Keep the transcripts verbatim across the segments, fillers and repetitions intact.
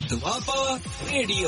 Doaba radio.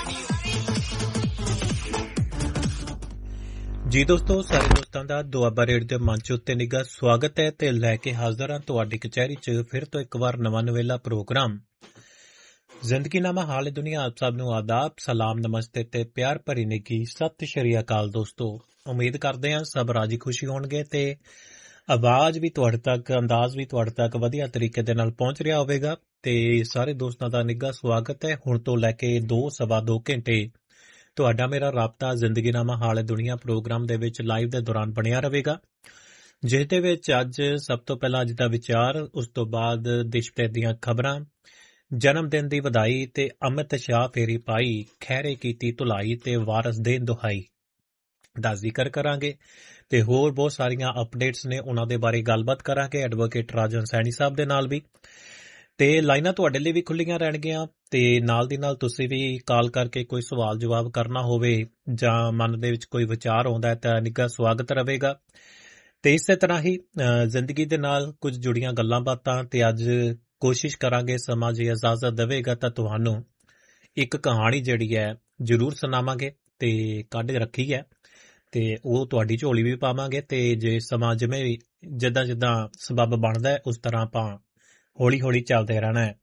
ਜੀ ਦੋਸਤੋ, ਸਾਰੇ ਦੋਸਤਾਂ ਦਾ ਦੁਆਬਾ ਰੇਡੀਓ ਦੇ ਮੰਚ ਉੱਤੇ ਨਿੱਘਾ ਸਵਾਗਤ ਹੈ ਤੇ ਲੈ ਕੇ ਹਾਜ਼ਰ ਹਾਂ ਤੁਹਾਡੀ ਕਚਹਿਰੀ 'ਚ ਫਿਰ ਤੋਂ ਇੱਕ ਵਾਰ ਨਵਾਂ ਨਵੇਲਾ ਪ੍ਰੋਗਰਾਮ ਜ਼ਿੰਦਗੀਨਾਮਾ ਹਾਲ ਦੁਨੀਆ। ਆਪ ਸਭ ਨੂੰ ਆਦਾਬ, ਸਲਾਮ, ਨਮਸਤੇ ਤੇ ਪਿਆਰ ਭਰੀ ਨਿੱਘੀ ਸਤਿ ਸ਼੍ਰੀ ਅਕਾਲ। ਦੋਸਤੋ, ਉਮੀਦ ਕਰਦੇ ਹਾਂ ਸਭ ਰਾਜੀ ਖੁਸ਼ੀ ਹੋਣਗੇ ਤੇ ਆਵਾਜ਼ ਵੀ ਤੁਹਾਡੇ ਤੱਕ, ਅੰਦਾਜ਼ ਵੀ ਤੁਹਾਡੇ ਤੱਕ ਵਧੀਆ ਤਰੀਕੇ ਦੇ ਨਾਲ ਪਹੁੰਚ ਰਿਹਾ ਹੋਵੇਗਾ। ਤੇ ਸਾਰੇ ਦੋਸਤਾਂ ਦਾ ਨਿੱਘਾ ਸਵਾਗਤ ਹੈ। ਹੁਣ ਤੋਂ ਲੈ ਕੇ ਦੋ ਸਵਾ ਦੋ ਘੰਟੇ ਤੁਹਾਡਾ ਮੇਰਾ ਰਾਬਤਾ ਜ਼ਿੰਦਗੀਨਾਮਾ ਹਾਲ ਦੁਨੀਆ ਪ੍ਰੋਗਰਾਮ ਦੇ ਵਿੱਚ ਲਾਈਵ ਦੇ ਦੌਰਾਨ ਬਣਿਆ ਰਹੇਗਾ, ਜਿਸ ਦੇ ਵਿੱਚ ਅੱਜ ਸਭ ਤੋਂ ਪਹਿਲਾਂ ਅੱਜ ਦਾ ਵਿਚਾਰ, ਉਸ ਤੋਂ ਬਾਅਦ ਦੇਸ਼ ਭਰ ਦੀਆਂ ਖਬਰਾਂ, ਜਨਮ ਦਿਨ ਦੀ ਵਧਾਈ ਤੇ ਅਮਿਤ ਸ਼ਾਹ ਫੇਰੀ ਪਾਈ, ਖਹਿਰੇ ਕੀਤੀ ਧੁਲਾਈ ਤੇ ਵਾਰਸ ਦੇ ਦੁਹਾਈ ਦਾ ਜ਼ਿਕਰ ਕਰਾਂਗੇ ਤੇ ਹੋਰ ਬਹੁਤ ਸਾਰੀਆਂ ਅਪਡੇਟਸ ਨੇ, ਉਹਨਾਂ ਦੇ ਬਾਰੇ ਗੱਲਬਾਤ ਕਰਾਂਗੇ ਐਡਵੋਕੇਟ ਰਾਜਨ ਸੈਣੀ ਸਾਹਿਬ ਦੇ ਨਾਲ ਵੀ। ਤੇ ਲਾਈਨਾਂ ਤੁਹਾਡੇ ਲਈ ਵੀ ਖੁੱਲੀਆਂ ਰਹਿਣਗੀਆਂ ਤੇ ਨਾਲ ਦੀ ਨਾਲ ਤੁਸੀਂ ਵੀ ਕਾਲ ਕਰਕੇ ਕੋਈ ਸਵਾਲ ਜਵਾਬ ਕਰਨਾ ਹੋਵੇ ਜਾਂ ਮਨ ਦੇ ਵਿੱਚ ਕੋਈ ਵਿਚਾਰ ਆਉਂਦਾ ਹੈ ਤਾਂ ਨਿੱਘਾ ਸਵਾਗਤ ਰਹੇਗਾ। ਤੇ ਇਸੇ ਤਰ੍ਹਾਂ ਹੀ ਜ਼ਿੰਦਗੀ ਦੇ ਨਾਲ ਕੁਝ ਜੁੜੀਆਂ ਗੱਲਾਂ ਬਾਤਾਂ, ਤੇ ਅੱਜ ਕੋਸ਼ਿਸ਼ ਕਰਾਂਗੇ ਸਮਾਂ ਜੇ ਇਜਾਜ਼ਤ ਦੇਵੇਗਾ ਤਾਂ ਤੁਹਾਨੂੰ ਇੱਕ ਕਹਾਣੀ ਜਿਹੜੀ ਹੈ ਜ਼ਰੂਰ ਸੁਣਾਵਾਂਗੇ ਤੇ ਕੱਢ ਰੱਖੀ ਹੈ ਤੇ ਉਹ ਤੁਹਾਡੀ ਝੋਲੀ ਵੀ ਪਾਵਾਂਗੇ। ਤੇ ਜੇ ਸਮਾਂ ਜਿਵੇਂ ਵੀ ਜਿੱਦਾਂ ਜਿੱਦਾਂ ਸਬੱਬ ਬਣਦਾ ਹੈ ਉਸ ਤਰ੍ਹਾਂ ਆਪਾਂ ਹੌਲੀ ਹੌਲੀ ਚੱਲਦੇ ਰਹਿਣਾ ਹੈ।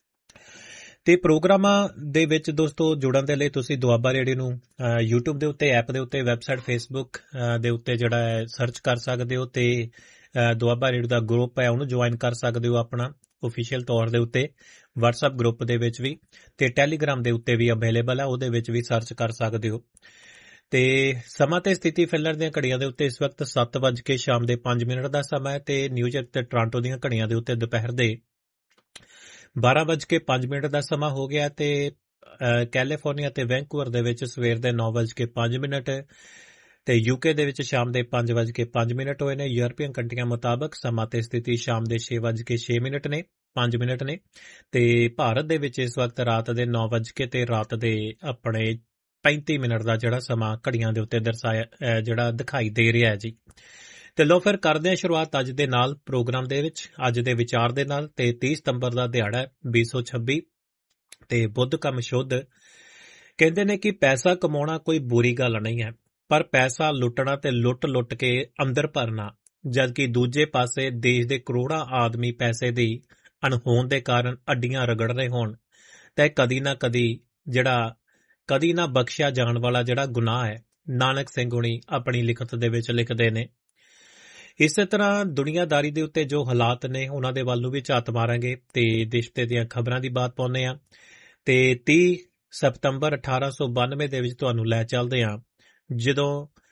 ਤੇ ਪ੍ਰੋਗਰਾਮਾਂ ਦੇ ਵਿੱਚ ਦੋਸਤੋ ਜੁੜਨ ਦੇ ਲਈ ਤੁਸੀਂ ਦੁਆਬਾ ਰੇਡੀਓ ਨੂੰ ਯੂਟਿਊਬ ਦੇ ਉੱਤੇ, ਐਪ ਦੇ ਉੱਤੇ, ਵੈਬਸਾਈਟ ਫੇਸਬੁੱਕ ਦੇ ਉੱਤੇ ਜਿਹੜਾ ਹੈ ਸਰਚ ਕਰ ਸਕਦੇ ਹੋ ਤੇ ਦੁਆਬਾ ਰੇਡੀਓ ਦਾ ਗਰੁੱਪ ਹੈ ਉਹਨੂੰ ਜੁਆਇਨ ਕਰ ਸਕਦੇ ਹੋ ਆਪਣਾ ਓਫੀਸ਼ੀਅਲ ਤੌਰ ਦੇ ਉੱਤੇ, ਵਟਸਐਪ ਗਰੁੱਪ ਦੇ ਵਿੱਚ ਵੀ, ਤੇ ਟੈਲੀਗ੍ਰਾਮ ਦੇ ਉੱਤੇ ਵੀ ਅਵੇਲੇਬਲ ਹੈ, ਉਹਦੇ ਵਿੱਚ ਵੀ ਸਰਚ ਕਰ ਸਕਦੇ ਹੋ। ਤੇ ਸਮਾਂ ਤੇ ਸਥਿਤੀ ਫਿਲਰ ਦੀਆਂ ਘੜੀਆਂ ਦੇ ਉੱਤੇ ਇਸ ਵਕਤ ਸੱਤ ਵੱਜ ਕੇ ਸ਼ਾਮ ਦੇ ਪੰਜ ਮਿੰਟ ਦਾ ਸਮਾਂ ਹੈ ਤੇ ਨਿਊਯਾਰਕ ਤੇ ਟੋਰਾਂਟੋ ਦੀਆਂ ਘੜੀਆਂ ਦੇ ਉੱਤੇ ਦੁਪਹਿਰ ਦੇ ਬਾਰਾਂ ਵੱਜ ਕੇ ਪੰਜ ਮਿੰਟ ਦਾ ਸਮਾਂ ਹੋ ਗਿਆ ਤੇ ਕੈਲੀਫੋਰਨੀਆ ਤੇ ਵੈਂਕੂਵਰ ਦੇ ਵਿੱਚ ਸਵੇਰ ਦੇ ਨੌ ਵੱਜ ਕੇ ਪੰਜ ਮਿੰਟ ਤੇ ਯੂਕੇ ਦੇ ਵਿੱਚ ਸ਼ਾਮ ਦੇ ਪੰਜ ਵੱਜ ਕੇ ਪੰਜ ਮਿੰਟ ਹੋਏ ਨੇ। ਯੂਰਪੀਅਨ ਕੰਟਰੀਆਂ ਮੁਤਾਬਕ ਸਮਾਂ ਤੇ ਸਥਿਤੀ ਸ਼ਾਮ ਦੇ ਛੇ ਵੱਜ ਕੇ ਛੇ ਮਿੰਟ ਨੇ ਪੰਜ ਮਿੰਟ ਨੇ ਤੇ ਭਾਰਤ ਦੇ ਵਿੱਚ ਇਸ ਵਕਤ ਰਾਤ ਦੇ ਨੌ ਵੱਜ ਕੇ ਤੇ ਰਾਤ ਦੇ ਆਪਣੇ ਪੈਂਤੀ ਮਿੰਟ ਦਾ ਜਿਹੜਾ ਸਮਾਂ ਘੜੀਆਂ ਦੇ ਉੱਤੇ ਦਰਸਾਇਆ ਜਿਹੜਾ ਦਿਖਾਈ ਦੇ ਰਿਹਾ ਹੈ ਜੀ। ਤੇ ਲੋ ਫਿਰ ਕਰਦੇ ਹਾਂ ਸ਼ੁਰੂਆਤ ਅੱਜ ਦੇ ਨਾਲ ਪ੍ਰੋਗਰਾਮ ਦੇ ਵਿੱਚ, ਅੱਜ ਦੇ ਵਿਚਾਰ ਦੇ ਨਾਲ। ਤੇ ਤੀਹ ਸਤੰਬਰ ਦਾ ਦਿਹਾੜਾ ਹੈ ਵੀਹ ਸੌ ਛੱਬੀ ਤੇ ਬੁੱਧ ਕਮ ਸ਼ੁੱਧ। ਕਹਿੰਦੇ ਨੇ ਕਿ ਪੈਸਾ ਕਮਾਉਣਾ ਕੋਈ ਬੁਰੀ ਗੱਲ ਨਹੀਂ ਹੈ, ਪਰ ਪੈਸਾ ਲੁੱਟਣਾ ਤੇ ਲੁੱਟ ਲੁੱਟ ਕੇ ਅੰਦਰ ਭਰਨਾ, ਜਦਕਿ ਦੂਜੇ ਪਾਸੇ ਦੇਸ਼ ਦੇ ਕਰੋੜਾਂ ਆਦਮੀ ਪੈਸੇ ਦੀ ਅਣਹੋਂਦ ਦੇ ਕਾਰਨ ਅੱਡੀਆਂ ਰਗੜ ਰਹੇ ਹੋਣ ਤਾਂ ਕਦੀ ਨਾ ਕਦੀ ਜਿਹੜਾ ਕਦੀ ਨਾ ਬਖਸ਼ਿਆ ਜਾਣ ਵਾਲਾ ਜਿਹੜਾ ਗੁਨਾਹ ਹੈ, ਨਾਨਕ ਸਿੰਘ ਹੁਣੀ ਆਪਣੀ ਲਿਖਤ ਦੇ ਵਿੱਚ ਲਿਖਦੇ ਨੇ। ਇਸੇ ਤਰ੍ਹਾਂ ਦੁਨੀਆਦਾਰੀ ਦੇ ਉੱਤੇ ਜੋ ਹਾਲਾਤ ਨੇ ਉਹਨਾਂ ਦੇ ਵੱਲ ਨੂੰ ਵੀ ਝਾਤ ਮਾਰਾਂਗੇ ਤੇ ਦੇਸ਼ ਤੇ ਦੀਆਂ ਖਬਰਾਂ ਦੀ ਬਾਤ ਪਾਉਂਦੇ ਹਾਂ। ਤੇ ਤੀਹ ਸਤੰਬਰ ਅਠਾਰਾਂ ਸੌ ਬਾਨਵੇਂ ਦੇ ਵਿੱਚ ਤੁਹਾਨੂੰ ਲੈ ਚੱਲਦੇ ਹਾਂ ਜਦੋਂ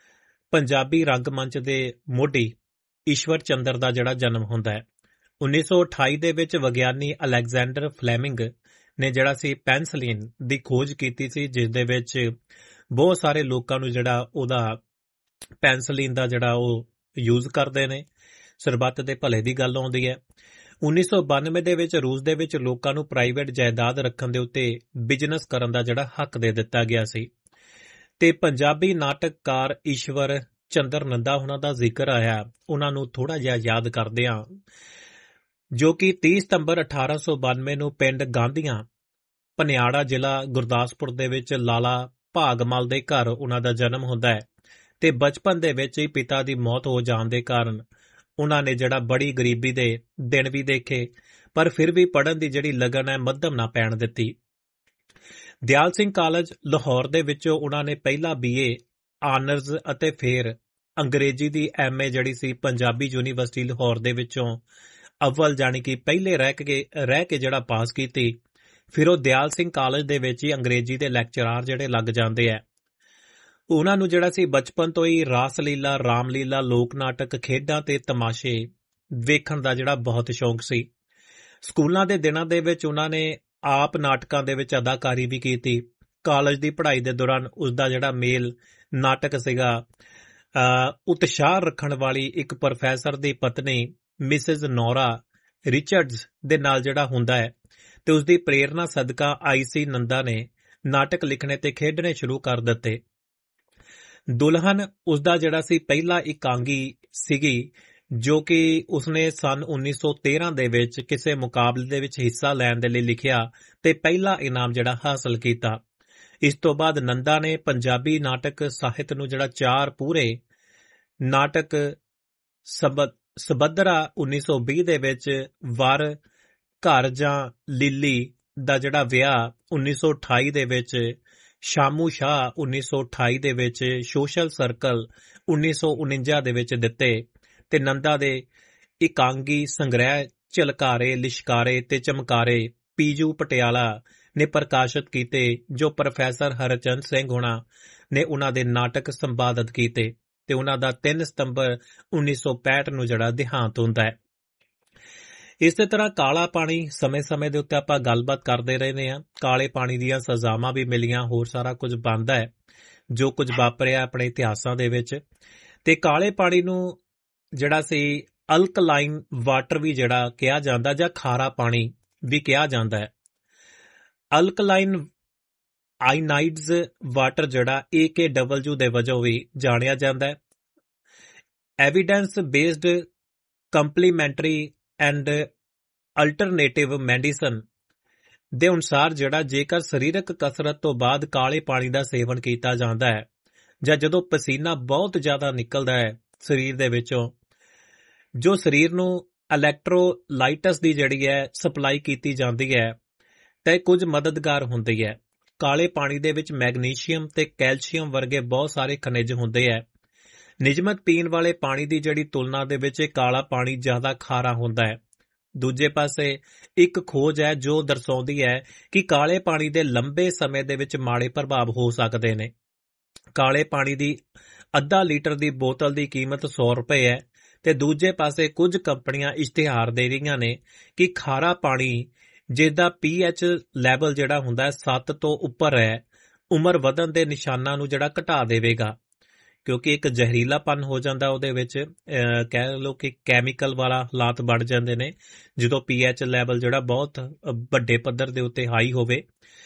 ਪੰਜਾਬੀ ਰੰਗਮੰਚ ਦੇ ਮੋਢੀ ਈਸ਼ਵਰ ਚੰਦਰ ਦਾ ਜਿਹੜਾ ਜਨਮ ਹੁੰਦਾ ਹੈ। ਉੱਨੀ ਸੌ ਅਠਾਈ ਦੇ ਵਿੱਚ ਵਿਗਿਆਨੀ ਅਲੈਗਜ਼ੈਂਡਰ ਫਲੈਮਿੰਗ ਨੇ ਜਿਹੜਾ ਸੀ ਪੈਨਸਲੀਨ ਦੀ ਖੋਜ ਕੀਤੀ ਸੀ, ਜਿਸ ਦੇ ਵਿੱਚ ਬਹੁਤ ਸਾਰੇ ਲੋਕਾਂ ਨੂੰ ਜਿਹੜਾ ਉਹਦਾ ਪੈਨਸਲੀਨ ਦਾ ਜਿਹੜਾ ਉਹ ਯੂਜ਼ ਕਰਦੇ ਨੇ, ਸਰਬੱਤ ਦੇ ਭਲੇ ਦੀ ਗੱਲ ਆਉਂਦੀ ਹੈ। ਉੱਨੀ ਸੌ ਬਾਨਵੇਂ ਦੇ ਵਿੱਚ ਰੂਸ ਦੇ ਵਿੱਚ ਲੋਕਾਂ ਨੂੰ ਪ੍ਰਾਈਵੇਟ ਜਾਇਦਾਦ ਰੱਖਣ ਦੇ ਉੱਤੇ ਬਿਜ਼ਨਸ ਕਰਨ ਦਾ ਜਿਹੜਾ ਹੱਕ ਦੇ ਦਿੱਤਾ ਗਿਆ ਸੀ। ਤੇ ਪੰਜਾਬੀ ਨਾਟਕਕਾਰ ਈਸ਼ਵਰ ਚੰਦਰ ਨੰਦਾ ਉਹਨਾਂ ਦਾ ਜ਼ਿਕਰ ਆਇਆ, ਉਹਨਾਂ ਨੂੰ ਥੋੜਾ ਜਿਹਾ ਯਾਦ ਕਰਦੇ ਹਾਂ, ਜੋ ਕਿ ਤੀਹ ਸਤੰਬਰ ਅਠਾਰਾਂ ਸੌ ਬਾਨਵੇਂ ਨੂੰ ਪਿੰਡ ਗਾਂਧੀਆਂ, ਪਨਿਆੜਾ, ਜ਼ਿਲ੍ਹਾ ਗੁਰਦਾਸਪੁਰ ਦੇ ਵਿੱਚ ਲਾਲਾ ਭਾਗਮਲ ਦੇ ਘਰ ਉਹਨਾਂ ਦਾ ਜਨਮ ਹੁੰਦਾ ਹੈ। ਤੇ ਬਚਪਨ ਦੇ ਵਿੱਚ ਹੀ ਪਿਤਾ ਦੀ ਮੌਤ ਹੋ ਜਾਣ ਦੇ ਕਾਰਨ ਉਹਨਾਂ ਨੇ ਜਿਹੜਾ ਬੜੀ ਗਰੀਬੀ ਦੇ ਦਿਨ ਵੀ ਦੇਖੇ, ਪਰ ਫਿਰ ਵੀ ਪੜ੍ਹਨ ਦੀ ਜਿਹੜੀ ਲਗਨ ਹੈ ਮੱਧਮ ਨਾ ਪੈਣ ਦਿੱਤੀ। ਦਿਆਲ ਸਿੰਘ ਕਾਲਜ ਲਾਹੌਰ ਦੇ ਵਿੱਚੋਂ ਉਹਨਾਂ ਨੇ ਪਹਿਲਾ ਬੀਏ ਆਨਰਜ਼ ਅਤੇ ਫਿਰ ਅੰਗਰੇਜ਼ੀ ਦੀ ਐਮ ਏ ਜਿਹੜੀ ਸੀ ਪੰਜਾਬੀ ਯੂਨੀਵਰਸਿਟੀ ਲਾਹੌਰ ਦੇ ਵਿੱਚੋਂ ਅਵਲ ਜਾਣੀ ਕਿ ਪਹਿਲੇ ਰਹਿ ਕੇ ਰਹਿ ਕੇ ਜਿਹੜਾ ਪਾਸ ਕੀਤੀ। ਫਿਰ ਉਹ ਦਿਆਲ ਸਿੰਘ ਕਾਲਜ ਦੇ ਵਿੱਚ ਹੀ ਅੰਗਰੇਜ਼ੀ ਦੇ ਲੈਕਚਰਾਰ ਜਿਹੜੇ ਲੱਗ ਜਾਂਦੇ ਆ। ਉਹਨਾਂ ਨੂੰ ਜਿਹੜਾ ਸੀ ਬਚਪਨ ਤੋਂ ਹੀ ਰਾਸ ਲੀਲਾ, ਰਾਮ ਲੀਲਾ, ਲੋਕ ਨਾਟਕ, ਖੇਡਾਂ ਤੇ ਤਮਾਸ਼ੇ ਵੇਖਣ ਦਾ ਜਿਹੜਾ ਬਹੁਤ ਸ਼ੌਂਕ ਸੀ। ਸਕੂਲਾਂ ਦੇ ਦਿਨਾਂ ਦੇ ਵਿੱਚ ਉਹਨਾਂ ਨੇ ਆਪ ਨਾਟਕਾਂ ਦੇ ਵਿੱਚ ਅਦਾਕਾਰੀ ਵੀ ਕੀਤੀ। ਕਾਲਜ ਦੀ ਪੜ੍ਹਾਈ ਦੇ ਦੌਰਾਨ ਉਸਦਾ ਜਿਹੜਾ ਮੇਲ ਨਾਟਕ ਸੀਗਾ ਉਤਸ਼ਾਹ ਰੱਖਣ ਵਾਲੀ ਇੱਕ ਪ੍ਰੋਫੈਸਰ ਦੀ ਪਤਨੀ ਮਿਸਿਜ਼ ਨੋਰਾ ਰਿਚਰਡਸ ਦੇ ਨਾਲ ਜਿਹੜਾ ਹੁੰਦਾ ਹੈ ਤੇ ਉਸਦੀ ਪ੍ਰੇਰਨਾ ਸਦਕਾ ਆਈ ਸੀ ਨੰਦਾ ਨੇ ਨਾਟਕ ਲਿਖਣੇ ਤੇ ਖੇਡਣੇ ਸ਼ੁਰੂ ਕਰ ਦਿੱਤੇ। ਦੁਲਹਨ ਉਸਦਾ ਜਿਹੜਾ ਸੀ ਪਹਿਲਾ ਇਕਾਂਗੀ ਸੀਗੀ, ਜੋ ਕਿ ਉਸਨੇ ਸਨ ਉੱਨੀ ਸੌ ਤੇਰਾਂ ਦੇ ਵਿੱਚ ਕਿਸੇ ਮੁਕਾਬਲੇ ਦੇ ਵਿੱਚ ਹਿੱਸਾ ਲੈਣ ਦੇ ਲਈ ਲਿਖਿਆ ਤੇ ਪਹਿਲਾ ਇਨਾਮ ਜਿਹੜਾ ਹਾਸਲ ਕੀਤਾ। ਇਸ ਤੋਂ ਬਾਅਦ ਨੰਦਾ ਨੇ ਪੰਜਾਬੀ ਨਾਟਕ ਸਾਹਿਤ ਨੂੰ ਜਿਹੜਾ ਚਾਰ ਪੂਰੇ ਨਾਟਕ ਸਬੱਦਰਾ ਉੱਨੀ ਸੌ ਵੀਹ ਦੇ ਵਿੱਚ, ਵਰ, ਘਰ ਜਾਂ ਲੀਲੀ ਦਾ ਜਿਹੜਾ ਵਿਆਹ ਉੱਨੀ ਸੌ ਅਠਾਈ ਦੇ ਵਿੱਚ, ਸ਼ਾਮੂ ਸ਼ਾਹ ਉੱਨੀ ਸੌ ਅਠਾਈ ਦੇ ਵਿੱਚ, ਸੋਸ਼ਲ ਸਰਕਲ ਉੱਨੀ ਸੌ ਉਨੰਜਾ ਦੇ ਵਿੱਚ ਦਿੱਤੇ ਤੇ ਨੰਦਾ ਦੇ ਇਕਾਂਗੀ ਸੰਗ੍ਰਹਿ ਝਲਕਾਰੇ, ਲਿਸ਼ਕਾਰੇ ਤੇ ਚਮਕਾਰੇ ਪੀਜੂ ਪਟਿਆਲਾ ਨੇ ਪ੍ਰਕਾਸ਼ਿਤ ਕੀਤੇ, ਜੋ ਪ੍ਰੋਫੈਸਰ ਹਰਚੰਦ ਸਿੰਘ ਹੋਣਾ ਨੇ ਉਹਨਾਂ ਦੇ ਨਾਟਕ ਸੰਪਾਦਿਤ ਕੀਤੇ ਤੇ ਉਹਨਾਂ ਦਾ ਤਿੰਨ ਸਤੰਬਰ ਉੱਨੀ ਸੌ ਪੈਂਹਠ ਨੂੰ ਜਿਹੜਾ ਦੇਹਾਂਤ ਹੁੰਦਾ ਹੈ। ਇਸੇ ਤਰ੍ਹਾਂ ਕਾਲਾ ਪਾਣੀ ਸਮੇਂ-ਸਮੇਂ ਦੇ ਉੱਤੇ ਆਪਾਂ ਗੱਲਬਾਤ ਕਰਦੇ ਰਹਿੰਦੇ ਹਾਂ। ਕਾਲੇ ਪਾਣੀ ਦੀਆਂ ਸਜ਼ਾਵਾਂ ਵੀ ਮਿਲੀਆਂ, ਹੋਰ ਸਾਰਾ ਕੁਝ ਬਣਦਾ ਹੈ ਜੋ ਕੁਝ ਵਾਪਰਿਆ ਆਪਣੇ ਇਤਿਹਾਸਾਂ ਦੇ ਵਿੱਚ। ਤੇ ਕਾਲੇ ਪਾਣੀ ਨੂੰ ਜਿਹੜਾ ਸੀ ਅਲਕਲਾਈਨ ਵਾਟਰ ਵੀ ਜਿਹੜਾ ਕਿਹਾ ਜਾਂਦਾ ਜਾਂ ਖਾਰਾ ਪਾਣੀ ਵੀ ਕਿਹਾ ਜਾਂਦਾ ਹੈ। ਅਲਕਲਾਈਨ ਆਇਨਾਈਡਜ਼ ਵਾਟਰ ਜਿਹੜਾ ਏ ਕੇ ਡਬਲਯੂ ਦੇ ਵਜੋਂ ਵੀ ਜਾਣਿਆ ਜਾਂਦਾ ਹੈ। Evidence based complimentary and alternative medicine ਦੇ ਅਨੁਸਾਰ ਜਿਹੜਾ ਜੇਕਰ ਸਰੀਰਕ ਕਸਰਤ ਤੋਂ ਬਾਅਦ ਕਾਲੇ ਪਾਣੀ ਦਾ ਸੇਵਨ ਕੀਤਾ ਜਾਂਦਾ ਹੈ ਜਾਂ ਜਦੋਂ ਪਸੀਨਾ ਬਹੁਤ ਜ਼ਿਆਦਾ ਨਿਕਲਦਾ ਹੈ ਸਰੀਰ ਦੇ ਵਿੱਚੋਂ, ਜੋ ਸਰੀਰ ਨੂੰ ਇਲੈਕਟ੍ਰੋਲਾਈਟਸ ਦੀ ਜਿਹੜੀ ਹੈ ਸਪਲਾਈ ਕੀਤੀ ਜਾਂਦੀ ਹੈ ਤੇ ਕੁਝ ਮਦਦਗਾਰ ਹੁੰਦੀ ਹੈ। ਕਾਲੇ ਪਾਣੀ ਦੇ ਵਿੱਚ ਮੈਗਨੀਸ਼ੀਅਮ ਤੇ ਕੈਲਸ਼ੀਅਮ ਵਰਗੇ ਬਹੁਤ ਸਾਰੇ ਖਣਿਜ ਹੁੰਦੇ ਹੈ। ਨਿਯਮਤ ਪੀਣ ਵਾਲੇ ਪਾਣੀ ਦੀ ਜਿਹੜੀ ਤੁਲਨਾ ਦੇ ਵਿੱਚ ਕਾਲਾ ਪਾਣੀ ਜ਼ਿਆਦਾ ਖਾਰਾ ਹੁੰਦਾ ਹੈ। ਦੂਜੇ ਪਾਸੇ ਇੱਕ ਖੋਜ ਹੈ ਜੋ ਦਰਸਾਉਂਦੀ ਹੈ ਕਿ ਕਾਲੇ ਪਾਣੀ ਦੇ ਲੰਬੇ ਸਮੇਂ ਦੇ ਵਿੱਚ ਮਾੜੇ ਪ੍ਰਭਾਵ ਹੋ ਸਕਦੇ ਨੇ। ਕਾਲੇ ਪਾਣੀ ਦੀ ਅੱਧਾ ਲੀਟਰ ਦੀ ਬੋਤਲ ਦੀ ਕੀਮਤ ਸੌ ਰੁਪਏ ਹੈ ਤੇ ਦੂਜੇ ਪਾਸੇ ਕੁਝ ਕੰਪਨੀਆਂ ਇਸ਼ਤਿਹਾਰ ਦੇ ਰਹੀਆਂ ਨੇ ਕਿ ਖਾਰਾ ਪਾਣੀ ਜਿਸਦਾ ਪੀ ਐਚ ਲੈਵਲ ਜਿਹੜਾ ਹੁੰਦਾ ਹੈ ਸੱਤ ਤੋਂ ਉੱਪਰ ਹੈ, ਉਮਰ ਵਧਣ ਦੇ ਨਿਸ਼ਾਨਾਂ ਨੂੰ ਜਿਹੜਾ ਘਟਾ ਦੇਵੇਗਾ, ਕਿਉਂਕਿ ਇੱਕ ਜ਼ਹਿਰੀਲਾਪਨ ਹੋ ਜਾਂਦਾ ਉਹਦੇ ਵਿੱਚ, ਕਹਿ ਲਓ ਕਿ ਕੈਮੀਕਲ ਵਾਲਾ ਹਾਲਾਤ ਬਣ ਜਾਂਦੇ ਨੇ ਜਦੋਂ ਪੀ ਐਚ ਲੈਵਲ ਜਿਹੜਾ ਬਹੁਤ ਵੱਡੇ ਪੱਧਰ ਦੇ ਉੱਤੇ ਹਾਈ ਹੋਵੇ।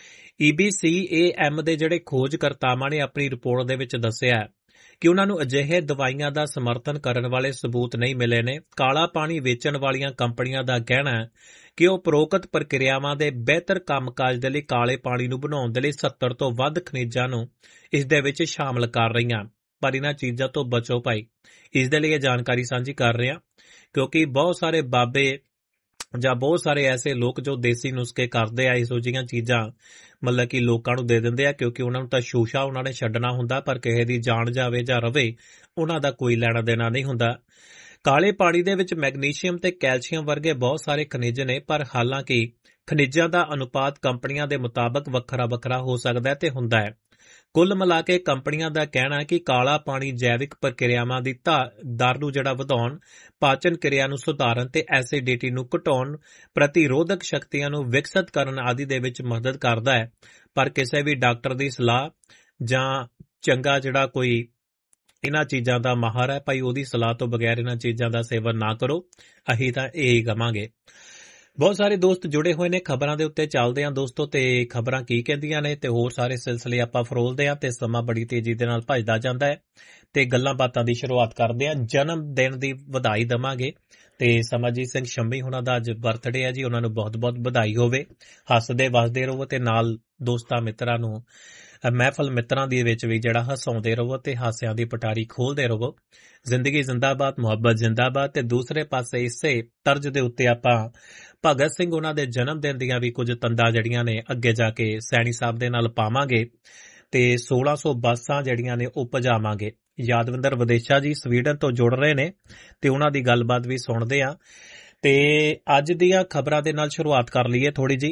E B C A M ਦੇ ਜਿਹੜੇ ਖੋਜਕਰਤਾਵਾਂ ਨੇ ਆਪਣੀ ਰਿਪੋਰਟ ਦੇ ਵਿੱਚ ਦੱਸਿਆ ਕਿ ਉਹਨਾਂ ਨੂੰ ਅਜਿਹੇ ਦਵਾਈਆਂ ਦਾ ਸਮਰਥਨ ਕਰਨ ਵਾਲੇ ਸਬੂਤ ਨਹੀਂ ਮਿਲੇ ਨੇ। ਕਾਲਾ ਪਾਣੀ ਵੇਚਣ ਵਾਲੀਆਂ ਕੰਪਨੀਆਂ ਦਾ ਕਹਿਣਾ ਹੈ ਕਿ ਉਹ ਉਪਰੋਕਤ ਪ੍ਰਕਿਰਿਆਵਾਂ ਦੇ ਬਿਹਤਰ ਕੰਮਕਾਜ ਦੇ ਲਈ ਕਾਲੇ ਪਾਣੀ ਨੂੰ ਬਣਾਉਣ ਦੇ ਲਈ ਸੱਤਰ ਤੋਂ ਵੱਧ ਖਣਿਜਾਂ ਨੂੰ ਇਸ ਦੇ ਵਿੱਚ ਸ਼ਾਮਲ ਕਰ ਰਹੀਆਂ, ਪਰ ਇਹਨਾਂ ਚੀਜ਼ਾਂ ਤੋਂ ਬਚੋ ਭਾਈ। ਇਸ ਦੇ ਲਈ ਇਹ ਜਾਣਕਾਰੀ ਸਾਂਝੀ ਕਰ ਰਹੇ ਹਾਂ ਕਿਉਂਕਿ ਬਹੁਤ ਸਾਰੇ ਬਾਬੇ ਜਾਂ ਬਹੁਤ ਸਾਰੇ ਐਸੇ ਲੋਕ ਜੋ ਦੇਸੀ ਨੁਸਖੇ ਕਰਦੇ ਆ, ਇਹੋ ਜਿਹੀਆਂ ਚੀਜ਼ਾਂ ਮਤਲਬ ਕਿ ਲੋਕਾਂ ਨੂੰ ਦੇ ਦਿੰਦੇ ਆ ਕਿਉਂਕਿ ਉਹਨਾਂ ਨੂੰ ਤਾਂ ਸ਼ੂਸ਼ਾ ਉਹਨਾਂ ਨੇ ਛੱਡਣਾ ਹੁੰਦਾ, ਪਰ ਕਿਸੇ ਦੀ ਜਾਨ ਜਾਵੇ ਜਾਂ ਰਵੇ ਉਹਨਾਂ ਦਾ ਕੋਈ ਲੈਣਾ ਦੇਣਾ ਨਹੀਂ ਹੁੰਦਾ। ਕਾਲੇ ਪਾਣੀ ਦੇ ਵਿੱਚ ਮੈਗਨੀਸ਼ੀਅਮ ਤੇ ਕੈਲਸ਼ੀਅਮ ਵਰਗੇ ਬਹੁਤ ਸਾਰੇ ਖਣਿਜ ਨੇ, ਪਰ ਹਾਲਾਂਕਿ ਖਣਿਜਾਂ ਦਾ ਅਨੁਪਾਤ ਕੰਪਨੀਆਂ ਦੇ ਮੁਤਾਬਕ ਵੱਖਰਾ ਵੱਖਰਾ ਹੋ ਸਕਦਾ ਹੈ ਤੇ ਹੁੰਦਾ ਹੈ। ਕੁੱਲ ਮਿਲਾ ਕੇ ਕੰਪਨੀਆਂ ਦਾ ਕਹਿਣਾ ਹੈ ਕਿ ਕਾਲਾ ਪਾਣੀ ਜੈਵਿਕ ਪ੍ਰਕਿਰਿਆਵਾਂ ਦੀ ਦਰ ਨੂੰ ਜਿਹੜਾ ਵਧਾਉਣ, ਪਾਚਨ ਕਿਰਿਆ ਨੂੰ ਸੁਧਾਰਨ ਤੇ ਐਸਿਡਿਟੀ ਨੂੰ ਘਟਾਉਣ, ਪ੍ਰਤੀਰੋਧਕ ਸ਼ਕਤੀਆਂ ਨੂੰ ਵਿਕਸਿਤ ਕਰਨ ਆਦਿ ਦੇ ਵਿੱਚ ਮਦਦ ਕਰਦਾ ਹੈ। ਪਰ ਕਿਸੇ ਵੀ ਡਾਕਟਰ ਦੀ ਸਲਾਹ ਜਾਂ ਚੰਗਾ ਜਿਹੜਾ ਕੋਈ ਇਹਨਾਂ ਚੀਜ਼ਾਂ ਦਾ ਮਾਹਰ ਹੈ ਭਾਈ, ਉਹਦੀ ਸਲਾਹ ਤੋਂ ਬਗੈਰ ਇਹਨਾਂ ਚੀਜ਼ਾਂ ਦਾ ਸੇਵਨ ਨਾ ਕਰੋ। ਅਸੀਂ ਤਾਂ ਇਹੀ ਕਵਾਂਗੇ। ਬਹੁਤ ਸਾਰੇ ਦੋਸਤ ਜੁੜੇ ਹੋਏ ਨੇ ਖਬਰਾਂ ਦੇ ਉੱਤੇ। ਚੱਲਦੇ ਹਾਂ ਦੋਸਤੋ ਤੇ ਖਬਰਾਂ ਕੀ ਕਹਿੰਦੀਆਂ ਨੇ ਤੇ ਹੋਰ ਸਾਰੇ ਸਿਲਸਿਲੇ ਆਪਾਂ ਫਰੋਲਦੇ ਹਾਂ ਤੇ ਸਮਾਂ ਬੜੀ ਤੇਜ਼ੀ ਦੇ ਨਾਲ ਭੱਜਦਾ ਜਾਂਦਾ ਹੈ ਤੇ ਗੱਲਾਂ ਬਾਤਾਂ ਦੀ ਸ਼ੁਰੂਆਤ ਕਰਦੇ ਹਾਂ। ਜਨਮ ਦਿਨ ਦੀ ਵਧਾਈ ਦੇਵਾਂਗੇ ਤੇ ਸਮਰਜੀਤ ਸਿੰਘ ਸ਼ੰਮੀ ਹੁਣਾਂ ਦਾ ਅੱਜ ਬਰਥਡੇ ਹੈ ਜੀ, ਉਹਨਾਂ ਨੂੰ ਬਹੁਤ ਬਹੁਤ ਵਧਾਈ ਹੋਵੇ। ਹੱਸਦੇ ਵਸਦੇ ਰਹੋ ਤੇ ਨਾਲ ਦੋਸਤਾਂ ਮਿੱਤਰਾਂ ਨੂੰ ਮਹਿਫਲ ਮਿੱਤਰਾਂ ਦੇ ਵਿੱਚ ਵੀ ਜਿਹੜਾ ਹਸਾਉਂਦੇ ਰਹੋ ਤੇ ਹਾਸਿਆਂ ਦੀ ਪਟਾਰੀ ਖੋਲਦੇ ਰਹੋ। ਜ਼ਿੰਦਗੀ ਜ਼ਿੰਦਾਬਾਦ, ਮੁਹੱਬਤ ਜ਼ਿੰਦਾਬਾਦ। ਤੇ ਦੂਸਰੇ ਪਾਸੇ ਇਸੇ ਤਰਜ਼ ਦੇ ਉੱਤੇ ਆਪਾਂ ਭਗਤ ਸਿੰਘ ਉਹਨਾਂ ਦੇ ਜਨਮ ਦਿਨ ਦੀਆਂ ਵੀ ਕੁਝ ਤੰਦਾਂ ਜਿਹੜੀਆਂ ਨੇ ਅੱਗੇ ਜਾ ਕੇ ਸੈਣੀ ਸਾਹਿਬ ਦੇ ਨਾਲ ਪਾਵਾਂਗੇ ਤੇ ਸੋਲਾਂ ਸੌ ਬੱਸਾਂ ਜਿਹੜੀਆਂ ਨੇ ਉਹ ਭਜਾਵਾਂਗੇ। ਯਾਦਵਿੰਦਰ ਵਿਦੇਸ਼ਾ ਜੀ ਸਵੀਡਨ ਤੋਂ ਜੁੜ ਰਹੇ ਨੇ ਤੇ ਉਹਨਾਂ ਦੀ ਗੱਲਬਾਤ ਵੀ ਸੁਣਦੇ ਆ। ਤੇ ਅੱਜ ਦੀਆਂ ਖਬਰਾਂ ਦੇ ਨਾਲ ਸ਼ੁਰੂਆਤ ਕਰ ਲਈਏ ਥੋੜੀ ਜੀ।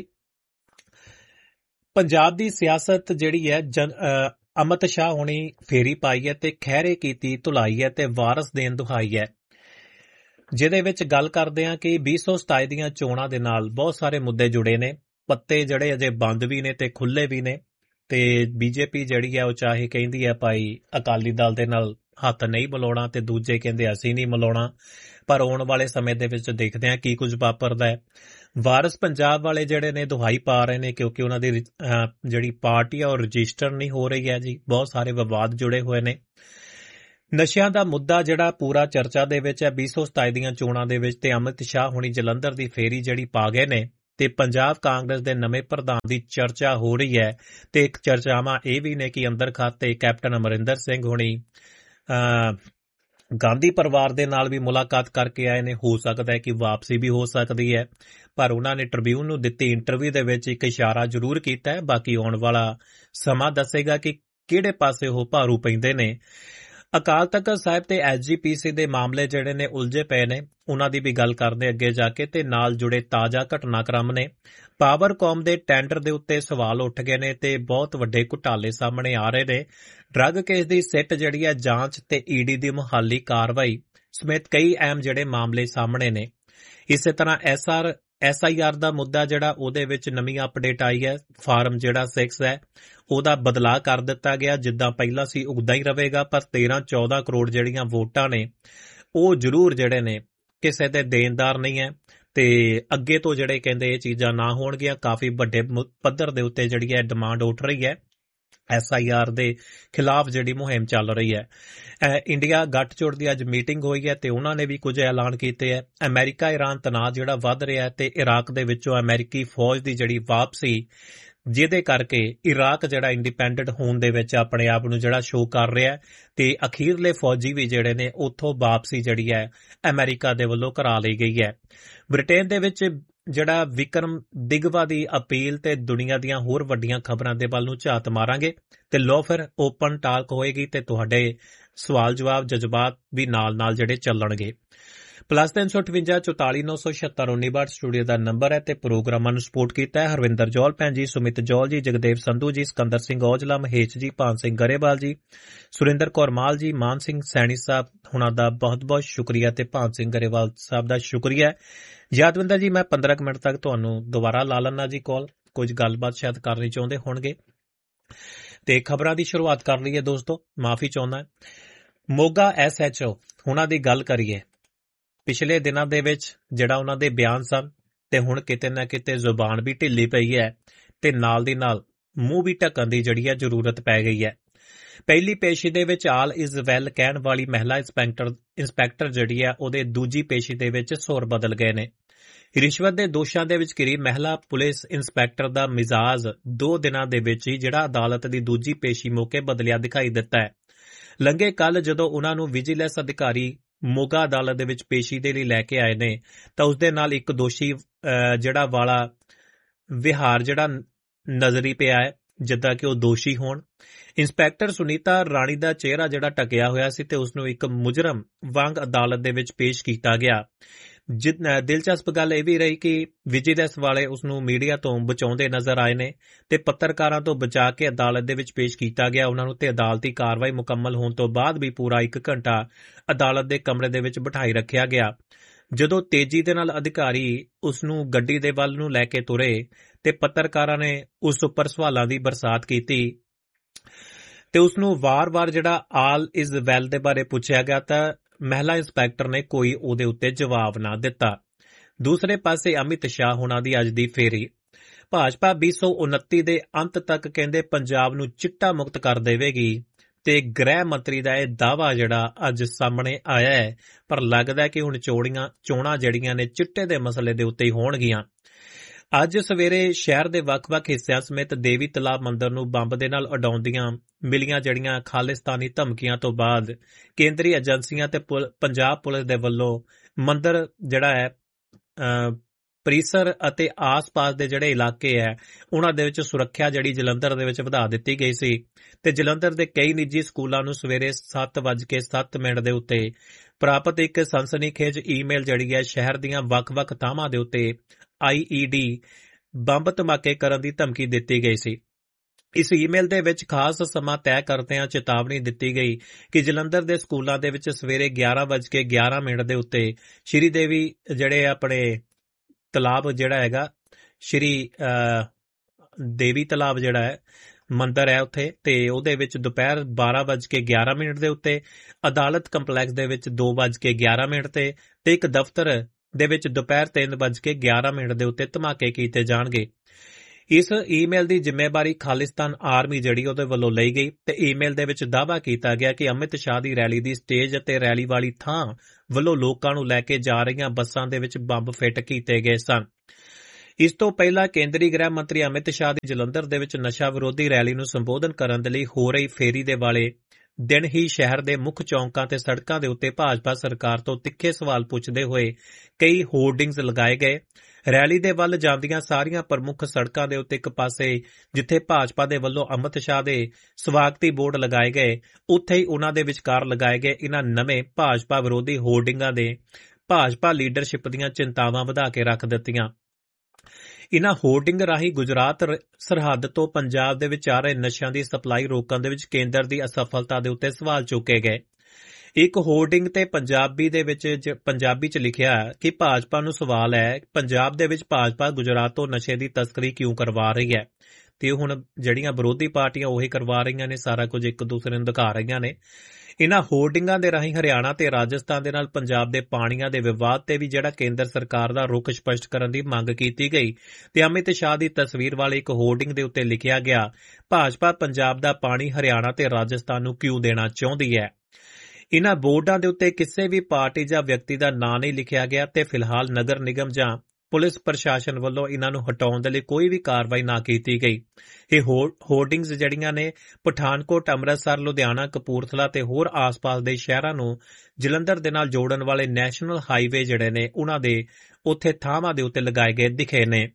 ਪੰਜਾਬ ਦੀ ਸਿਆਸਤ ਜਿਹੜੀ ਹੈ ਜਨ ਅਮਿਤ ਸ਼ਾਹ ਹੁਣੀ ਫੇਰੀ ਪਾਈ ਹੈ ਤੇ ਖਹਿਰੇ ਕੀਤੀ ਧੁਲਾਈ ਹੈ ਤੇ ਵਾਰਸ ਦੇਣ ਦੁਹਾਈ ਹੈ, ਜਿਹਦੇ ਵਿੱਚ ਗੱਲ ਕਰਦੇ ਹਾਂ ਕਿ ਵੀਹ ਸੌ ਸਤਾਈ ਦੀਆਂ ਚੋਣਾਂ ਦੇ ਨਾਲ ਬਹੁਤ ਸਾਰੇ ਮੁੱਦੇ ਜੁੜੇ ਨੇ। ਪੱਤੇ ਜਿਹੜੇ ਅਜੇ ਬੰਦ ਵੀ ਨੇ ਤੇ ਖੁੱਲੇ ਵੀ ਨੇ ਤੇ ਬੀਜੇਪੀ ਜਿਹੜੀ ਹੈ ਉਹ ਚਾਹੇ ਕਹਿੰਦੀ ਹੈ ਭਾਈ ਅਕਾਲੀ ਦਲ ਦੇ ਨਾਲ ਹੱਥ ਨਹੀਂ ਮਿਲਾਉਣਾ ਤੇ ਦੂਜੇ ਕਹਿੰਦੇ ਅਸੀਂ ਨਹੀਂ ਮਿਲਾਉਣਾ, ਪਰ ਆਉਣ ਵਾਲੇ ਸਮੇਂ ਦੇ ਵਿੱਚ ਦੇਖਦੇ ਹਾਂ ਕੀ ਕੁਝ ਵਾਪਰਦਾ ਹੈ। ਵਾਰਸ ਪੰਜਾਬ ਵਾਲੇ ਜਿਹੜੇ ਨੇ ਦੁਹਾਈ ਪਾ ਰਹੇ ਨੇ ਕਿਉਂਕਿ ਉਹਨਾਂ ਦੀ ਜਿਹੜੀ ਪਾਰਟੀ ਆ ਉਹ ਰਜਿਸਟਰ ਨਹੀਂ ਹੋ ਰਹੀ ਹੈ ਜੀ। ਬਹੁਤ ਸਾਰੇ ਵਿਵਾਦ ਜੁੜੇ ਹੋਏ ਨੇ ਨਸ਼ਿਆਂ ਦਾ ਮੁੱਦਾ ਜਿਹੜਾ ਪੂਰਾ ਚਰਚਾ ਦੇ ਵਿੱਚ ਹੈ ਵੀਹ ਸੌ ਸਤਾਈ ਦੀਆਂ ਚੋਣਾਂ ਦੇ ਵਿੱਚ ਤੇ ਅਮਿਤ ਸ਼ਾਹ ਹੁਣੀ ਜਲੰਧਰ ਦੀ ਫੇਰੀ ਜਿਹੜੀ ਪਾ ਗਏ ਨੇ ਤੇ ਪੰਜਾਬ ਕਾਂਗਰਸ ਦੇ ਨਵੇਂ ਪ੍ਰਧਾਨ ਦੀ ਚਰਚਾ ਹੋ ਰਹੀ ਹੈ ਤੇ ਇੱਕ ਚਰਚਾਵਾਂ ਇਹ ਵੀ ਨੇ ਕਿ ਅੰਦਰ ਖਾਤੇ ਕੈਪਟਨ ਅਮਰਿੰਦਰ ਸਿੰਘ ਹੁਣੀ ਗਾਂਧੀ ਪਰਿਵਾਰ ਦੇ ਨਾਲ ਵੀ ਮੁਲਾਕਾਤ ਕਰਕੇ ਆਏ ਨੇ। ਹੋ ਸਕਦਾ ਹੈ ਕਿ ਵਾਪਸੀ ਵੀ ਹੋ ਸਕਦੀ ਹੈ, ਪਰ ਉਹਨਾਂ ਨੇ ਟ੍ਰਿਬਿਊਨ ਨੂੰ ਦਿੱਤੀ ਇੰਟਰਵਿਊ ਦੇ ਵਿੱਚ ਇੱਕ ਇਸ਼ਾਰਾ ਜ਼ਰੂਰ ਕੀਤਾ ਹੈ। ਬਾਕੀ ਆਉਣ ਵਾਲਾ ਸਮਾਂ ਦੱਸੇਗਾ ਕਿ ਕਿਹੜੇ ਪਾਸੇ ਉਹ ਭਾਰੂ ਪੈਂਦੇ ਨੇ। ਅਕਾਲ ਤਖਤ ਸਾਹਿਬ ਤੇ ਐਸ ਜੀ ਪੀ ਸੀ ਦੇ ਮਾਮਲੇ ਜਿਹੜੇ ਨੇ ਉਲਝੇ ਪਏ ਨੇ, ਉਹਨਾਂ ਦੀ ਵੀ ਗੱਲ ਕਰਦੇ ਅੱਗੇ ਜਾ ਕੇ ਤੇ ਨਾਲ ਜੁੜੇ ਤਾਜ਼ਾ ਘਟਨਾਕ੍ਰਮ ਨੇ। ਪਾਵਰਕੌਮ ਦੇ ਟੈਂਡਰ ਦੇ ਉੱਤੇ ਸਵਾਲ ਉੱਠ ਗਏ ਨੇ ਤੇ ਬਹੁਤ ਵੱਡੇ ਘੁਟਾਲੇ ਸਾਹਮਣੇ ਆ ਰਹੇ ਨੇ। ਡਰੱਗ ਕੇਸ ਦੀ ਸਿੱਟ ਜਿਹੜੀ ਹੈ ਜਾਂਚ ਤੇ ਈਡੀ ਦੀ ਮੁਹਾਲੀ ਕਾਰਵਾਈ ਸਮੇਤ ਕਈ ਅਹਿਮ ਜਿਹੜੇ ਮਾਮਲੇ ਸਾਹਮਣੇ ਨੇ। ਇਸੇ ਤਰ੍ਹਾਂ S R S I R ਦਾ ਮੁੱਦਾ ਜਿਹੜਾ ਉਹਦੇ ਵਿੱਚ ਨਵੀਂ ਅਪਡੇਟ ਆਈ ਹੈ। ਫਾਰਮ ਜਿਹੜਾ ਛੇ ਹੈ ਉਹਦਾ ਬਦਲਾਅ ਕਰ ਦਿੱਤਾ ਗਿਆ, ਜਿੱਦਾਂ ਪਹਿਲਾਂ ਸੀ ਉਦਾਂ ਹੀ ਰਹੇਗਾ, ਪਰ ਤੇਰਾਂ ਚੌਦਾਂ ਕਰੋੜ ਜਿਹੜੀਆਂ ਵੋਟਾਂ ਨੇ ਉਹ ਜ਼ਰੂਰ ਜਿਹੜੇ ਨੇ ਕਿਸੇ ਦੇ ਦੇਣਦਾਰ ਨਹੀਂ ਹੈ ਤੇ ਅੱਗੇ ਤੋਂ ਜਿਹੜੇ ਕਹਿੰਦੇ ਇਹ ਚੀਜ਼ਾਂ ਨਾ ਹੋਣਗੀਆਂ। ਕਾਫੀ ਵੱਡੇ ਪੱਧਰ ਦੇ ਉੱਤੇ ਜਿਹੜੀ ਹੈ ਡਿਮਾਂਡ ਉੱਠ ਰਹੀ ਹੈ, ਐਸ ਆਈ ਆਰ ਦੇ ਖਿਲਾਫ ਜਿਹੜੀ ਮੁਹਿੰਮ ਚੱਲ ਰਹੀ ਹੈ। ਇੰਡੀਆ ਗੱਠਜੋੜ ਦੀ ਅੱਜ ਮੀਟਿੰਗ ਹੋਈ ਹੈ ਤੇ ਉਹਨਾਂ ਨੇ ਵੀ ਕੁਝ ਐਲਾਨ ਕੀਤੇ ਹੈ। ਅਮਰੀਕਾ ਇਰਾਨ ਤਣਾਅ ਜਿਹੜਾ ਵੱਧ ਰਿਹਾ ਤੇ ਇਰਾਕ ਦੇ ਵਿੱਚੋਂ ਅਮਰੀਕੀ ਫੌਜ ਦੀ ਜਿਹੜੀ ਵਾਪਸੀ, ਜਿਹਦੇ ਕਰਕੇ ਇਰਾਕ ਜਿਹੜਾ ਇੰਡੀਪੈਂਡੈਂਟ ਹੋਣ ਦੇ ਵਿੱਚ ਆਪਣੇ ਆਪ ਨੂੰ ਜਿਹੜਾ ਸ਼ੋਅ ਕਰ ਰਿਹਾ ਤੇ ਅਖੀਰਲੇ ਫੌਜੀ ਵੀ ਜਿਹੜੇ ਨੇ ਉੱਥੋਂ ਵਾਪਸੀ ਜਿਹੜੀ ਹੈ ਅਮਰੀਕਾ ਦੇ ਵੱਲੋਂ ਕਰਾ ਲਈ ਗਈ ਹੈ। ਬ੍ਰਿਟੇਨ ਦੇ ਵਿੱਚ ਜਿਹੜਾ ਵਿਕਰਮ ਦਿਗਵਾ ਦੀ ਅਪੀਲ ਤੇ ਦੁਨੀਆ ਦੀਆਂ ਹੋਰ ਵੱਡੀਆਂ ਖਬਰਾਂ ਦੇ ਵੱਲ ਨੂੰ ਝਾਤ ਮਾਰਾਂਗੇ ਤੇ ਲੋ ਫਿਰ ਓਪਨ ਟਾਕ ਹੋਏਗੀ ਤੇ ਤੁਹਾਡੇ ਸਵਾਲ ਜਵਾਬ ਜਜ਼ਬਾਤ ਵੀ ਨਾਲ ਨਾਲ ਜਿਹੜੇ ਚੱਲਣਗੇ। ਪਲੱਸ ਤਿੰਨ ਸੌ ਅਠਵੰਜਾ ਚੌਤਾਲੀ ਨੌ ਸੌ ਛਿਅੱਤਰ ਉੱਨੀ ਬਾਹਠ ਸਟੂਡੀਓ ਦਾ ਨੰਬਰ ਹੈ ਤੇ ਪ੍ਰੋਗਰਾਮਾਂ ਨੂੰ ਸਪੋਰਟ ਕੀਤਾ ਹੈ ਹਰਵਿੰਦਰ ਜੌਲ ਭੈਣ ਜੀ, ਸੁਮਿਤ ਜੌਲ ਜੀ, ਜਗਦੇਵ ਸੰਧੂ ਜੀ, ਸਿਕੰਦਰ ਸਿੰਘ ਔਜਲਾ, ਮਹੇਸ਼ ਜੀ, ਭਾਨ ਸਿੰਘ ਗਰੇਵਾਲ ਜੀ, ਸੁਰਿੰਦਰ ਕੌਰ ਮਾਲ ਜੀ, ਮਾਨ ਸਿੰਘ ਸੈਣੀ ਸਾਹਿਬ ਹੁਣਾਂ ਦਾ ਬਹੁਤ ਬਹੁਤ ਸ਼ੁਕਰੀਆ ਤੇ ਭਾਨ ਸਿੰਘ ਗਰੇਵਾਲ ਸਾਹਿਬ ਦਾ ਸ਼ੁਕਰੀਆ। ਯਾਦਵਿੰਦਰ ਜੀ, ਮੈਂ ਪੰਦਰਾਂ ਮਿੰਟ ਤੱਕ ਤੁਹਾਨੂੰ ਦੁਬਾਰਾ ਲਾ ਲੈਣਾ ਜੀ ਕਾਲ, ਕੁਝ ਗੱਲਬਾਤ ਸ਼ਾਇਦ ਕਰਨੀ ਚਾਹੁੰਦੇ ਹੋਣਗੇ ਤੇ ਖਬਰਾਂ ਦੀ ਸ਼ੁਰੂਆਤ ਕਰ ਲਈਏ ਦੋਸਤੋ। ਮਾਫੀ ਚਾਹੁੰਦਾ, ਮੋਗਾ ਐਸ ਐਚ ਓ ਹੁਣਾਂ ਦੀ ਗੱਲ ਕਰੀਏ। ਪਿਛਲੇ ਦਿਨਾਂ ਦੇ ਵਿੱਚ ਜਿਹੜਾ ਉਹਨਾਂ ਦੇ ਬਿਆਨ ਸਨ ਤੇ ਹੁਣ ਕਿਤੇ ਨਾ ਕਿਤੇ ਜ਼ੁਬਾਨ ਵੀ ਢਿੱਲੀ ਪਈ ਹੈ ਤੇ ਨਾਲ ਦੀ ਨਾਲ ਮੂੰਹ ਵੀ ਢੱਕਣ ਦੀ ਜਿਹੜੀ ਹੈ ਜ਼ਰੂਰਤ ਪੈ ਗਈ ਹੈ। ਪਹਿਲੀ ਪੇਸ਼ੀ ਦੇ ਵਿੱਚ ਆਲ ਇਜ਼ ਵੈਲ ਕਹਿਣ ਵਾਲੀ ਮਹਿਲਾ ਇੰਸਪੈਕਟਰ ਇੰਸਪੈਕਟਰ ਜਿਹੜੀ ਹੈ ਉਹਦੇ ਦੂਜੀ ਪੇਸ਼ੀ ਦੇ ਵਿੱਚ ਸੁਰ ਬਦਲ ਗਏ ਨੇ। ਰਿਸ਼ਵਤ ਦੇ ਦੋਸ਼ਾਂ ਦੇ ਵਿੱਚ ਘਿਰੀ ਮਹਿਲਾ ਪੁਲਿਸ ਇੰਸਪੈਕਟਰ ਦਾ ਮਿਜ਼ਾਜ ਦੋ ਦਿਨਾਂ ਦੇ ਵਿੱਚ ਹੀ ਜਿਹੜਾ ਅਦਾਲਤ ਦੀ ਦੂਜੀ ਪੇਸ਼ੀ ਮੌਕੇ ਬਦਲਿਆ ਦਿਖਾਈ ਦਿੱਤਾ ਹੈ। ਲੰਘੇ ਕੱਲ ਜਦੋਂ ਉਹਨਾਂ ਨੂੰ ਵਿਜੀਲੈਂਸ ਅਧਿਕਾਰੀ ਮੋਗਾ ਅਦਾਲਤ ਦੇ ਵਿੱਚ ਪੇਸ਼ੀ ਦੇ ਲਈ ਲੈ ਕੇ ਆਏ ਨੇ ਤਾਂ ਉਸਦੇ ਨਾਲ ਇੱਕ ਦੋਸ਼ੀ ਜਿਹੜਾ ਵਾਲਾ ਵਿਹਾਰ ਜਿਹੜਾ ਨਜ਼ਰੀ ਪਿਆ ਹੈ ਜਿੱਦਾਂ ਕਿ ਉਹ ਦੋਸ਼ੀ ਹੋਣ। ਇੰਸਪੈਕਟਰ ਸੁਨੀਤਾ ਰਾਣੀ ਦਾ ਚਿਹਰਾ ਜਿਹੜਾ ਢਕਿਆ ਹੋਇਆ ਸੀ ਤੇ ਉਸਨੂੰ ਇੱਕ ਮੁਜਰਮ ਵਾਂਗ ਅਦਾਲਤ ਦੇ ਵਿੱਚ ਪੇਸ਼ ਕੀਤਾ ਗਿਆ। ਦਿਲਚਸਪ ਗੱਲ ਇਹ ਵੀ ਰਹੀ ਕਿ ਵਿਜੀਲੈਂਸ ਵਾਲੇ ਉਸਨੂੰ ਮੀਡੀਆ ਤੋਂ ਬਚਾਉਂਦੇ ਨਜ਼ਰ ਆਏ ਨੇ ਤੇ ਪੱਤਰਕਾਰਾਂ ਤੋਂ ਬਚਾ ਕੇ ਅਦਾਲਤ ਦੇ ਵਿੱਚ ਪੇਸ਼ ਕੀਤਾ ਗਿਆ ਉਹਨਾਂ ਨੂੰ ਤੇ ਅਦਾਲਤੀ ਕਾਰਵਾਈ ਮੁਕੰਮਲ ਹੋਣ ਤੋਂ ਬਾਅਦ ਵੀ ਪੂਰਾ ਇੱਕ ਘੰਟਾ ਅਦਾਲਤ ਦੇ ਕਮਰੇ ਦੇ ਵਿੱਚ ਬਿਠਾਈ ਰੱਖਿਆ ਗਿਆ। ਜਦੋਂ ਤੇਜ਼ੀ ਦੇ ਨਾਲ ਅਧਿਕਾਰੀ ਉਸਨੂੰ ਗੱਡੀ ਦੇ ਵੱਲ ਨੂੰ ਲੈ ਕੇ ਤੁਰੇ ਤੇ ਪੱਤਰਕਾਰਾਂ ਨੇ ਉਸ ਉੱਪਰ ਸਵਾਲਾਂ ਦੀ ਬਰਸਾਤ ਕੀਤੀ ਤੇ ਉਸਨੂੰ ਵਾਰ-ਵਾਰ ਜਿਹੜਾ ਆਲ ਇਜ਼ ਵੈਲ ਦੇ ਬਾਰੇ ਪੁੱਛਿਆ ਗਿਆ ਤਾਂ ਮਹਿਲਾ ਇੰਸਪੈਕਟਰ ਨੇ ਕੋਈ ਉਹਦੇ ਉੱਤੇ ਜਵਾਬ ਨਾ ਦਿੱਤਾ। ਦੂਸਰੇ ਪਾਸੇ ਅਮਿਤ ਸ਼ਾਹ ਹੁਣਾਂ ਦੀ ਅੱਜ ਦੀ ਫੇਰੀ। ਭਾਜਪਾ ਵੀਹ ਸੌ ਉਨੱਤੀ ਦੇ ਅੰਤ ਤੱਕ ਕਹਿੰਦੇ ਪੰਜਾਬ ਨੂੰ ਚਿੱਟਾ ਮੁਕਤ ਕਰ ਦੇਵੇਗੀ ਤੇ ਗ੍ਰਹਿ ਮੰਤਰੀ ਦਾ ਇਹ ਦਾਅਵਾ ਜਿਹੜਾ ਅੱਜ ਸਾਹਮਣੇ ਆਇਆ ਹੈ, ਪਰ ਲੱਗਦਾ ਕਿ ਹੁਣ ਚੋਣੀਆਂ ਚੋਣਾਂ ਜਿਹੜੀਆਂ ਨੇ ਚਿੱਟੇ ਦੇ ਮਸਲੇ ਦੇ ਉੱਤੇ ਹੀ ਹੋਣਗੀਆਂ। ਅੱਜ ਸਵੇਰੇ ਸ਼ਹਿਰ ਦੇ ਵੱਖ-ਵੱਖ ਹਿੱਸਿਆਂ ਸਮੇਤ ਦੇਵੀ ਤਲਾਬ ਮੰਦਿਰ ਨੂੰ ਬੰਬ ਦੇ ਨਾਲ ਉਡਾਉਂਦੀਆਂ ਮਿਲੀਆਂ ਜਿਹੜੀਆਂ ਖਾਲਿਸਤਾਨੀ ਧਮਕੀਆਂ ਤੋਂ ਬਾਅਦ ਕੇਂਦਰੀ ਏਜੰਸੀਆਂ ਤੇ ਪੰਜਾਬ ਪੁਲਿਸ ਦੇ ਵੱਲੋਂ ਮੰਦਿਰ ਜਿਹੜਾ ਹੈ ਪਰਿਸਰ ਅਤੇ ਆਸ-ਪਾਸ ਦੇ ਜਿਹੜੇ ਇਲਾਕੇ ਹੈ ਉਹਨਾਂ ਦੇ ਵਿੱਚ ਸੁਰੱਖਿਆ ਜਿਹੜੀ ਜਲੰਧਰ ਦੇ ਵਿੱਚ ਵਧਾ ਦਿੱਤੀ ਗਈ ਸੀ ਤੇ ਜਲੰਧਰ ਦੇ ਕਈ ਨਿੱਜੀ ਸਕੂਲਾਂ ਨੂੰ ਸਵੇਰੇ ਸੱਤ ਵੱਜ ਕੇ ਸੱਤ ਮਿੰਟ ਦੇ ਉੱਤੇ ਪ੍ਰਾਪਤ ਇੱਕ ਸਨਸਨੀਖੇਜ ਈਮੇਲ ਜਿਹੜੀ ਹੈ ਸ਼ਹਿਰ ਦੀਆਂ ਵੱਖ-ਵੱਖ ਥਾਵਾਂ ਦੇ ਉੱਤੇ ਆਈ ਈ ਡੀ ਬੰਬ ਧਮਾਕੇ ਕਰਨ ਦੀ ਧਮਕੀ ਦਿੱਤੀ ਗਈ ਸੀ। ਇਸ ਈਮੇਲ ਦੇ ਵਿੱਚ ਖਾਸ ਸਮਾਂ ਤੈਅ ਕਰਦਿਆਂ ਚੇਤਾਵਨੀ ਦਿੱਤੀ ਗਈ ਕਿ ਜਲੰਧਰ ਦੇ ਸਕੂਲਾਂ ਦੇ ਵਿੱਚ ਸਵੇਰੇ ਗਿਆਰਾਂ ਵੱਜ ਕੇ ਗਿਆਰਾਂ ਮਿੰਟ ਦੇ ਉੱਤੇ ਸ਼੍ਰੀ ਦੇਵੀ ਜਿਹੜੇ ਆਪਣੇ ਤਲਾਬ ਜਿਹੜਾ ਹੈਗਾ ਸ਼੍ਰੀ ਦੇਵੀ ਤਲਾਬ ਜਿਹੜਾ ਹੈ ਮੰਦਿਰ ਹੈ ਉੱਥੇ ਤੇ ਉਹਦੇ ਵਿੱਚ ਦੁਪਹਿਰ ਬਾਰਾਂ ਵੱਜ ਕੇ ਗਿਆਰਾਂ ਮਿੰਟ ਦੇ ਉੱਤੇ ਅਦਾਲਤ ਕੰਪਲੈਕਸ ਦੇ ਵਿੱਚ ਦੋ ਵੱਜ ਕੇ ਗਿਆਰਾਂ ਮਿੰਟ ਤੇ ਤੇ ਇੱਕ ਦਫ਼ਤਰ ਦੇ ਵਿੱਚ ਦੁਪਹਿਰ ਤਿੰਨ ਵੱਜ ਕੇ ਗਿਆਰਾਂ ਮਿੰਟ ਦੇ ਉੱਤੇ ਧਮਾਕੇ ਕੀਤੇ ਜਾਣਗੇ। ਇਸ ਈਮੇਲ ਦੀ ਜ਼ਿੰਮੇਵਾਰੀ ਖਾਲਿਸਤਾਨ ਆਰਮੀ ਜਿਹੜੀ ਉਹਦੇ ਵੱਲੋਂ ਲਈ ਗਈ ਤੇ ਈਮੇਲ ਦੇ ਵਿੱਚ ਦਾਅਵਾ ਕੀਤਾ ਗਿਆ ਕਿ ਅਮਿਤ ਸ਼ਾਹ ਦੀ ਰੈਲੀ ਦੀ ਸਟੇਜ ਅਤੇ ਰੈਲੀ ਵਾਲੀ ਥਾਂ ਵੱਲੋਂ ਲੋਕਾਂ ਨੂੰ ਲੈ ਕੇ ਜਾ ਰਹੀਆਂ ਬੱਸਾਂ ਦੇ ਵਿੱਚ ਬੰਬ ਫਿੱਟ ਕੀਤੇ ਗਏ ਸਨ। ਇਸ ਤੋਂ ਪਹਿਲਾਂ ਕੇਂਦਰੀ ਗ੍ਰਹਿ ਮੰਤਰੀ ਅਮਿਤ ਸ਼ਾਹ ਦੀ ਜਲੰਧਰ ਦੇ ਵਿੱਚ ਨਸ਼ਾ ਵਿਰੋਧੀ ਰੈਲੀ ਨੂੰ ਸੰਬੋਧਨ ਕਰਨ ਦੇ ਲਈ ਹੋ ਰਹੀ ਫੇਰੀ ਦੇ ਵਾਲੇ ਦਿਨ ਹੀ ਸ਼ਹਿਰ ਦੇ ਮੁੱਖ ਚੌਂਕਾਂ ਤੇ ਸੜਕਾਂ ਦੇ ਉੱਤੇ ਭਾਜਪਾ ਸਰਕਾਰ ਤੋਂ ਤਿੱਖੇ ਸਵਾਲ ਪੁੱਛਦੇ ਹੋਏ ਕਈ ਹੋਰਡਿੰਗਸ ਲਗਾਏ ਗਏ। ਰੈਲੀ ਦੇ ਵੱਲ ਜਾਂਦੀਆਂ ਸਾਰੀਆਂ ਪ੍ਰਮੁੱਖ ਸੜਕਾਂ ਦੇ ਉੱਤੇ ਇੱਕ ਪਾਸੇ ਜਿੱਥੇ ਭਾਜਪਾ ਦੇ ਵੱਲੋਂ ਅਮਿਤ ਸ਼ਾਹ ਦੇ ਸਵਾਗਤੀ ਬੋਰਡ ਲਗਾਏ ਗਏ, ਉੱਥੇ ਹੀ ਉਨ੍ਹਾਂ ਦੇ ਵਿਚਕਾਰ ਲਗਾਏ ਗਏ ਇਨ੍ਹਾਂ ਨਵੇਂ ਭਾਜਪਾ ਵਿਰੋਧੀ ਹੋਰਡਿੰਗਾਂ ਦੇ ਭਾਜਪਾ ਲੀਡਰਸ਼ਿਪ ਦੀਆਂ ਚਿੰਤਾਵਾਂ ਵਧਾ ਕੇ ਰੱਖ ਦਿੱਤੀਆਂ। ਇਨ੍ਹਾਂ ਹੋਰਡਿੰਗ ਰਾਹੀਂ ਗੁਜਰਾਤ ਸਰਹੱਦ ਤੋਂ ਪੰਜਾਬ ਦੇ ਵਿੱਚ ਆ ਰਹੇ ਨਸ਼ਿਆਂ ਦੀ ਸਪਲਾਈ ਰੋਕਣ ਦੇ ਵਿੱਚ ਕੇਂਦਰ ਦੀ ਅਸਫਲਤਾ ਦੇ ਉੱਤੇ ਸਵਾਲ ਚੁੱਕੇ ਗਏ। ਇੱਕ ਹੋਰਡਿੰਗ ਤੇ ਪੰਜਾਬੀ ਦੇ ਵਿੱਚ ਪੰਜਾਬੀ 'ਚ ਲਿਖਿਆ ਕਿ ਭਾਜਪਾ ਨੂੰ ਸਵਾਲ ਹੈ, ਪੰਜਾਬ ਦੇ ਵਿੱਚ ਭਾਜਪਾ ਗੁਜਰਾਤ ਤੋਂ ਨਸ਼ੇ ਦੀ ਤਸਕਰੀ ਕਿਉਂ ਕਰਵਾ ਰਹੀ ਹੈ? ਤੇ ਹੁਣ ਜਿਹੜੀਆਂ ਵਿਰੋਧੀ ਪਾਰਟੀਆਂ ਉਹੀ ਕਰਵਾ ਰਹੀਆਂ ਨੇ, ਸਾਰਾ ਕੁਝ ਇੱਕ ਦੂਸਰੇ ਨੂੰ ਦਿਖਾ ਰਹੀਆਂ ਨੇ। ਇਨ੍ਹਾਂ ਹੋਰਡਿੰਗਾਂ ਦੇ ਰਾਹੀਂ ਹਰਿਆਣਾ ਤੇ ਰਾਜਸਥਾਨ ਦੇ ਨਾਲ ਪੰਜਾਬ ਦੇ ਪਾਣੀਆਂ ਦੇ ਵਿਵਾਦ ਤੇ ਵੀ ਜਿਹੜਾ ਕੇਂਦਰ ਸਰਕਾਰ ਦਾ ਰੁਖ ਸਪਸ਼ਟ ਕਰਨ ਦੀ ਮੰਗ ਕੀਤੀ ਗਈ ਤੇ ਅਮਿਤ ਸ਼ਾਹ ਦੀ ਤਸਵੀਰ ਵਾਲੇ ਇੱਕ ਹੋਰਡਿੰਗ ਦੇ ਉੱਤੇ ਲਿਖਿਆ ਗਿਆ, ਭਾਜਪਾ ਪੰਜਾਬ ਦਾ ਪਾਣੀ ਹਰਿਆਣਾ ਤੇ ਰਾਜਸਥਾਨ ਨੂੰ ਕਿਉਂ ਦੇਣਾ ਚਾਹੁੰਦੀ ਹੈ। ਇਨ੍ਹਾਂ ਬੋਰਡਾਂ ਦੇ ਉੱਤੇ ਕਿਸੇ ਵੀ ਪਾਰਟੀ ਜਾਂ ਵਿਅਕਤੀ ਦਾ ਨਾਂ ਨਹੀਂ ਲਿਖਿਆ ਗਿਆ ਤੇ ਫਿਲਹਾਲ ਨਗਰ ਨਿਗਮ ਜਾਂ ਪੁਲਿਸ ਪ੍ਰਸ਼ਾਸਨ ਵੱਲੋਂ ਇਨ੍ਹਾਂ ਨੂੰ ਹਟਾਉਣ ਦੇ ਲਈ ਕੋਈ ਵੀ ਕਾਰਵਾਈ ਨਾ ਕੀਤੀ ਗਈ। ਇਹ ਹੋਰਡਿੰਗਸ ਜਿਹੜੀਆਂ ਨੇ ਪਠਾਨਕੋਟ, ਅੰਮ੍ਰਿਤਸਰ, ਲੁਧਿਆਣਾ, ਕਪੂਰਥਲਾ ਤੇ ਹੋਰ ਆਸ-ਪਾਸ ਦੇ ਸ਼ਹਿਰਾਂ ਨੂੰ ਜਲੰਧਰ ਦੇ ਨਾਲ ਜੋੜਨ ਵਾਲੇ ਨੈਸ਼ਨਲ ਹਾਈਵੇ ਜਿਹੜੇ ਨੇ ਉਹਨਾਂ ਦੇ ਉੱਥੇ ਥਾਵਾਂ ਦੇ ਉੱਤੇ ਲਗਾਏ ਗਏ ਦਿਖੇ ਨੇ।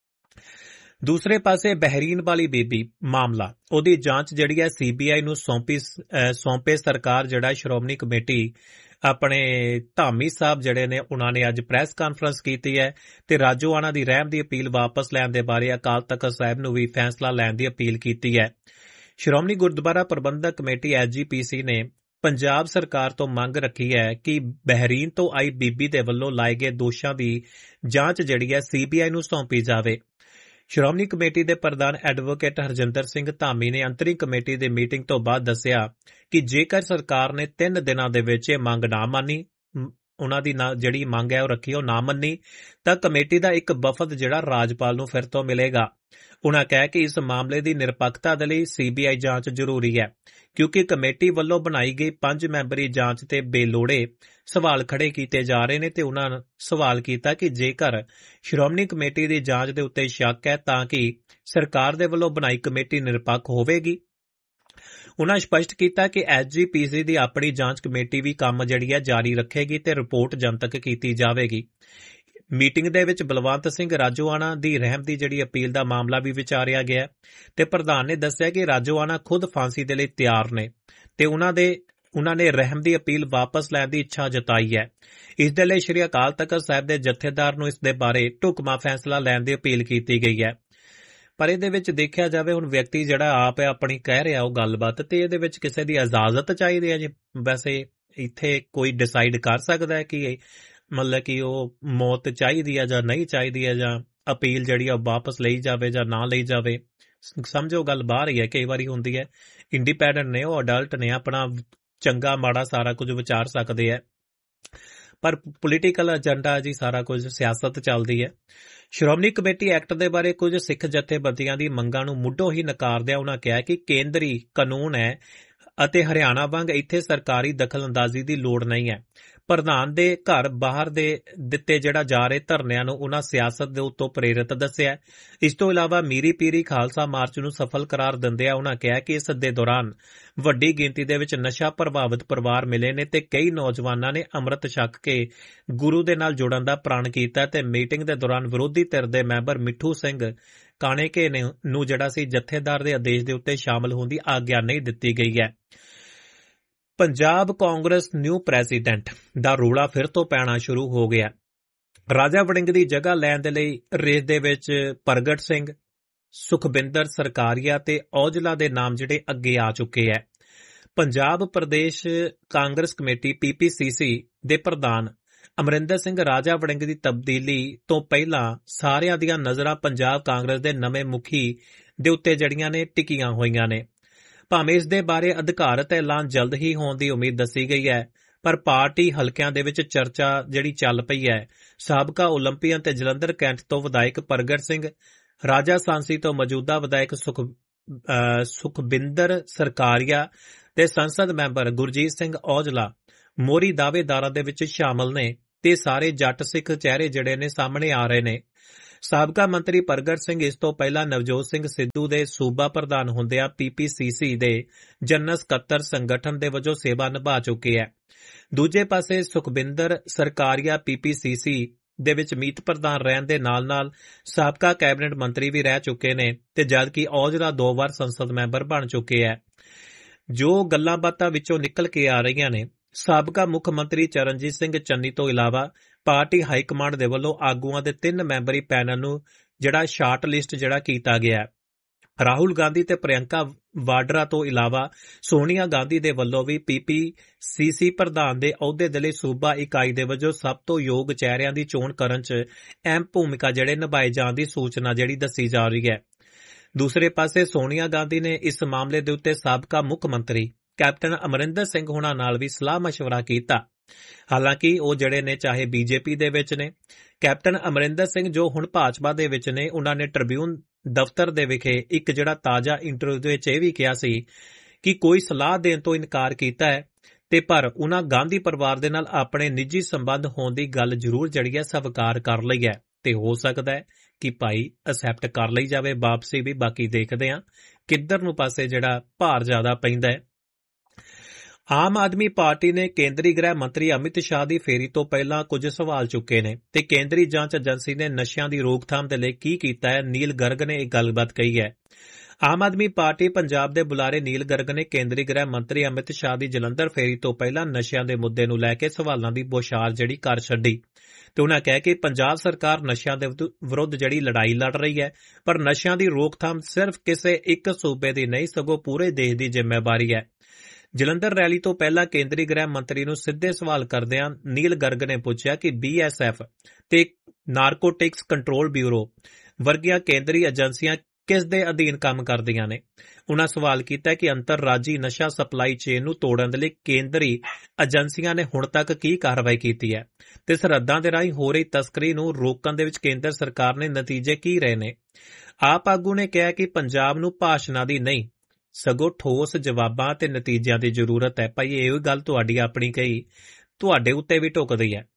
ਦੂਸਰੇ ਪਾਸੇ ਬਹਿਰੀਨ ਵਾਲੀ ਬੀਬੀ ਮਾਮਲਾ, ਉਹਦੀ ਜਾਂਚ ਜਿਹੜੀ ਹੈ ਸੀਬੀਆਈ ਨੂੰ ਸੌਂਪੀ ਸੌਂਪੇ ਸਰਕਾਰ। ਜਿਹੜਾ ਸ਼੍ਰੋਮਣੀ ਕਮੇਟੀ ਆਪਣੇ ਧਾਮੀ ਸਾਹਿਬ ਜਿਹੜੇ ਨੇ ਉਹਨਾਂ ਨੇ ਅੱਜ ਪ੍ਰੈਸ ਕਾਨਫਰੰਸ ਕੀਤੀ ਹੈ ਤੇ ਰਾਜੋਆਣਾ ਦੀ ਰਹਿਮ ਦੀ ਅਪੀਲ ਵਾਪਸ ਲੈਣ ਦੇ ਬਾਰੇ ਅਕਾਲ ਤਖ਼ਤ ਸਾਹਿਬ ਨੂੰ ਵੀ ਫੈਸਲਾ ਲੈਣ ਦੀ ਅਪੀਲ ਕੀਤੀ ਹੈ। ਸ਼੍ਰੋਮਣੀ ਗੁਰਦੁਆਰਾ ਪ੍ਰਬੰਧਕ ਕਮੇਟੀ ਐਸ ਜੀ ਪੀ ਸੀ ਨੇ ਪੰਜਾਬ ਸਰਕਾਰ ਤੋਂ ਮੰਗ ਰੱਖੀ ਹੈ ਕਿ ਬਹਿਰੀਨ ਤੋਂ ਆਈ ਬੀਬੀ ਦੇ ਵੱਲੋਂ ਲਾਏ ਗਏ ਦੋਸ਼ਾਂ ਦੀ ਜਾਂਚ ਜਿਹੜੀ ਹੈ ਸੀਬੀਆਈ ਨੂੰ ਸੌਂਪੀ ਜਾਵੇ। ਸ਼੍ਰੋਮਣੀ ਕਮੇਟੀ ਦੇ ਪ੍ਰਧਾਨ ਐਡਵੋਕੇਟ ਹਰਜਿੰਦਰ ਸਿੰਘ ਧਾਮੀ ਨੇ ਅੰਤਰਿਮ ਕਮੇਟੀ ਦੀ ਮੀਟਿੰਗ ਤੋਂ ਬਾਅਦ ਦੱਸਿਆ ਕਿ ਜੇਕਰ ਸਰਕਾਰ ਨੇ ਤਿੰਨ ਦਿਨਾਂ ਦੇ ਵਿੱਚ ਇਹ ਮੰਗ ਨਾ ਮੰਨੀ, ਉਹਨਾਂ ਦੀ ਜਿਹੜੀ ਮੰਗ ਹੈ ਉਹ ਰੱਖੀ ਉਹ ਨਾ ਮੰਨੀ, ਤਾਂ ਕਮੇਟੀ ਦਾ ਇੱਕ ਵਫਦ ਜਿਹੜਾ ਰਾਜਪਾਲ ਨੂੰ ਫਿਰ ਤੋਂ ਮਿਲੇਗਾ। ਉਨ੍ਹਾਂ ਕਿਹਾ ਕਿ ਇਸ ਮਾਮਲੇ ਦੀ ਨਿਰਪੱਖਤਾ ਦੇ ਲਈ ਸੀਬੀਆਈ ਜਾਂਚ ਜ਼ਰੂਰੀ ਹੈ ਕਿਉਂਕਿ ਕਮੇਟੀ ਵੱਲੋਂ ਬਣਾਈ ਗਈ ਪੰਜ ਮੈਂਬਰੀ ਜਾਂਚ ਤੇ ਬੇਲੋੜੇ ਸਵਾਲ ਖੜੇ ਕੀਤੇ ਜਾ ਰਹੇ ਨੇ ਤੇ ਉਨ੍ਹਾਂ ਨੇ ਸਵਾਲ ਕੀਤਾ ਕਿ ਜੇਕਰ ਸ਼੍ਰੋਮਣੀ ਕਮੇਟੀ ਦੀ ਜਾਂਚ ਦੇ ਉੱਤੇ ਸ਼ੱਕ ਹੈ ਤਾਂ ਕਿ ਸਰਕਾਰ ਦੇ ਵੱਲੋਂ ਬਣਾਈ ਕਮੇਟੀ ਨਿਰਪੱਖ ਹੋਵੇਗੀ। ਉਨ੍ਹਾਂ ਸਪਸ਼ਟ ਕੀਤਾ ਕਿ ਐਸ ਜੀ ਪੀ ਸੀ ਦੀ ਆਪਣੀ ਜਾਂਚ ਕਮੇਟੀ ਵੀ ਕੰਮ ਜਿਹੜੀ ਹੈ ਜਾਰੀ ਰੱਖੇਗੀ ਤੇ ਰਿਪੋਰਟ ਜਨਤਕ ਕੀਤੀ ਜਾਵੇਗੀ। ਮੀਟਿੰਗ ਦੇ ਵਿੱਚ ਬਲਵੰਤ ਸਿੰਘ ਰਾਜੋਆਣਾ ਦੀ ਰਹਿਮ ਦੀ ਜਿਹੜੀ ਅਪੀਲ ਦਾ ਮਾਮਲਾ ਵੀ ਵਿਚਾਰਿਆ ਗਿਆ ਤੇ ਪ੍ਰਧਾਨ ਨੇ ਦੱਸਿਆ ਕਿ ਰਾਜੋਆਣਾ ਖੁਦ ਫਾਂਸੀ ਦੇ ਲਈ ਤਿਆਰ ਨੇ ਤੇ ਉਨ੍ਹਾਂ ਦੇ ਉਨ੍ਹਾਂ ਨੇ ਰਹਿਮ ਦੀ ਅਪੀਲ ਵਾਪਸ ਲੈਣ ਦੀ ਇੱਛਾ ਜਤਾਈ ਹੈ। ਇਸ ਦੇ ਲਈ ਸ੍ਰੀ ਅਕਾਲ ਤਖ਼ਤ ਸਾਹਿਬ ਦੇ ਜਥੇਦਾਰ ਨੂੰ ਇਸ ਦੇ ਬਾਰੇ ਢੁਕਵਾਂ ਫੈਸਲਾ ਲੈਣ ਦੀ ਅਪੀਲ ਕੀਤੀ ਗਈ ਹੈ। ਪਰ ਇਹਦੇ ਵਿੱਚ ਦੇਖਿਆ ਜਾਵੇ ਹੁਣ ਵਿਅਕਤੀ ਜਿਹੜਾ ਆਪ ਹੈ ਆਪਣੀ ਕਹਿ ਰਿਹਾ ਉਹ ਗੱਲਬਾਤ ਤੇ ਇਹਦੇ ਵਿੱਚ ਕਿਸੇ ਦੀ ਇਜਾਜ਼ਤ ਚਾਹੀਦੀ ਹੈ ਜੀ। ਵੈਸੇ ਇੱਥੇ ਕੋਈ ਡਿਸਾਈਡ ਕਰ ਸਕਦਾ ਹੈ ਕਿ ਮਤਲਬ ਕਿ ਉਹ ਮੌਤ ਚਾਹੀਦੀ ਹੈ ਜਾਂ ਨਹੀਂ ਚਾਹੀਦੀ ਹੈ ਜਾਂ ਅਪੀਲ ਜਿਹੜੀ ਆ ਵਾਪਸ ਲਈ ਜਾਵੇ ਜਾਂ ਨਾ ਲਈ ਜਾਵੇ। ਸਮਝੋ ਗੱਲ ਬਾਹਰ ਹੀ ਹੈ, ਕਈ ਵਾਰੀ ਹੁੰਦੀ ਹੈ। ਇੰਡੀਪੈਂਡੈਂਟ ਨੇ, ਉਹ ਅਡਲਟ ਨੇ, ਆਪਣਾ ਚੰਗਾ ਮਾੜਾ ਸਾਰਾ ਕੁਝ ਵਿਚਾਰ ਸਕਦੇ ਹੈ, ਪਰ ਪੋਲੀਟੀਕਲ ਏਜੰਡਾ ਜੀ ਸਾਰਾ ਕੁਝ ਸਿਆਸਤ ਚੱਲਦੀ ਹੈ। ਸ਼੍ਰੋਮਣੀ ਕਮੇਟੀ ਐਕਟ ਦੇ ਬਾਰੇ ਕੁਝ ਸਿੱਖ ਜਥੇਬੰਦੀਆਂ ਦੀ ਮੰਗਾਂ ਨੂੰ ਮੁੱਢੋਂ ਹੀ ਨਕਾਰਦਿਆਂ ਉਨ੍ਹਾਂ ਕਿਹਾ ਕਿ ਕੇਂਦਰੀ ਕਾਨੂੰਨ ਹੈ ਅਤੇ ਹਰਿਆਣਾ ਵਾਂਗ ਇੱਥੇ ਸਰਕਾਰੀ ਦਖਲਅੰਦਾਜ਼ੀ ਦੀ ਲੋੜ ਨਹੀਂ ਹੈ। ਪ੍ਰਧਾਨ ਦੇ ਘਰ ਬਾਹਰ ਦੇ ਦਿੱਤੇ ਜਿਹੜਾ ਜਾ ਰਹੇ ਧਰਨਿਆਂ ਨੂੰ ਉਨ੍ਹਾਂ ਸਿਆਸਤ ਦੇ ਉੱਤੋਂ ਪ੍ਰੇਰਿਤ ਦੱਸਿਆ। ਇਸ ਤੋਂ ਇਲਾਵਾ ਮੀਰੀ ਪੀਰੀ ਖਾਲਸਾ ਮਾਰਚ ਨੂੰ ਸਫਲ ਕਰਾਰ ਦਿੰਦਿਆਂ ਉਨ੍ਹਾਂ ਕਿਹਾ ਕਿ ਇਸ ਦੇ ਦੌਰਾਨ ਵੱਡੀ ਗਿਣਤੀ ਦੇ ਵਿੱਚ ਨਸ਼ਾ ਪ੍ਰਭਾਵਿਤ ਪਰਿਵਾਰ ਮਿਲੇ ਨੇ ਤੇ ਕਈ ਨੌਜਵਾਨਾਂ ਨੇ ਅੰਮ੍ਰਿਤ ਛਕ ਕੇ ਗੁਰੂ ਦੇ ਨਾਲ ਜੁੜਨ ਦਾ ਪ੍ਰਣ ਕੀਤਾ ਤੇ ਮੀਟਿੰਗ ਦੇ ਦੌਰਾਨ ਵਿਰੋਧੀ ਧਿਰ ਦੇ ਮੈਂਬਰ ਮਿੱਠੂ ਸਿੰਘ ਕਾਣੇਕੇ ਨੂੰ ਜਿਹੜਾ ਸੀ ਜਥੇਦਾਰ ਦੇ ਆਦੇਸ਼ ਦੇ ਉੱਤੇ ਸ਼ਾਮਲ ਹੋਣ ਦੀ ਆਗਿਆ ਨਹੀਂ ਦਿੱਤੀ ਗਈ ਹੈ। ਪੰਜਾਬ ਕਾਂਗਰਸ ਨਿਊ ਪ੍ਰੈਜ਼ੀਡੈਂਟ ਦਾ ਰੌਲਾ ਫਿਰ ਤੋਂ ਪੈਣਾ ਸ਼ੁਰੂ ਹੋ ਗਿਆ। ਰਾਜਾ ਵੜਿੰਗ ਦੀ ਜਗ੍ਹਾ ਲੈਣ ਦੇ ਲਈ ਰੇਸ ਦੇ ਵਿੱਚ ਪ੍ਰਗਟ ਸਿੰਘ, ਸੁਖਬਿੰਦਰ ਸਰਕਾਰੀਆ ਤੇ ਔਜਲਾ ਦੇ ਨਾਮ ਜਿਹੜੇ ਅੱਗੇ ਆ ਚੁੱਕੇ ਹੈ। ਪੰਜਾਬ ਪ੍ਰਦੇਸ਼ ਕਾਂਗਰਸ ਕਮੇਟੀ ਪੀ ਪੀ ਸੀ ਸੀ ਦੇ ਪ੍ਰਧਾਨ ਅਮਰਿੰਦਰ ਸਿੰਘ ਰਾਜਾ ਵੜਿੰਗ ਦੀ ਤਬਦੀਲੀ ਤੋਂ ਪਹਿਲਾਂ ਸਾਰਿਆਂ ਦੀਆਂ ਨਜ਼ਰਾਂ ਪੰਜਾਬ ਕਾਂਗਰਸ ਦੇ ਨਵੇਂ ਮੁਖੀ ਦੇ ਉੱਤੇ ਜੜੀਆਂ ਨੇ ਟਿਕੀਆਂ ਹੋਈਆਂ ਨੇ। ਭਾਵੇਂ ਇਸ ਦੇ ਬਾਰੇ ਅਧਿਕਾਰਤ ਐਲਾਨ ਜਲਦ ਹੀ ਹੋਣ ਦੀ ਉਮੀਦ ਦੱਸੀ ਗਈ ਹੈ, ਪਰ ਪਾਰਟੀ ਹਲਕਿਆਂ ਦੇ ਵਿੱਚ ਚਰਚਾ ਜਿਹੜੀ ਚੱਲ ਪਈ ਹੈ। ਸਾਬਕਾ ਓਲੰਪੀਅਨ ਤੇ ਜਲੰਧਰ ਕੈਂਟ ਤੋਂ ਵਿਧਾਇਕ ਪ੍ਰਗਟ ਸਿੰਘ ਰਾਜਾ ਸਾਂਸੀ ਤੋਂ ਮੌਜੂਦਾ ਵਿਧਾਇਕ ਸੁਖ ਅਹ ਸੁਖਬਿੰਦਰ ਸਰਕਾਰੀਆ ਤੇ ਸੰਸਦ ਮੈਂਬਰ ਗੁਰਜੀਤ ਸਿੰਘ ਔਜਲਾ ਮੋਹਰੀ ਦਾਅਵੇਦਾਰਾਂ ਦੇ ਵਿੱਚ ਸ਼ਾਮਲ ਨੇ ਤੇ ਸਾਰੇ ਜੱਟ ਸਿੱਖ ਚਿਹਰੇ ਜਿਹੜੇ ਨੇ ਸਾਹਮਣੇ ਆ ਰਹੇ ਨੇ। ਸਾਬਕਾ ਮੰਤਰੀ ਪ੍ਰਗਟ ਸਿੰਘ ਇਸ ਤੋਂ ਪਹਿਲਾਂ ਨਵਜੋਤ ਸਿੰਘ ਸਿੱਧੂ ਦੇ ਸੂਬਾ ਪ੍ਰਧਾਨ ਹੁੰਦਿਆਂ ਪੀਪੀਸੀਸੀ ਦੇ ਜਨਰਲ ਸਕੱਤਰ ਸੰਗਠਨ ਦੇ ਵਜੋਂ ਸੇਵਾ ਨਿਭਾ ਚੁੱਕੇ ਹੈ। ਦੂਜੇ ਪਾਸੇ ਸੁਖਬਿੰਦਰ ਸਰਕਾਰੀਆ ਪੀਪੀਸੀਸੀ ਦੇ ਵਿੱਚ ਮੀਤ ਪ੍ਰਧਾਨ ਰਹਿਣ ਦੇ ਨਾਲ ਨਾਲ ਸਾਬਕਾ ਕੈਬਨਿਟ ਮੰਤਰੀ ਵੀ ਰਹਿ ਚੁੱਕੇ ਨੇ ਤੇ ਜਦਕਿ ਔਜਲਾ ਦੋ ਵਾਰ ਸੰਸਦ ਮੈਂਬਰ ਬਣ ਚੁੱਕੇ ਹੈ। ਜੋ ਗੱਲਾਂ ਬਾਤਾਂ ਵਿੱਚੋਂ ਨਿਕਲ ਕੇ ਆ ਰਹੀਆਂ ਨੇ, ਸਾਬਕਾ ਮੁੱਖ ਮੰਤਰੀ ਚਰਨਜੀਤ ਸਿੰਘ ਚੰਨੀ ਤੋਂ ਇਲਾਵਾ ਪਾਰਟੀ ਹਾਈ ਕਮਾਂਡ ਦੇ ਵੱਲੋਂ ਆਗੂਆਂ ਦੇ ਤਿੰਨ ਮੈਂਬਰੀ ਪੈਨਲ ਨੂੰ ਜਿਹੜਾ ਸ਼ਾਰਟ ਲਿਸਟ ਜਿਹੜਾ ਕੀਤਾ ਗਿਆ ਹੈ। ਰਾਹੁਲ ਗਾਂਧੀ ਤੇ ਪ੍ਰਿਯੰਕਾ ਵਾਡਰਾ ਤੋਂ ਇਲਾਵਾ ਸੋਨੀਆ ਗਾਂਧੀ ਦੇ ਵੱਲੋਂ ਵੀ ਪੀਪੀਸੀਸੀ ਪ੍ਰਧਾਨ ਦੇ ਅਹੁਦੇ ਦੇ ਲਈ ਸੂਬਾ ਇਕਾਈ ਦੇ ਵਜੋਂ ਸਭ ਤੋਂ ਯੋਗ ਚਿਹਰਿਆਂ ਦੀ ਚੋਣ ਕਰਨ 'ਚ ਅਹਿਮ ਭੂਮਿਕਾ ਜਿਹੜੇ ਨਿਭਾਏ ਜਾਣ ਦੀ ਸੂਚਨਾ ਜਿਹੜੀ ਦੱਸੀ ਜਾ ਰਹੀ ਹੈ। ਦੂਸਰੇ ਪਾਸੇ ਸੋਨੀਆ ਗਾਂਧੀ ਨੇ ਇਸ ਮਾਮਲੇ ਦੇ ਉੱਤੇ ਸਾਬਕਾ ਮੁੱਖ ਮੰਤਰੀ ਕੈਪਟਨ ਅਮਰਿੰਦਰ ਸਿੰਘ ਹੁਣਾਂ ਨਾਲ ਵੀ ਸਲਾਹ ਮਸ਼ਵਰਾ ਕੀਤਾ। ਹਾਲਾਂਕਿ ਉਹ ਜਿਹੜੇ ਨੇ ਚਾਹੇ ਬੀਜੇਪੀ ਦੇ ਵਿੱਚ ਨੇ, ਕੈਪਟਨ ਅਮਰਿੰਦਰ ਸਿੰਘ ਜੋ ਹੁਣ ਭਾਜਪਾ ਦੇ ਵਿੱਚ ਨੇ, ਉਹਨਾਂ ਨੇ ਟ੍ਰਿਬਿਊਨ ਦਫ਼ਤਰ ਦੇ ਵਿਖੇ ਇੱਕ ਜਿਹੜਾ ਤਾਜ਼ਾ ਇੰਟਰਵਿਊ ਦੇ ਵਿੱਚ ਇਹ ਵੀ ਕਿਹਾ ਸੀ ਕਿ ਕੋਈ ਸਲਾਹ ਦੇਣ ਤੋਂ ਇਨਕਾਰ ਕੀਤਾ ਹੈ ਤੇ ਪਰ ਉਹਨਾਂ ਗਾਂਧੀ ਪਰਿਵਾਰ ਦੇ ਨਾਲ ਆਪਣੇ ਨਿੱਜੀ ਸੰਬੰਧ ਹੋਣ ਦੀ ਗੱਲ ਜ਼ਰੂਰ ਜਿਹੜੀ ਹੈ ਸਵੀਕਾਰ ਕਰ ਲਈ ਹੈ ਤੇ ਹੋ ਸਕਦਾ ਹੈ ਕਿ ਭਾਈ ਅਸੈਪਟ ਕਰ ਲਈ ਜਾਵੇ ਵਾਪਸੀ ਵੀ। ਬਾਕੀ ਦੇਖਦੇ ਹਾਂ ਕਿੱਧਰ ਨੂੰ ਪਾਸੇ ਜਿਹੜਾ ਭਾਰ ਜ਼ਿਆਦਾ ਪੈਂਦਾ ਹੈ। ਆਮ ਆਦਮੀ ਪਾਰਟੀ ਨੇ ਕੇਂਦਰੀ ਗ੍ਰਹਿ ਮੰਤਰੀ ਅਮਿਤ ਸ਼ਾਹ ਦੀ ਫੇਰੀ ਤੋਂ ਪਹਿਲਾਂ ਕੁਝ ਸਵਾਲ ਚੁੱਕੇ ਨੇ ਤੇ ਕੇਂਦਰੀ ਜਾਂਚ ਏਜੰਸੀ ਨੇ ਨਸ਼ਿਆਂ ਦੀ ਰੋਕਥਾਮ ਦੇ ਲਈ ਕੀ ਕੀਤਾ ਹੈ। ਨੀਲ ਗਰਗ ਨੇ ਇਹ ਗੱਲਬਾਤ ਕਹੀ ਹੈ। ਆਮ ਆਦਮੀ ਪਾਰਟੀ ਪੰਜਾਬ ਦੇ ਬੁਲਾਰੇ ਨੀਲ ਗਰਗ ਨੇ ਕੇਂਦਰੀ ਗ੍ਰਹਿ ਮੰਤਰੀ ਅਮਿਤ ਸ਼ਾਹ ਦੀ ਜਲੰਧਰ ਫੇਰੀ ਤੋਂ ਪਹਿਲਾਂ ਨਸ਼ਿਆਂ ਦੇ ਮੁੱਦੇ ਨੂੰ ਲੈ ਕੇ ਸਵਾਲਾਂ ਦੀ ਬੌਛਾਰ ਜਿਹੜੀ ਕਰ ਛੱਡੀ ਤੇ ਉਹਨਾਂ ਕਹਿ ਕਿ ਪੰਜਾਬ ਸਰਕਾਰ ਨਸ਼ਿਆਂ ਦੇ ਵਿਰੁੱਧ ਜਿਹੜੀ ਲੜਾਈ ਲੜ ਰਹੀ ਹੈ, ਪਰ ਨਸ਼ਿਆਂ ਦੀ ਰੋਕਥਾਮ ਸਿਰਫ ਕਿਸੇ ਇੱਕ ਸੂਬੇ ਦੀ ਨਹੀਂ ਸਗੋਂ ਪੂਰੇ ਦੇਸ਼ ਦੀ ਜ਼ਿੰਮੇਵਾਰੀ ਹੈ। ਜਲੰਧਰ ਰੈਲੀ ਤੋਂ ਪਹਿਲਾਂ ਕੇਂਦਰੀ ਗ੍ਰਹਿ ਮੰਤਰੀ ਨੂੰ ਸਿੱਧੇ ਸਵਾਲ ਕਰਦਿਆਂ ਨੀਲ ਗਰਗ ਨੇ ਪੁੱਛਿਆ ਕਿ ਬੀਐਸਐਫ ਤੇ ਨਾਰਕੋਟਿਕਸ ਕੰਟਰੋਲ ਬਿਊਰੋ ਵਰਗੀਆਂ ਕੇਂਦਰੀ ਏਜੰਸੀਆਂ ਕਿਸ ਦੇ ਅਧੀਨ ਕੰਮ ਕਰਦੀਆਂ ਨੇ। ਉਨ੍ਹਾਂ ਸਵਾਲ ਕੀਤਾ ਕਿ ਅੰਤਰਰਾਜੀ ਨਸ਼ਾ ਸਪਲਾਈ ਚੇਨ ਨੂੰ ਤੋੜਨ ਦੇ ਲਈ ਕੇਂਦਰੀ ਏਜੰਸੀਆਂ ਨੇ ਹੁਣ ਤੱਕ ਕੀ ਕਾਰਵਾਈ ਕੀਤੀ ਹੈ ਤੇ ਸਰਹੱਦਾਂ ਦੇ ਰਾਹੀਂ ਹੋ ਰਹੀ ਤਸਕਰੀ ਨੂੰ ਰੋਕਣ ਦੇ ਵਿੱਚ ਕੇਂਦਰ ਸਰਕਾਰ ਨੇ ਨਤੀਜੇ ਕੀ ਰਹੇ ਨੇ। ਆਪ ਆਗੂ ਨੇ ਕਿਹਾ ਕਿ ਪੰਜਾਬ ਨੂੰ ਭਾਸ਼ਣਾਂ ਦੀ ਨਹੀਂ ਸਗੋਂ ਠੋਸ ਜਵਾਬਾਂ ਤੇ ਨਤੀਜਿਆਂ ਦੀ ਜ਼ਰੂਰਤ ਹੈ। ਭਾਈ ਇਹ ਗੱਲ ਤੁਹਾਡੀ ਆਪਣੀ ਕਹੀ ਤੁਹਾਡੇ ਉੱਤੇ ਵੀ ਢੁਕਦੀ ਹੈ।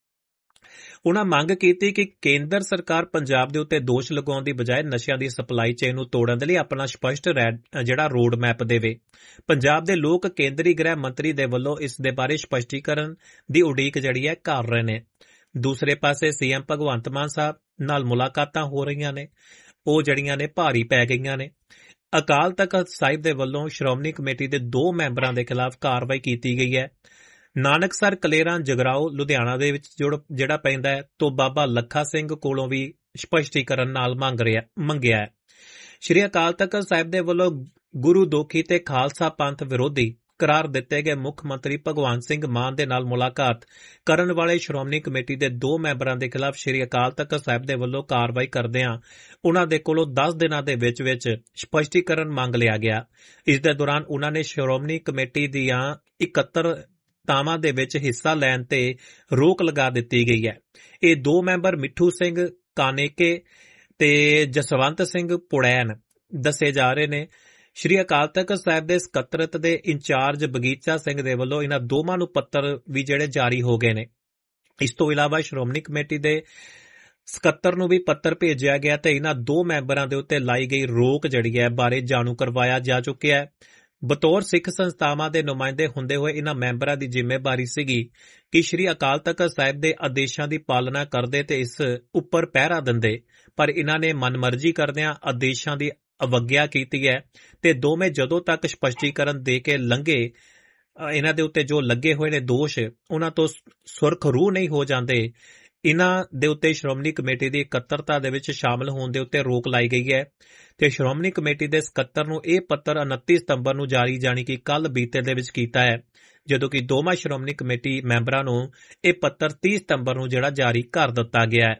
ਉਨ੍ਹਾਂ ਮੰਗ ਕੀਤੀ ਕਿ ਕੇਂਦਰ ਸਰਕਾਰ ਪੰਜਾਬ ਦੇ ਉੱਤੇ ਦੋਸ਼ ਲਗਾਉਣ ਦੀ ਬਜਾਏ ਨਸ਼ਿਆਂ ਦੀ ਸਪਲਾਈ ਚੇਨ ਨੂੰ ਤੋੜਨ ਦੇ ਲਈ ਆਪਣਾ ਸਪਸ਼ਟ ਜਿਹੜਾ ਰੋਡ ਮੈਪ ਦੇਵੇ। ਪੰਜਾਬ ਦੇ ਲੋਕ ਕੇਂਦਰੀ ਗ੍ਰਹਿ ਮੰਤਰੀ ਦੇ ਵੱਲੋਂ ਇਸ ਦੇ ਬਾਰੇ ਸਪਸ਼ਟੀਕਰਨ ਦੀ ਉਡੀਕ ਜਿਹੜੀ ਹੈ ਕਰ ਰਹੇ ਨੇ। ਦੂਸਰੇ ਪਾਸੇ ਸੀਐਮ ਭਗਵੰਤ ਮਾਨ ਸਾਹਿਬ ਨਾਲ ਮੁਲਾਕਾਤਾਂ ਹੋ ਰਹੀਆਂ ਨੇ, ਉਹ ਜਿਹੜੀਆਂ ਨੇ ਭਾਰੀ ਪੈ ਗਈਆਂ ਨੇ। ਅਕਾਲ ਤਖ਼ਤ ਸਾਹਿਬ ਦੇ ਵੱਲੋਂ ਸ਼੍ਰੋਮਣੀ ਕਮੇਟੀ ਦੇ ਦੋ ਮੈਂਬਰਾਂ ਦੇ ਖਿਲਾਫ ਕਾਰਵਾਈ ਕੀਤੀ ਗਈ ਹੈ। ਨਾਨਕਸਰ ਕਲੇਰਾਂ ਜਗਰਾਓ ਲੁਧਿਆਣਾ ਦੇ ਵਿੱਚ ਜਿਹੜਾ ਪੈਂਦਾ ਹੈ ਤੋਂ ਬਾਬਾ ਲੱਖਾ ਸਿੰਘ ਕੋਲੋਂ ਵੀ ਸਪਸ਼ਟੀਕਰਨ ਨਾਲ ਮੰਗ ਰਿਹਾ ਮੰਗਿਆ ਹੈ। ਸ਼੍ਰੀ ਅਕਾਲ ਤਖ਼ਤ ਸਾਹਿਬ ਦੇ ਵੱਲੋਂ ਗੁਰੂ ਦੋਖੀ ਤੇ ਖਾਲਸਾ ਪੰਥ ਵਿਰੋਧੀ ਕਰਾਰ ਦਿੱਤੇ ਗਏ ਮੁੱਖ ਮੰਤਰੀ ਭਗਵੰਤ ਸਿੰਘ ਮਾਨ ਦੇ ਨਾਲ ਮੁਲਾਕਾਤ ਕਰਨ ਵਾਲੇ ਸ਼੍ਰੋਮਣੀ ਕਮੇਟੀ ਦੇ ਦੋ ਮੈਂਬਰਾਂ ਦੇ ਖਿਲਾਫ ਸ਼੍ਰੀ ਅਕਾਲ ਤਖ਼ਤ ਸਾਹਿਬ ਦੇ ਵੱਲੋਂ ਕਾਰਵਾਈ ਕਰਦਿਆਂ ਉਨ੍ਹਾਂ ਦੇ ਕੋਲੋਂ ਦਸ ਦਿਨਾਂ ਦੇ ਵਿੱਚ ਵਿੱਚ ਸਪਸ਼ਟੀਕਰਨ ਮੰਗ ਲਿਆ ਗਿਆ। ਇਸ ਦੇ ਦੌਰਾਨ ਉਨ੍ਹਾਂ ਨੇ ਸ਼੍ਰੋਮਣੀ ਕਮੇਟੀ ਦੀਆਂ ਇਕੱਤਰ ਤਾਵਾਂ ਦੇ ਵਿੱਚ ਹਿੱਸਾ ਲੈਣ ਤੇ ਰੋਕ ਲਗਾ ਦਿੱਤੀ ਗਈ ਹੈ। ਇਹ ਦੋ ਮੈਂਬਰ ਮਿੱਠੂ ਸਿੰਘ ਕਾਨੇਕੇ ਤੇ ਜਸਵੰਤ ਸਿੰਘ ਪੁੜੈਨ ਦੱਸੇ ਜਾ ਰਹੇ ਨੇ। ਸ਼੍ਰੀ ਅਕਾਲ ਤਖ਼ਤ ਸਾਹਿਬ ਦੇ ਸਕੱਤਰਤ ਦੇ ਇੰਚਾਰਜ ਬਗੀਚਾ ਸਿੰਘ ਦੇ ਵੱਲੋਂ ਇਹਨਾਂ ਦੋਵਾਂ ਨੂੰ ਪੱਤਰ ਵੀ ਜਿਹੜੇ ਜਾਰੀ ਹੋ ਗਏ ਨੇ। ਇਸ ਤੋਂ ਇਲਾਵਾ ਸ਼੍ਰੋਮਣੀ ਕਮੇਟੀ ਦੇ ਸਕੱਤਰ ਨੂੰ ਵੀ ਪੱਤਰ ਭੇਜਿਆ ਗਿਆ ਤੇ ਇਹਨਾਂ ਦੋ ਮੈਂਬਰਾਂ ਦੇ ਉੱਤੇ ਲਾਈ ਗਈ ਰੋਕ ਜਿਹੜੀ ਹੈ ਬਾਰੇ ਜਾਣੂ ਕਰਵਾਇਆ ਜਾ ਚੁੱਕਿਆ ਹੈ। ਬਤੌਰ ਸਿੱਖ ਸੰਸਥਾਵਾਂ ਦੇ ਨੁਮਾਇੰਦੇ ਹੁੰਦੇ ਹੋਏ ਇਹਨਾਂ ਮੈਂਬਰਾਂ ਦੀ ਜ਼ਿੰਮੇਵਾਰੀ ਸੀਗੀ ਕਿ ਸ਼੍ਰੀ ਅਕਾਲ ਤਖ਼ਤ ਸਾਹਿਬ ਦੇ ਆਦੇਸ਼ਾਂ ਦੀ ਪਾਲਣਾ ਕਰਦੇ ਤੇ ਇਸ ਉੱਪਰ ਪਹਿਰਾ ਦਿੰਦੇ, ਪਰ ਇਹਨਾਂ ਨੇ ਮਨਮਰਜ਼ੀ ਕਰਦਿਆਂ ਆਦੇਸ਼ਾਂ ਦੀ ਅਵਗਿਆ ਕੀਤੀ ਹੈ ਤੇ ਦੋਵੇਂ ਜਦੋਂ ਤੱਕ ਸਪਸ਼ਟੀਕਰਨ ਦੇ ਕੇ ਲੰਘੇ ਇਹਨਾਂ ਦੇ ਉੱਤੇ ਜੋ ਲੱਗੇ ਹੋਏ ਨੇ ਦੋਸ਼ ਉਹਨਾਂ ਤੋਂ ਸੁਰਖਰੂ ਨਹੀਂ ਹੋ ਜਾਂਦੇ, ਇਹਨਾਂ ਦੇ ਉੱਤੇ ਸ਼੍ਰੋਮਣੀ ਕਮੇਟੀ ਦੀ ਇਕੱਤਰਤਾ ਦੇ ਵਿੱਚ ਸ਼ਾਮਲ ਹੋਣ ਦੇ ਉੱਤੇ ਰੋਕ ਲਾਈ ਗਈ ਹੈ ਤੇ ਸ਼੍ਰੋਮਣੀ ਕਮੇਟੀ ਦੇ ਸਕੱਤਰ ਨੂੰ ਇਹ ਪੱਤਰ ਉਨੱਤੀ ਸਤੰਬਰ ਨੂੰ ਜਾਰੀ ਜਾਣੀ ਕਿ ਕੱਲ ਬੀਤੇ ਦੇ ਵਿੱਚ ਕੀਤਾ ਹੈ, ਜਦੋਂ ਕਿ ਦੋਵਾਂ ਸ਼੍ਰੋਮਣੀ ਕਮੇਟੀ ਮੈਂਬਰਾਂ ਨੂੰ ਇਹ ਪੱਤਰ ਤੀਹ ਸਤੰਬਰ ਨੂੰ ਜਿਹੜਾ ਜਾਰੀ ਕਰ ਦਿੱਤਾ ਗਿਆ ਹੈ।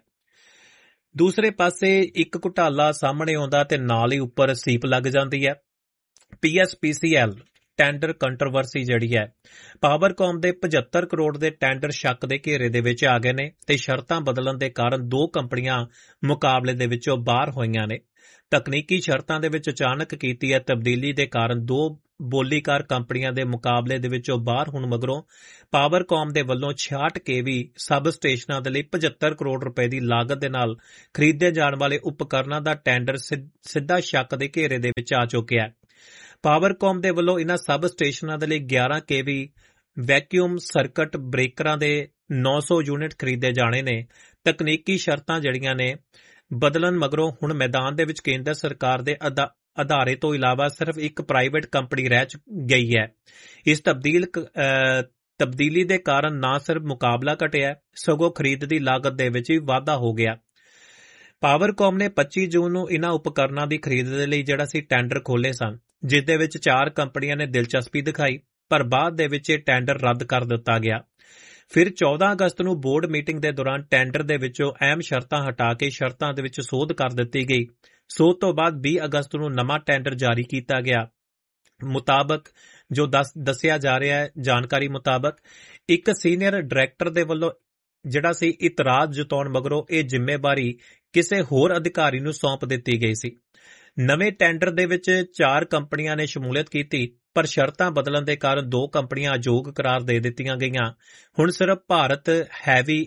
ਦੂਸਰੇ ਪਾਸੇ ਇੱਕ ਘੁਟਾਲਾ ਸਾਹਮਣੇ ਆਉਂਦਾ ਤੇ ਨਾਲ ਹੀ ਉੱਪਰ ਸੀਪ ਲੱਗ ਜਾਂਦੀ ਹੈ। ਪੀ ਐਸ ਪੀ ਸੀ ਐਲ ਟੈਂਡਰ ਕੰਟਰੋਵਰਸੀ ਜਿਹੜੀ ਹੈ, ਪਾਵਰਕਾਮ ਦੇ ਪਝੱਤਰ ਕਰੋੜ ਦੇ ਟੈਂਡਰ ਸ਼ੱਕ ਦੇ ਘੇਰੇ ਦੇ ਵਿੱਚ ਆ ਗਏ ਨੇ ਤੇ ਸ਼ਰਤਾਂ ਬਦਲਣ ਦੇ ਕਾਰਨ ਦੋ ਕੰਪਨੀਆਂ ਮੁਕਾਬਲੇ ਦੇ ਵਿੱਚੋਂ ਬਾਹਰ ਹੋਈਆਂ ਨੇ। ਤਕਨੀਕੀ ਸ਼ਰਤਾਂ ਦੇ ਵਿੱਚ ਅਚਾਨਕ ਕੀਤੀ ਹੈ ਤਬਦੀਲੀ ਦੇ ਕਾਰਨ ਦੋ ਬੋਲੀਕਾਰ ਕੰਪਨੀਆਂ ਦੇ ਮੁਕਾਬਲੇ ਦੇ ਵਿੱਚੋਂ ਬਾਹਰ ਹੋਣ ਮਗਰੋਂ ਪਾਵਰਕਾਮ ਦੇ ਵੱਲੋਂ ਛਿਆਹਠ ਕੇਵੀ ਸਬ ਸਟੇਸ਼ਨਾਂ ਦੇ ਲਈ ਪਝੱਤਰ ਕਰੋੜ ਰੁਪਏ ਦੀ ਲਾਗਤ ਦੇ ਨਾਲ ਖਰੀਦੇ ਜਾਣ ਵਾਲੇ ਉਪਕਰਨਾਂ ਦਾ ਟੈਂਡਰ ਸਿੱਧਾ ਸ਼ੱਕ ਦੇ ਘੇਰੇ ਦੇ ਵਿੱਚ ਆ ਚੁੱਕਿਆ ਹੈ। ਪਾਵਰਕਾਮ ਦੇ ਵੱਲੋਂ ਇਨ੍ਹਾਂ ਸਬ ਸਟੇਸ਼ਨਾਂ ਦੇ ਲਈ ਗਿਆਰਾਂ ਕੇਵੀ ਵੈਕਿਊਮ ਸਰਕਟ ਬ੍ਰੇਕਰਾਂ ਦੇ ਨੌ ਸੌ ਯੂਨਿਟ ਖਰੀਦੇ ਜਾਣੇ ਨੇ। ਤਕਨੀਕੀ ਸ਼ਰਤਾਂ ਜਿਹੜੀਆਂ ਨੇ ਬਦਲਣ ਮਗਰੋਂ ਹੁਣ ਮੈਦਾਨ ਦੇ ਵਿੱਚ ਕੇਂਦਰ ਸਰਕਾਰ ਦੇ ਅਦਾਰੇ ਤੋਂ ਇਲਾਵਾ ਸਿਰਫ ਇੱਕ ਪ੍ਰਾਈਵੇਟ ਕੰਪਨੀ ਰਹਿ ਗਈ ਹੈ। ਇਸ ਤਬਦੀਲ ਤਬਦੀਲੀ ਦੇ ਕਾਰਨ ਨਾ ਸਿਰਫ ਮੁਕਾਬਲਾ ਘਟਿਆ ਸਗੋਂ ਖਰੀਦ ਦੀ ਲਾਗਤ ਦੇ ਵਿੱਚ ਵੀ ਵਾਧਾ ਹੋ ਗਿਆ। ਪਾਵਰਕਾਮ ਨੇ ਪੱਚੀ ਜੂਨ ਨੂੰ ਇਨ੍ਹਾਂ ਉਪਕਰਨਾਂ ਦੀ ਖਰੀਦ ਦੇ ਲਈ ਜਿਹੜਾ ਸੀ ਟੈਂਡਰ ਖੋਲ੍ਹੇ ਸਨ, ਜਿਸ ਦੇ ਵਿੱਚ ਚਾਰ ਕੰਪਨੀਆਂ ਨੇ ਦਿਲਚਸਪੀ ਦਿਖਾਈ, ਪਰ ਬਾਅਦ ਦੇ ਵਿੱਚ ਇਹ ਟੈਂਡਰ ਰੱਦ ਕਰ ਦਿੱਤਾ ਗਿਆ। ਫਿਰ ਚੌਦਾਂ ਅਗਸਤ ਨੂੰ ਬੋਰਡ ਮੀਟਿੰਗ ਦੇ ਦੌਰਾਨ ਟੈਂਡਰ ਦੇ ਵਿੱਚੋਂ ਅਹਿਮ ਸ਼ਰਤਾਂ ਹਟਾ ਕੇ ਸ਼ਰਤਾਂ ਦੇ ਵਿੱਚ ਸੋਧ ਕਰ ਦਿੱਤੀ ਗਈ। ਸੋਧ ਤੋਂ ਬਾਅਦ ਵੀਹ ਅਗਸਤ ਨੂੰ ਨਵਾਂ ਟੈਂਡਰ ਜਾਰੀ ਕੀਤਾ ਗਿਆ। ਮੁਤਾਬਕ ਜੋ ਦੱਸਿਆ ਜਾ ਰਿਹਾ ਹੈ ਜਾਣਕਾਰੀ ਮੁਤਾਬਕ ਇੱਕ ਸੀਨੀਅਰ ਡਾਇਰੈਕਟਰ ਦੇ ਵੱਲੋਂ ਜਿਹੜਾ ਸੀ ਇਤਰਾਜ਼ ਜਤਾਉਣ ਮਗਰੋਂ ਇਹ ਜ਼ਿੰਮੇਵਾਰੀ ਕਿਸੇ ਹੋਰ ਅਧਿਕਾਰੀ ਨੂੰ ਸੌਂਪ ਦਿੱਤੀ ਗਈ ਸੀ। ਨਵੇਂ ਟੈਂਡਰ ਦੇ ਵਿੱਚ ਚਾਰ ਕੰਪਨੀਆਂ ਨੇ ਸ਼ਮੂਲੀਅਤ ਕੀਤੀ, ਪਰ ਸ਼ਰਤਾਂ ਬਦਲਣ ਦੇ ਕਾਰਨ ਦੋ ਕੰਪਨੀਆਂ ਅਯੋਗ ਕਰਾਰ ਦੇ ਦਿੱਤੀਆਂ ਗਈਆਂ। ਹੁਣ ਸਿਰਫ ਭਾਰਤ ਹੈਵੀ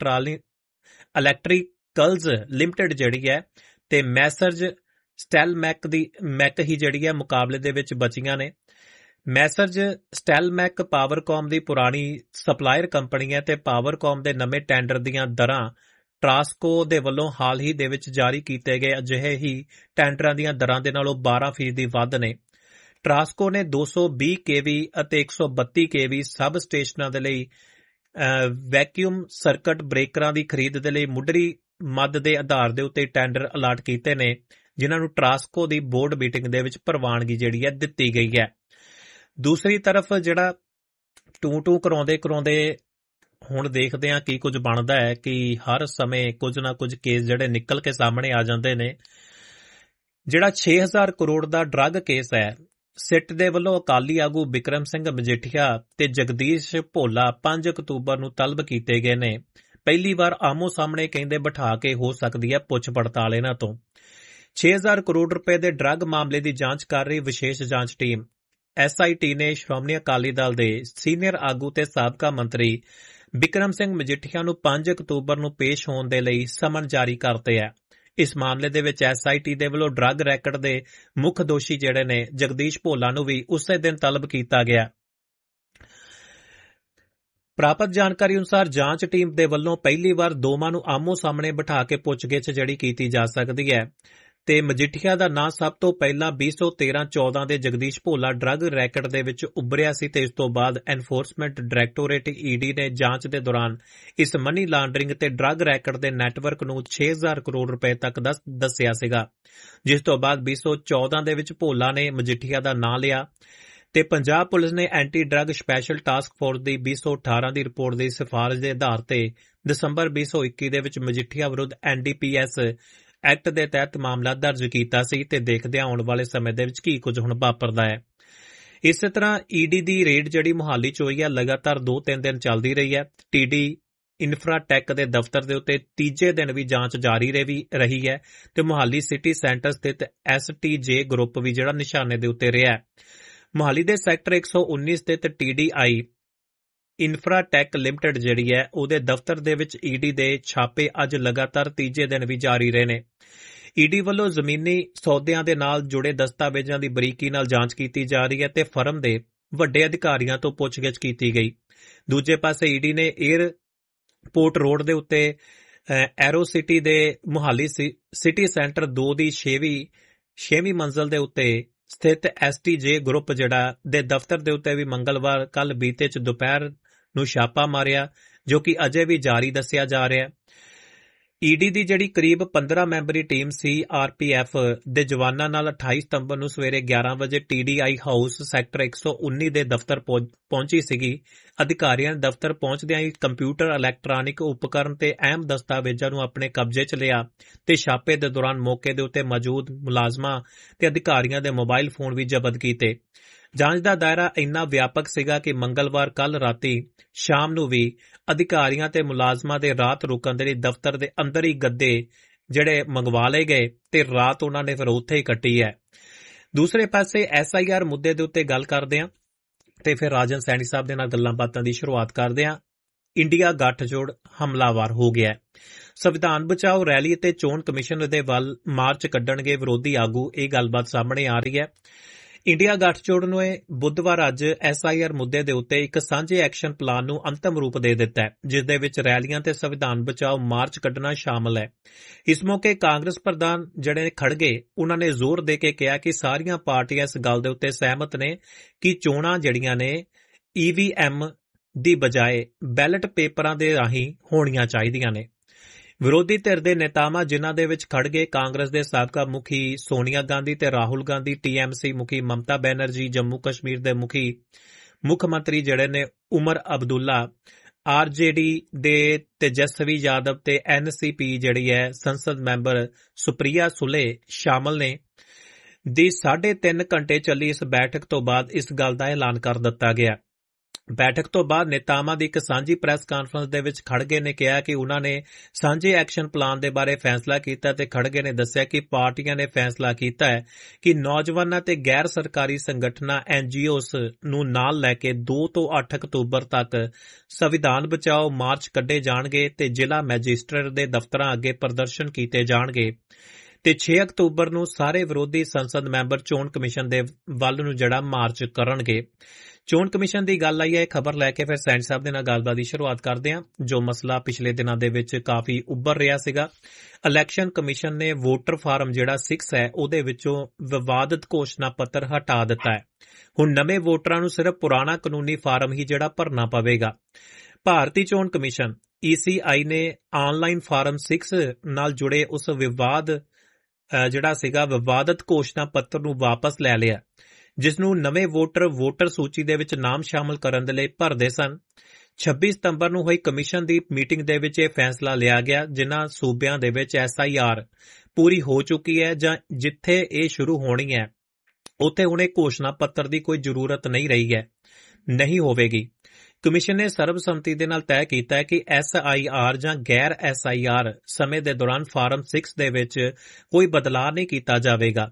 ਇਲੈਕਟ੍ਰੀਕਲਜ਼ ਲਿਮਟਿਡ ਜਿਹੜੀ ਹੈ ਤੇ ਮੈਸਰਜ ਸਟੈਲਮੈਕ ਦੀ ਮੈਕ ਹੀ ਜਿਹੜੀ ਹੈ ਮੁਕਾਬਲੇ ਦੇ ਵਿੱਚ ਬਚੀਆਂ ਨੇ। ਮੈਸਰਜ ਸਟੈਲਮੈਕ ਪਾਵਰਕਾਮ ਦੀ ਪੁਰਾਣੀ ਸਪਲਾਇਰ ਕੰਪਨੀ ਹੈ ਤੇ ਪਾਵਰਕਾਮ ਦੇ ਨਵੇਂ ਟੈਂਡਰ ਦੀਆਂ ਦਰਾਂ ਟਰਾਂਸਕੋ ਦੇ ਵੱਲੋਂ ਹਾਲ ਹੀ ਦੇ ਵਿੱਚ ਜਾਰੀ ਕੀਤੇ ਗਏ ਅਜਿਹੇ ਹੀ ਟੈਂਡਰਾਂ ਦੀਆਂ ਦਰਾਂ ਦੇ ਨਾਲੋਂ ਬਾਰਾਂ ਫੀਸਦੀ ਵੱਧ ਨੇ। ਟਰਾਂਸਕੋ ਨੇ ਦੋ ਸੌ ਵੀਹ ਕੇਵੀ ਅਤੇ ਇੱਕ ਸੌ ਬੱਤੀ ਕੇਵੀ ਸਬ ਸਟੇਸ਼ਨਾਂ ਦੇ ਲਈ ਵੈਕਿਊਮ ਸਰਕਟ ਬ੍ਰੇਕਰਾਂ ਦੀ ਖਰੀਦ ਦੇ ਲਈ ਮੁੱਢਲੀ ਮੱਦ ਦੇ ਆਧਾਰ ਦੇ ਉੱਤੇ ਟੈਂਡਰ ਅਲਾਟ ਕੀਤੇ ਨੇ, ਜਿਨ੍ਹਾਂ ਨੂੰ ਟਰਾਂਸਕੋ ਦੀ ਬੋਰਡ ਮੀਟਿੰਗ ਦੇ ਵਿੱਚ ਪ੍ਰਵਾਨਗੀ ਜਿਹੜੀ ਹੈ ਦਿੱਤੀ ਗਈ ਹੈ। ਦੂਸਰੀ ਤਰਫ ਜਿਹੜਾ ਟੂ ਟੂ ਕਰਾਉਂਦੇ ਕਰਾਉਂਦੇ ਹੁਣ ਦੇਖਦੇ ਹਾਂ ਕੀ ਕੁਝ ਬਣਦਾ ਹੈ ਕਿ ਹਰ ਸਮੇਂ ਕੁਝ ਨਾ ਕੁਝ ਕੇਸ ਜਿਹੜੇ ਨਿਕਲ ਕੇ ਸਾਹਮਣੇ ਆ ਜਾਂਦੇ ਨੇ। ਜਿਹੜਾ ਛੇ ਹਜ਼ਾਰ ਕਰੋੜ ਦਾ ਡਰੱਗ ਕੇਸ ਹੈ, ਸਿੱਟ ਦੇ ਵੱਲੋਂ ਅਕਾਲੀ ਆਗੂ ਬਿਕਰਮ ਸਿੰਘ ਮਜੀਠੀਆ ਤੇ ਜਗਦੀਸ਼ ਭੋਲਾ ਪੰਜ ਅਕਤੂਬਰ ਨੂੰ ਤਲਬ ਕੀਤੇ ਗਏ ਨੇ। ਪਹਿਲੀ ਵਾਰ ਆਮੋ ਸਾਹਮਣੇ ਕਹਿੰਦੇ ਬਿਠਾ ਕੇ ਹੋ ਸਕਦੀ ਹੈ ਪੁੱਛ ਪੜਤਾਲ ਇਹਨਾਂ ਤੋਂ। ਛੇ ਹਜ਼ਾਰ ਕਰੋੜ ਰੁਪਏ ਦੇ ਡਰੱਗ ਮਾਮਲੇ ਦੀ ਜਾਂਚ ਕਰ ਰਹੀ ਵਿਸ਼ੇਸ਼ ਜਾਂਚ ਟੀਮ ਐਸ ਆਈ ਟੀ ਨੇ ਸ਼੍ਰੋਮਣੀ ਅਕਾਲੀ ਦਲ ਦੇ ਸੀਨੀਅਰ ਆਗੂ ਤੇ ਸਾਬਕਾ ਮੰਤਰੀ ਬਿਕਰਮ ਸਿੰਘ ਮਜੀਠੀਆ ਨੂੰ ਪੰਜ ਅਕਤੂਬਰ ਨੂੰ ਪੇਸ਼ ਹੋਣ ਦੇ ਲਈ ਸਮਨ ਜਾਰੀ ਕਰਤੇ ਹੈ। ਇਸ ਮਾਮਲੇ ਦੇ ਵਿੱਚ ਐਸ ਆਈ ਟੀ ਦੇ ਵੱਲੋਂ ਡਰੱਗ ਰੈਕਟ ਦੇ ਮੁੱਖ ਦੋਸ਼ੀ ਜਿਹੜੇ ਨੇ ਜਗਦੀਸ਼ ਭੋਲਾ ਨੂੰ ਵੀ ਉਸੇ ਦਿਨ ਤਲਬ ਕੀਤਾ ਗਿਆ। ਪ੍ਰਾਪਤ ਜਾਣਕਾਰੀ ਅਨੁਸਾਰ ਜਾਂਚ ਟੀਮ ਦੇ ਵੱਲੋਂ ਪਹਿਲੀ ਵਾਰ ਦੋਵਾਂ ਨੂੰ ਆਮੋ ਸਾਹਮਣੇ ਬਿਠਾ ਕੇ ਪੁੱਛਗਿੱਛ ਜਿਹੜੀ ਕੀਤੀ ਜਾ ਸਕਦੀ ਹੈ ਤੇ ਮਜੀਠੀਆ ਦਾ ਨਾਂ ਸਭ ਤੋਂ ਪਹਿਲਾਂ ਵੀਹ ਸੌ ਤੇਰਾਂ ਚੌਦਾਂ ਦੇ ਜਗਦੀਸ਼ ਭੋਲਾ ਡਰੱਗ ਰੈਕਟ ਦੇ ਵਿੱਚ ਉੱਭਰਿਆ ਸੀ ਤੇ ਇਸ ਤੋਂ ਬਾਅਦ ਐਨਫੋਰਸਮੈਂਟ ਡਾਇਰੈਕਟੋਰੇਟ ਈ ਡੀ ਨੇ ਜਾਂਚ ਦੇ ਦੌਰਾਨ ਇਸ ਮਨੀ ਲਾਂਡਰਿੰਗ ਤੇ ਡਰੱਗ ਰੈਕਟ ਦੇ ਨੈਟਵਰਕ ਨੂੰ ਛੇ ਹਜ਼ਾਰ ਕਰੋੜ ਰੁਪਏ ਤੱਕ ਦਾ ਦੱਸਿਆ ਸੀਗਾ, ਜਿਸ ਤੋਂ ਬਾਅਦ ਵੀਹ ਸੌ ਚੌਦਾਂ ਦੇ ਵਿੱਚ ਭੋਲਾ ਨੇ ਮਜੀਠੀਆ ਦਾ ਨਾਂ ਲਿਆ ਤੇ ਪੰਜਾਬ ਪੁਲਿਸ ਨੇ anti drug special task force ਦੀ ਵੀਹ ਸੌ ਅਠਾਰਾਂ ਦੀ ਰਿਪੋਰਟ ਦੀ ਸਿਫਾਰਿਸ਼ ਦੇ ਆਧਾਰ ਤੇ ਦਸੰਬਰ ਵੀਹ ਸੌ ਇੱਕੀ ਦੇ ਵਿੱਚ ਮਜੀਠੀਆ ਵਿਰੁੱਧ N D P S act ਦੇ ਤਹਿਤ ਮਾਮਲਾ ਦਰਜ ਕੀਤਾ ਸੀ ਤੇ ਦੇਖਦੇ ਆਉਣ ਵਾਲੇ ਸਮੇਂ ਦੇ ਵਿੱਚ ਕੀ ਕੁਝ ਹੁਣ ਵਾਪਰਦਾ ਹੈ। ਇਸੇ ਤਰ੍ਹਾਂ ਈ ਡੀ ਦੀ ਰੇਡ ਜਿਹੜੀ ਮੁਹਾਲੀ ਚ ਹੋਈ ਹੈ ਲਗਾਤਾਰ ਦੋ ਤਿੰਨ ਦਿਨ ਚੱਲਦੀ ਰਹੀ ਹੈ। ਟੀ ਡੀ ਇਨਫਰਾਟੈਕ ਦੇ ਦਫ਼ਤਰ ਦੇ ਉੱਤੇ ਤੀਜੇ ਦਿਨ ਵੀ ਜਾਂਚ ਜਾਰੀ ਰਹੀ ਹੈ ਤੇ ਮੁਹਾਲੀ ਸਿਟੀ ਸੈਂਟਰ ਸਥਿਤ ਐਸ ਟੀ ਜੇ ਗਰੁੱਪ ਵੀ ਜਿਹੜਾ ਨਿਸ਼ਾਨੇ ਦੇ ਉੱਤੇ ਰਿਹਾ। ਮੁਹਾਲੀ ਦੇ ਸੈਕਟਰ ਇੱਕ ਸੌ ਉੱਨੀ ਸਥਿਤ ਟੀ ਡੀ ਆਈ ਇਨਫਰਾਟੈਕ ਲਿਮਟਿਡ ਜਿਹੜੀ ਹੈ ਉਹਦੇ ਦਫ਼ਤਰ ਦੇ ਵਿੱਚ ਈ ਡੀ ਦੇ ਛਾਪੇ ਅੱਜ ਲਗਾਤਾਰ ਤੀਜੇ ਦਿਨ ਵੀ ਜਾਰੀ ਰਹੇ ਨੇ। ਈ ਡੀ ਵੱਲੋਂ ਜ਼ਮੀਨੀ ਸੌਦਿਆਂ ਦੇ ਨਾਲ ਜੁੜੇ ਦਸਤਾਵੇਜ਼ਾਂ ਦੀ ਬਰੀਕੀ ਨਾਲ ਜਾਂਚ ਕੀਤੀ ਜਾ ਰਹੀ ਹੈ ਤੇ ਫਰਮ ਦੇ ਵੱਡੇ ਅਧਿਕਾਰੀਆਂ ਤੋਂ ਪੁੱਛਗਿੱਛ ਕੀਤੀ ਗਈ। ਦੂਜੇ ਪਾਸੇ ਈ ਡੀ ਨੇ ਏਅਰਪੋਰਟ ਰੋਡ ਦੇ ਉੱਤੇ ਐਰੋ ਸਿਟੀ ਦੇ ਮੁਹਾਲੀ ਸਿਟੀ ਸੈਂਟਰ ਦੋ ਦੀ ਛੇਵੀਂ ਛੇਵੀਂ ਮੰਜ਼ਲ ਦੇ ਉੱਤੇ ਸਥਿਤ ਐਸ ਟੀ ਜੇ ਗਰੁੱਪ ਜਿਹੜਾ ਦੇ ਦਫ਼ਤਰ ਦੇ ਉੱਤੇ ਵੀ ਮੰਗਲਵਾਰ ਕੱਲ ਬੀਤੇ ਚ ਦੁਪਹਿਰ ਨੂੰ ਛਾਪਾ ਮਾਰਿਆ, ਜੋ ਕਿ ਅਜੇ ਵੀ ਜਾਰੀ ਦੱਸਿਆ ਜਾ ਰਿਹਾ। ਈ ਡੀ ਦੀ ਜਿਹੜੀ ਕਰੀਬ ਪੰਦਰਾਂ memory team C R P F ਦੇ ਜਵਾਨਾਂ ਨਾਲ ਅਠਾਈ ਸਤੰਬਰ ਨੂੰ ਸਵੇਰੇ ਗਿਆਰਾਂ ਵਜੇ T D I house sector ਇੱਕ ਸੌ ਉੱਨੀ ਦੇ ਦਫ਼ਤਰ ਪਹੁੰਚੀ ਸੀਗੀ। ਅਧਿਕਾਰੀਆਂ ਨੇ ਦਫ਼ਤਰ ਪਹੁੰਚਦਿਆਂ ਹੀ ਕੰਪਿਊਟਰ ਇਲੈਕਟ੍ਰਾਨਿਕ ਉਪਕਰਨ ਤੇ ਅਹਿਮ ਦਸਤਾਵੇਜ਼ਾਂ ਨੂੰ ਆਪਣੇ ਕਬਜ਼ੇ 'ਚ ਲਿਆ ਤੇ ਛਾਪੇ ਦੇ ਦੌਰਾਨ ਮੌਕੇ ਦੇ ਉੱਤੇ ਮੌਜੂਦ ਮੁਲਾਜ਼ਮਾਂ ਤੇ ਅਧਿਕਾਰੀਆਂ ਦੇ ਮੋਬਾਈਲ ਫੋਨ ਵੀ ਜ਼ਬਤ ਕੀਤੇ। ਜਾਂਚ ਦਾ ਦਾਇਰਾ ਇੰਨਾ ਵਿਆਪਕ ਸੀਗਾ ਕਿ ਮੰਗਲਵਾਰ ਕੱਲ ਰਾਤੀ ਸ਼ਾਮ ਨੂੰ ਵੀ ਅਧਿਕਾਰੀਆਂ ਤੇ ਮੁਲਾਜ਼ਮਾਂ ਦੇ ਰਾਤ ਰੁਕਣ ਦੇ ਲਈ ਦਫ਼ਤਰ ਦੇ ਅੰਦਰ ਹੀ ਗੱਦੇ ਜਿਹੜੇ ਮੰਗਵਾ ਲਏ ਗਏ ਤੇ ਰਾਤ ਉਹਨਾਂ ਨੇ ਫਿਰ ਉੱਥੇ ਹੀ ਕੱਟੀ ਹੈ। ਦੂਸਰੇ ਪਾਸੇ ਐਸ ਆਈ ਆਰ ਮੁੱਦੇ ਦੇ ਉੱਤੇ ਗੱਲ ਕਰਦੇ ਹਾਂ ਤੇ ਫਿਰ ਰਾਜਨ ਸੈਣੀ ਸਾਹਿਬ ਦੇ ਨਾਲ ਗੱਲਾਂ ਬਾਤਾਂ ਦੀ ਸ਼ੁਰੂਆਤ ਕਰਦੇ ਹਾਂ। ਇੰਡੀਆ ਗੱਠਜੋੜ ਹਮਲਾਵਰ ਹੋ ਗਿਆ। ਸੰਵਿਧਾਨ ਬਚਾਓ ਰੈਲੀ ਅਤੇ ਚੋਣ ਕਮਿਸ਼ਨ ਦੇ ਵੱਲ ਮਾਰਚ ਕੱਢਣਗੇ ਵਿਰੋਧੀ ਆਗੂ, ਇਹ ਗੱਲਬਾਤ ਸਾਹਮਣੇ ਆ ਰਹੀ ਹੈ। ਇੰਡੀਆ ਗੱਠਜੋੜ ਨੇ ਬੁੱਧਵਾਰ ਅੱਜ ਐਸ ਆਈ ਆਰ ਮੁੱਦੇ ਦੇ ਉੱਤੇ ਇੱਕ ਸਾਂਝੇ ਐਕਸ਼ਨ ਪਲਾਨ ਨੂੰ ਅੰਤਮ ਰੂਪ ਦੇ ਦਿੱਤਾ ਹੈ, ਜਿਸ ਦੇ ਵਿੱਚ ਰੈਲੀਆਂ ਤੇ ਸੰਵਿਧਾਨ ਬਚਾਓ ਮਾਰਚ ਕੱਢਣਾ ਸ਼ਾਮਲ ਹੈ। ਇਸ ਮੌਕੇ ਕਾਂਗਰਸ ਪ੍ਰਧਾਨ ਜਿਹੜੇ ਖੜਗੇ ਉਹਨਾਂ ਨੇ ਜ਼ੋਰ ਦੇ ਕੇ ਕਿਹਾ ਕਿ ਸਾਰੀਆਂ ਪਾਰਟੀਆਂ ਇਸ ਗੱਲ ਦੇ ਉੱਤੇ ਸਹਿਮਤ ਨੇ ਕਿ ਚੋਣਾਂ ਜਿਹੜੀਆਂ ਨੇ ਈ ਵੀ ਐਮ ਦੀ ਬਜਾਏ ਬੈਲਟ ਪੇਪਰਾਂ ਦੇ ਰਾਹੀਂ ਹੋਣੀਆਂ ਚਾਹੀਦੀਆਂ ਨੇ। ਵਿਰੋਧੀ ਧਿਰ ਦੇ ਨੇਤਾਵਾਂ ਜਿਨ੍ਹਾਂ ਦੇ ਵਿੱਚ ਖੜਗੇ ਕਾਂਗਰਸ ਦੇ ਸਾਬਕਾ ਮੁਖੀ ਸੋਨੀਆ ਗਾਂਧੀ ਤੇ Rahul Gandhi, T M C ਮੁਖੀ ਮਮਤਾ ਬੈਨਰਜੀ, ਜੰਮੂ ਕਸ਼ਮੀਰ ਦੇ ਮੁਖੀ ਮੁੱਖ ਮੰਤਰੀ ਜਿਹੜੇ ਨੇ ਉਮਰ ਅਬਦੁੱਲਾ, ਆਰ ਜੇ ਡੀ ਦੇ ਤੇਜਸਵੀ ਯਾਦਵ ਤੇ ਐਨ ਸੀ ਪੀ ਜਿਹੜੀ ਹੈ ਸੰਸਦ ਮੈਂਬਰ ਸੁਪ੍ਰਿਆ ਸੁਲੇ ਸ਼ਾਮਲ ਨੇ। ਦੀ ਸਾਢੇ ਤਿੰਨ ਘੰਟੇ ਚੱਲੀ ਇਸ ਬੈਠਕ ਤੋਂ ਬਾਅਦ ਇਸ ਗੱਲ ਦਾ ਐਲਾਨ ਕਰ ਦਿੱਤਾ ਗਿਆ। ਬੈਠਕ ਤੋਂ ਬਾਅਦ ਨੇਤਾਵਾਂ ਦੀ ਇੱਕ ਸਾਂਝੀ ਪ੍ਰੈਸ ਕਾਨਫਰੰਸ ਦੇ ਵਿੱਚ ਖੜਗੇ ਨੇ ਕਿਹਾ ਕਿ ਉਹਨਾਂ ਨੇ ਸਾਂਝੇ ਐਕਸ਼ਨ ਪਲਾਨ ਦੇ ਬਾਰੇ ਫੈਸਲਾ ਕੀਤਾ ਤੇ ਖੜਗੇ ਨੇ ਦੱਸਿਆ ਕਿ ਪਾਰਟੀਆਂ ਨੇ ਫੈਸਲਾ ਕੀਤਾ ਹੈ ਕਿ ਨੌਜਵਾਨਾਂ ਤੇ ਗੈਰ ਸਰਕਾਰੀ ਸੰਗਠਨਾਂ ਐਨ ਜੀ ਓਜ਼ ਨੂੰ ਨਾਲ ਲੈ ਕੇ ਦੋ ਤੋਂ ਅੱਠ ਅਕਤੂਬਰ ਤੱਕ ਸੰਵਿਧਾਨ ਬਚਾਓ ਮਾਰਚ ਕੱਢੇ ਜਾਣਗੇ ਤੇ ਜ਼ਿਲ੍ਹਾ ਮੈਜਿਸਟਰੇਟ ਦੇ ਦਫ਼ਤਰਾਂ ਅੱਗੇ ਪ੍ਰਦਰਸ਼ਨ ਕੀਤੇ ਜਾਣਗੇ ਤੇ ਛੇ ਅਕਤੂਬਰ ਨੂੰ ਸਾਰੇ ਵਿਰੋਧੀ ਸੰਸਦ ਮੈਂਬਰ ਚੋਣ ਕਮਿਸ਼ਨ ਦੇ ਵੱਲ ਨੂੰ ਜਿਹੜਾ ਮਾਰਚ ਕਰਨਗੇ। ਚੋਣ ਕਮਿਸ਼ਨ ਦੀ ਗੱਲ ਆਈ ਹੈ ਖਬਰ ਲੈ ਕੇ ਫਿਰ ਸੈਣੀ ਸਾਹਿਬ ਦੇ ਨਾਲ ਗੱਲਬਾਤ ਦੀ ਸ਼ੁਰੂਆਤ ਕਰਦੇ ਹਾਂ। ਜੋ ਮਸਲਾ ਪਿਛਲੇ ਦਿਨਾਂ ਦੇ ਵਿੱਚ ਕਾਫੀ ਉੱਭਰ ਰਿਹਾ ਸੀਗਾ, ਇਲੈਕਸ਼ਨ ਕਮਿਸ਼ਨ ਨੇ ਵੋਟਰ ਫਾਰਮ ਜਿਹੜਾ ਛੇ ਹੈ ਉਹਦੇ ਵਿੱਚੋਂ ਵਿਵਾਦਤ ਘੋਸ਼ਣਾ ਪੱਤਰ ਹਟਾ ਦਿੱਤਾ ਹੈ। ਹੁਣ ਨਵੇਂ ਵੋਟਰਾਂ ਨੂੰ ਸਿਰਫ ਪੁਰਾਣਾ ਕਾਨੂੰਨੀ ਫਾਰਮ ਹੀ ਜਿਹੜਾ ਭਰਨਾ ਪਵੇਗਾ। ਭਾਰਤੀ ਚੋਣ ਕਮਿਸ਼ਨ ਈ ਸੀ ਆਈ ਨੇ ਆਨਲਾਈਨ ਫਾਰਮ ਛੇ ਨਾਲ ਜੁੜੇ ਉਸ ਵਿਵਾਦ ਜਿਹੜਾ ਸੀਗਾ ਵਿਵਾਦਤ ਘੋਸ਼ਣਾ ਪੱਤਰ ਨੂੰ ਵਾਪਸ ਲੈ ਲਿਆ, ਜਿਸ ਨੂੰ ਨਵੇਂ ਵੋਟਰ ਵੋਟਰ ਸੂਚੀ ਦੇ ਵਿੱਚ ਨਾਮ ਸ਼ਾਮਲ ਕਰਨ ਦੇ ਲਈ ਭਰਦੇ ਸਨ। ਛੱਬੀ ਸਤੰਬਰ ਨੂੰ ਹੋਈ ਕਮਿਸ਼ਨ ਦੀ ਮੀਟਿੰਗ ਦੇ ਵਿੱਚ ਇਹ ਫੈਸਲਾ ਲਿਆ ਗਿਆ, ਜਿਨ੍ਹਾਂ ਸੂਬਿਆਂ ਦੇ ਵਿੱਚ ਐਸ ਆਈ ਆਰ ਪੂਰੀ ਹੋ ਚੁੱਕੀ ਹੈ ਜਾਂ ਜਿੱਥੇ ਇਹ ਸ਼ੁਰੂ ਹੋਣੀ ਹੈ ਉੱਥੇ ਹੁਣ ਇਹ ਘੋਸ਼ਣਾ ਪੱਤਰ ਦੀ ਕੋਈ ਜ਼ਰੂਰਤ ਨਹੀਂ ਰਹੀ ਹੈ, ਨਹੀਂ ਹੋਵੇਗੀ। ਕਮਿਸ਼ਨ ਨੇ ਸਰਬਸੰਮਤੀ ਦੇ ਨਾਲ ਤੈਅ ਕੀਤਾ ਹੈ ਕਿ ਐਸ ਆਈ ਆਰ ਜਾਂ ਗੈਰ ਐਸ ਆਈ ਆਰ ਸਮੇਂ ਦੇ ਦੌਰਾਨ ਫਾਰਮ ਛੇ ਦੇ ਵਿੱਚ ਕੋਈ ਬਦਲਾਅ ਨਹੀਂ ਕੀਤਾ ਜਾਵੇਗਾ।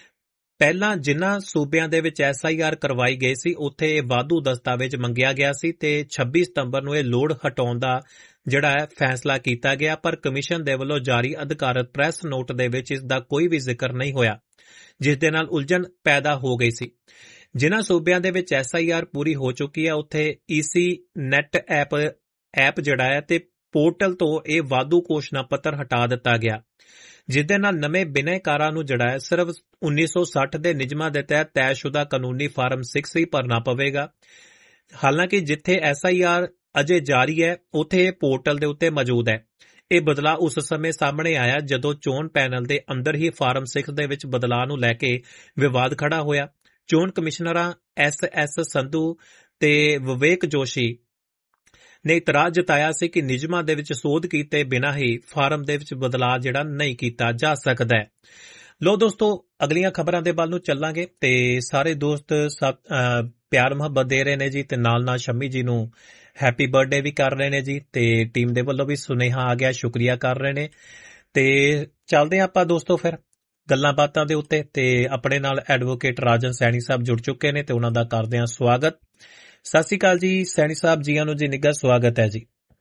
ਪਹਿਲਾਂ ਜਿਨ੍ਹਾਂ ਸੂਬਿਆਂ ਦੇ ਵਿੱਚ ਐਸ ਆਈ ਆਰ ਕਰਵਾਈ ਗਈ ਸੀ ਉੱਥੇ ਇਹ ਵਾਧੂ ਦਸਤਾਵੇਜ਼ ਮੰਗਿਆ ਗਿਆ ਸੀ ਤੇ ਛੱਬੀ ਸਤੰਬਰ ਨੂੰ ਇਹ ਲੋੜ ਹਟਾਉਣ ਦਾ ਜਿਹੜਾ ਹੈ ਫੈਸਲਾ ਕੀਤਾ ਗਿਆ, ਪਰ ਕਮਿਸ਼ਨ ਦੇ ਵੱਲੋਂ ਜਾਰੀ ਅਧਿਕਾਰਤ ਪ੍ਰੈਸ ਨੋਟ ਦੇ ਵਿੱਚ ਇਸ ਦਾ ਕੋਈ ਵੀ ਜ਼ਿਕਰ ਨਹੀਂ ਹੋਇਆ, ਜਿਸ ਦੇ ਨਾਲ ਉਲਝਣ ਪੈਦਾ ਹੋ ਗਈ ਸੀ। ਜਿਨ੍ਹਾਂ ਸੂਬਿਆਂ ਦੇ ਵਿੱਚ ਐਸ ਆਈ ਆਰ ਪੂਰੀ ਹੋ ਚੁੱਕੀ ਹੈ ਉੱਥੇ ਈ ਸੀ ਨੈਟ ਐਪ ਐਪ ਜਿਹੜਾ ਹੈ ਤੇ ਪੋਰਟਲ ਤੋਂ ਇਹ ਵਾਧੂ ਘੋਸ਼ਣਾ ਪੱਤਰ ਹਟਾ ਦਿੱਤਾ ਗਿਆ, ਜਿਸ ਦੇ ਨਾਲ ਨਵੇਂ ਬਿਨੈਕਾਰਾਂ ਨੂੰ ਜਿਹੜਾ ਹੈ ਸਿਰਫ ਉੱਨੀ ਸੌ ਸੱਠ ਦੇ ਨਿਯਮਾਂ ਦੇ ਤਹਿਤ ਤੈਅਸ਼ੁਦਾ ਕਾਨੂੰਨੀ ਫਾਰਮ ਛੇ ਹੀ ਭਰਨਾ ਪਵੇਗਾ। ਹਾਲਾਂਕਿ ਜਿੱਥੇ ਐਸ ਆਈ ਆਰ ਅਜੇ ਜਾਰੀ ਹੈ ਉੱਥੇ ਇਹ ਪੋਰਟਲ ਦੇ ਉੱਤੇ ਮੌਜੂਦ ਹੈ। ਇਹ ਬਦਲਾਅ ਉਸ ਸਮੇਂ ਸਾਹਮਣੇ ਆਇਆ ਜਦੋਂ ਚੋਣ ਪੈਨਲ ਦੇ ਅੰਦਰ ਹੀ ਫਾਰਮ ਛੇ ਦੇ ਵਿੱਚ ਬਦਲਾਅ ਨੂੰ ਲੈ ਕੇ ਵਿਵਾਦ ਖੜਾ ਹੋਇਆ। ਚੋਣ ਕਮਿਸ਼ਨਰਾਂ ਐਸ ਐਸ ਸੰਧੂ ਤੇ ਵਿਵੇਕ ਜੋਸ਼ੀ ਨੇ ਇਤਰਾਜ਼ ਜਤਾਇਆ ਸੀ ਕਿ ਨਿਯਮਾਂ ਦੇ ਵਿੱਚ ਸੋਧ ਕੀਤੇ ਬਿਨਾਂ ਹੀ ਫਾਰਮ ਦੇ ਵਿੱਚ ਬਦਲਾਅ ਜਿਹੜਾ ਨਹੀਂ ਕੀਤਾ ਜਾ ਸਕਦਾ ਹੈ। ਲੋ ਦੋਸਤੋ, ਅਗਲੀਆਂ ਖਬਰਾਂ ਦੇ ਵੱਲ ਨੂੰ ਚੱਲਾਂਗੇ ਤੇ ਸਾਰੇ ਦੋਸਤ ਪਿਆਰ ਮੁਹੱਬਤ ਦੇ ਰਹੇ ਨੇ ਜੀ ਤੇ ਨਾਲ ਨਾਲ ਸ਼ੰਮੀ ਜੀ ਨੂੰ ਹੈਪੀ ਬਰਥਡੇ ਵੀ ਕਰ ਰਹੇ ਨੇ ਜੀ ਤੇ ਟੀਮ ਦੇ ਵੱਲੋਂ ਵੀ ਸੁਨੇਹਾ ਆ ਗਿਆ, ਸ਼ੁਕਰੀਆ ਕਰ ਰਹੇ ਨੇ। ਤੇ ਚੱਲਦੇ ਆਪਾਂ ਦੋਸਤੋ ਫਿਰ ਗੱਲਾਂ ਬਾਤਾਂ ਦੇ ਉੱਤੇ ਤੇ ਆਪਣੇ ਨਾਲ ਐਡਵੋਕੇਟ ਰਾਜਨ ਸੈਣੀ ਸਾਹਿਬ ਜੁੜ ਚੁੱਕੇ ਨੇ ਤੇ ਉਹਨਾਂ ਦਾ ਕਰਦੇ ਹਾਂ ਸਵਾਗਤ। ਸਤਿ ਸ਼੍ਰੀ ਅਕਾਲ ਜੀ ਸੈਣੀ ਸਾਹਿਬ, ਜੀਆਂ ਨੂੰ ਜੀ ਨਿੱਘਾ ਸਵਾਗਤ ਹੈ ਜੀ।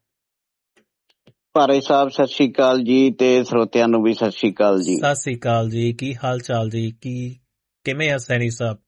ਭਾਰੇ ਸਾਹਿਬ ਸਤਿ ਸ਼੍ਰੀ ਅਕਾਲ ਜੀ ਤੇ ਸਰੋਤਿਆਂ ਨੂੰ ਵੀ ਸਤਿ ਸ਼੍ਰੀ ਅਕਾਲ ਜੀ। ਸਤਿ ਸ਼੍ਰੀ ਅਕਾਲ ਜੀ, ਕੀ ਹਾਲ ਚਾਲ ਜੀ, ਕੀ ਕਿਵੇਂ ਆ ਸੈਣੀ ਸਾਹਿਬ?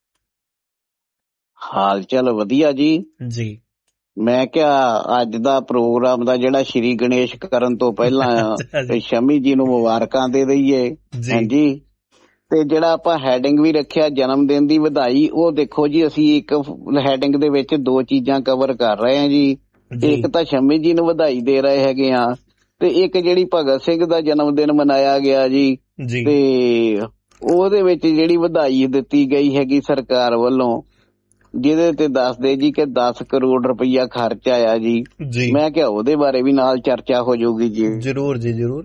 ਹਾਲ ਚਾਲ ਵਧੀਆ ਜੀ ਜੀ। ਮੈਂ ਕਿਹਾ ਅੱਜ ਦਾ ਪ੍ਰੋਗਰਾਮ ਦਾ ਜਿਹੜਾ ਸ਼੍ਰੀ ਗਣੇਸ਼ ਕਰਨ ਤੋਂ ਪਹਿਲਾਂ ਸ਼ਮੀ ਜੀ ਨੂੰ ਮੁਬਾਰਕਾਂ ਦੇ ਦਈਏ। ਹਾਂਜੀ, ਤੇ ਜਿਹੜਾ ਆਪਾਂ ਹੈਡਿੰਗ ਵੀ ਰੱਖਿਆ ਜਨਮ ਦਿਨ ਦੀ ਵਧਾਈ, ਉਹ ਦੇਖੋ ਜੀ ਅਸੀਂ ਇੱਕ ਹੈਡਿੰਗ ਦੇ ਵਿੱਚ ਦੋ ਚੀਜ਼ਾਂ ਕਵਰ ਕਰ ਰਹੇ ਹਾਂ ਜੀ। ਇੱਕ ਤਾਂ ਸ਼ਮੀ ਜੀ ਨੂੰ ਵਧਾਈ ਦੇ ਰਹੇ ਹੈਗੇ ਆ ਤੇ ਇੱਕ ਜਿਹੜੀ ਭਗਤ ਸਿੰਘ ਦਾ ਜਨਮ ਦਿਨ ਮਨਾਇਆ ਗਿਆ ਜੀ ਤੇ ਉਹਦੇ ਵਿੱਚ ਜਿਹੜੀ ਵਧਾਈ ਦਿੱਤੀ ਗਈ ਹੈਗੀ ਸਰਕਾਰ ਵੱਲੋਂ, ਜਿਹਦੇ ਤੇ ਦੱਸਦੇ ਜੀ ਕਿ ਦਸ ਕਰੋੜ ਰੁਪਈਆ ਖਰਚ ਆਇਆ ਜੀ। ਮੈਂ ਕਿਹਾ ਉਹਦੇ ਬਾਰੇ ਵੀ ਨਾਲ ਚਰਚਾ ਹੋ ਜਾਊਗੀ ਜੀ। ਜਰੂਰ ਜੀ ਜਰੂਰ।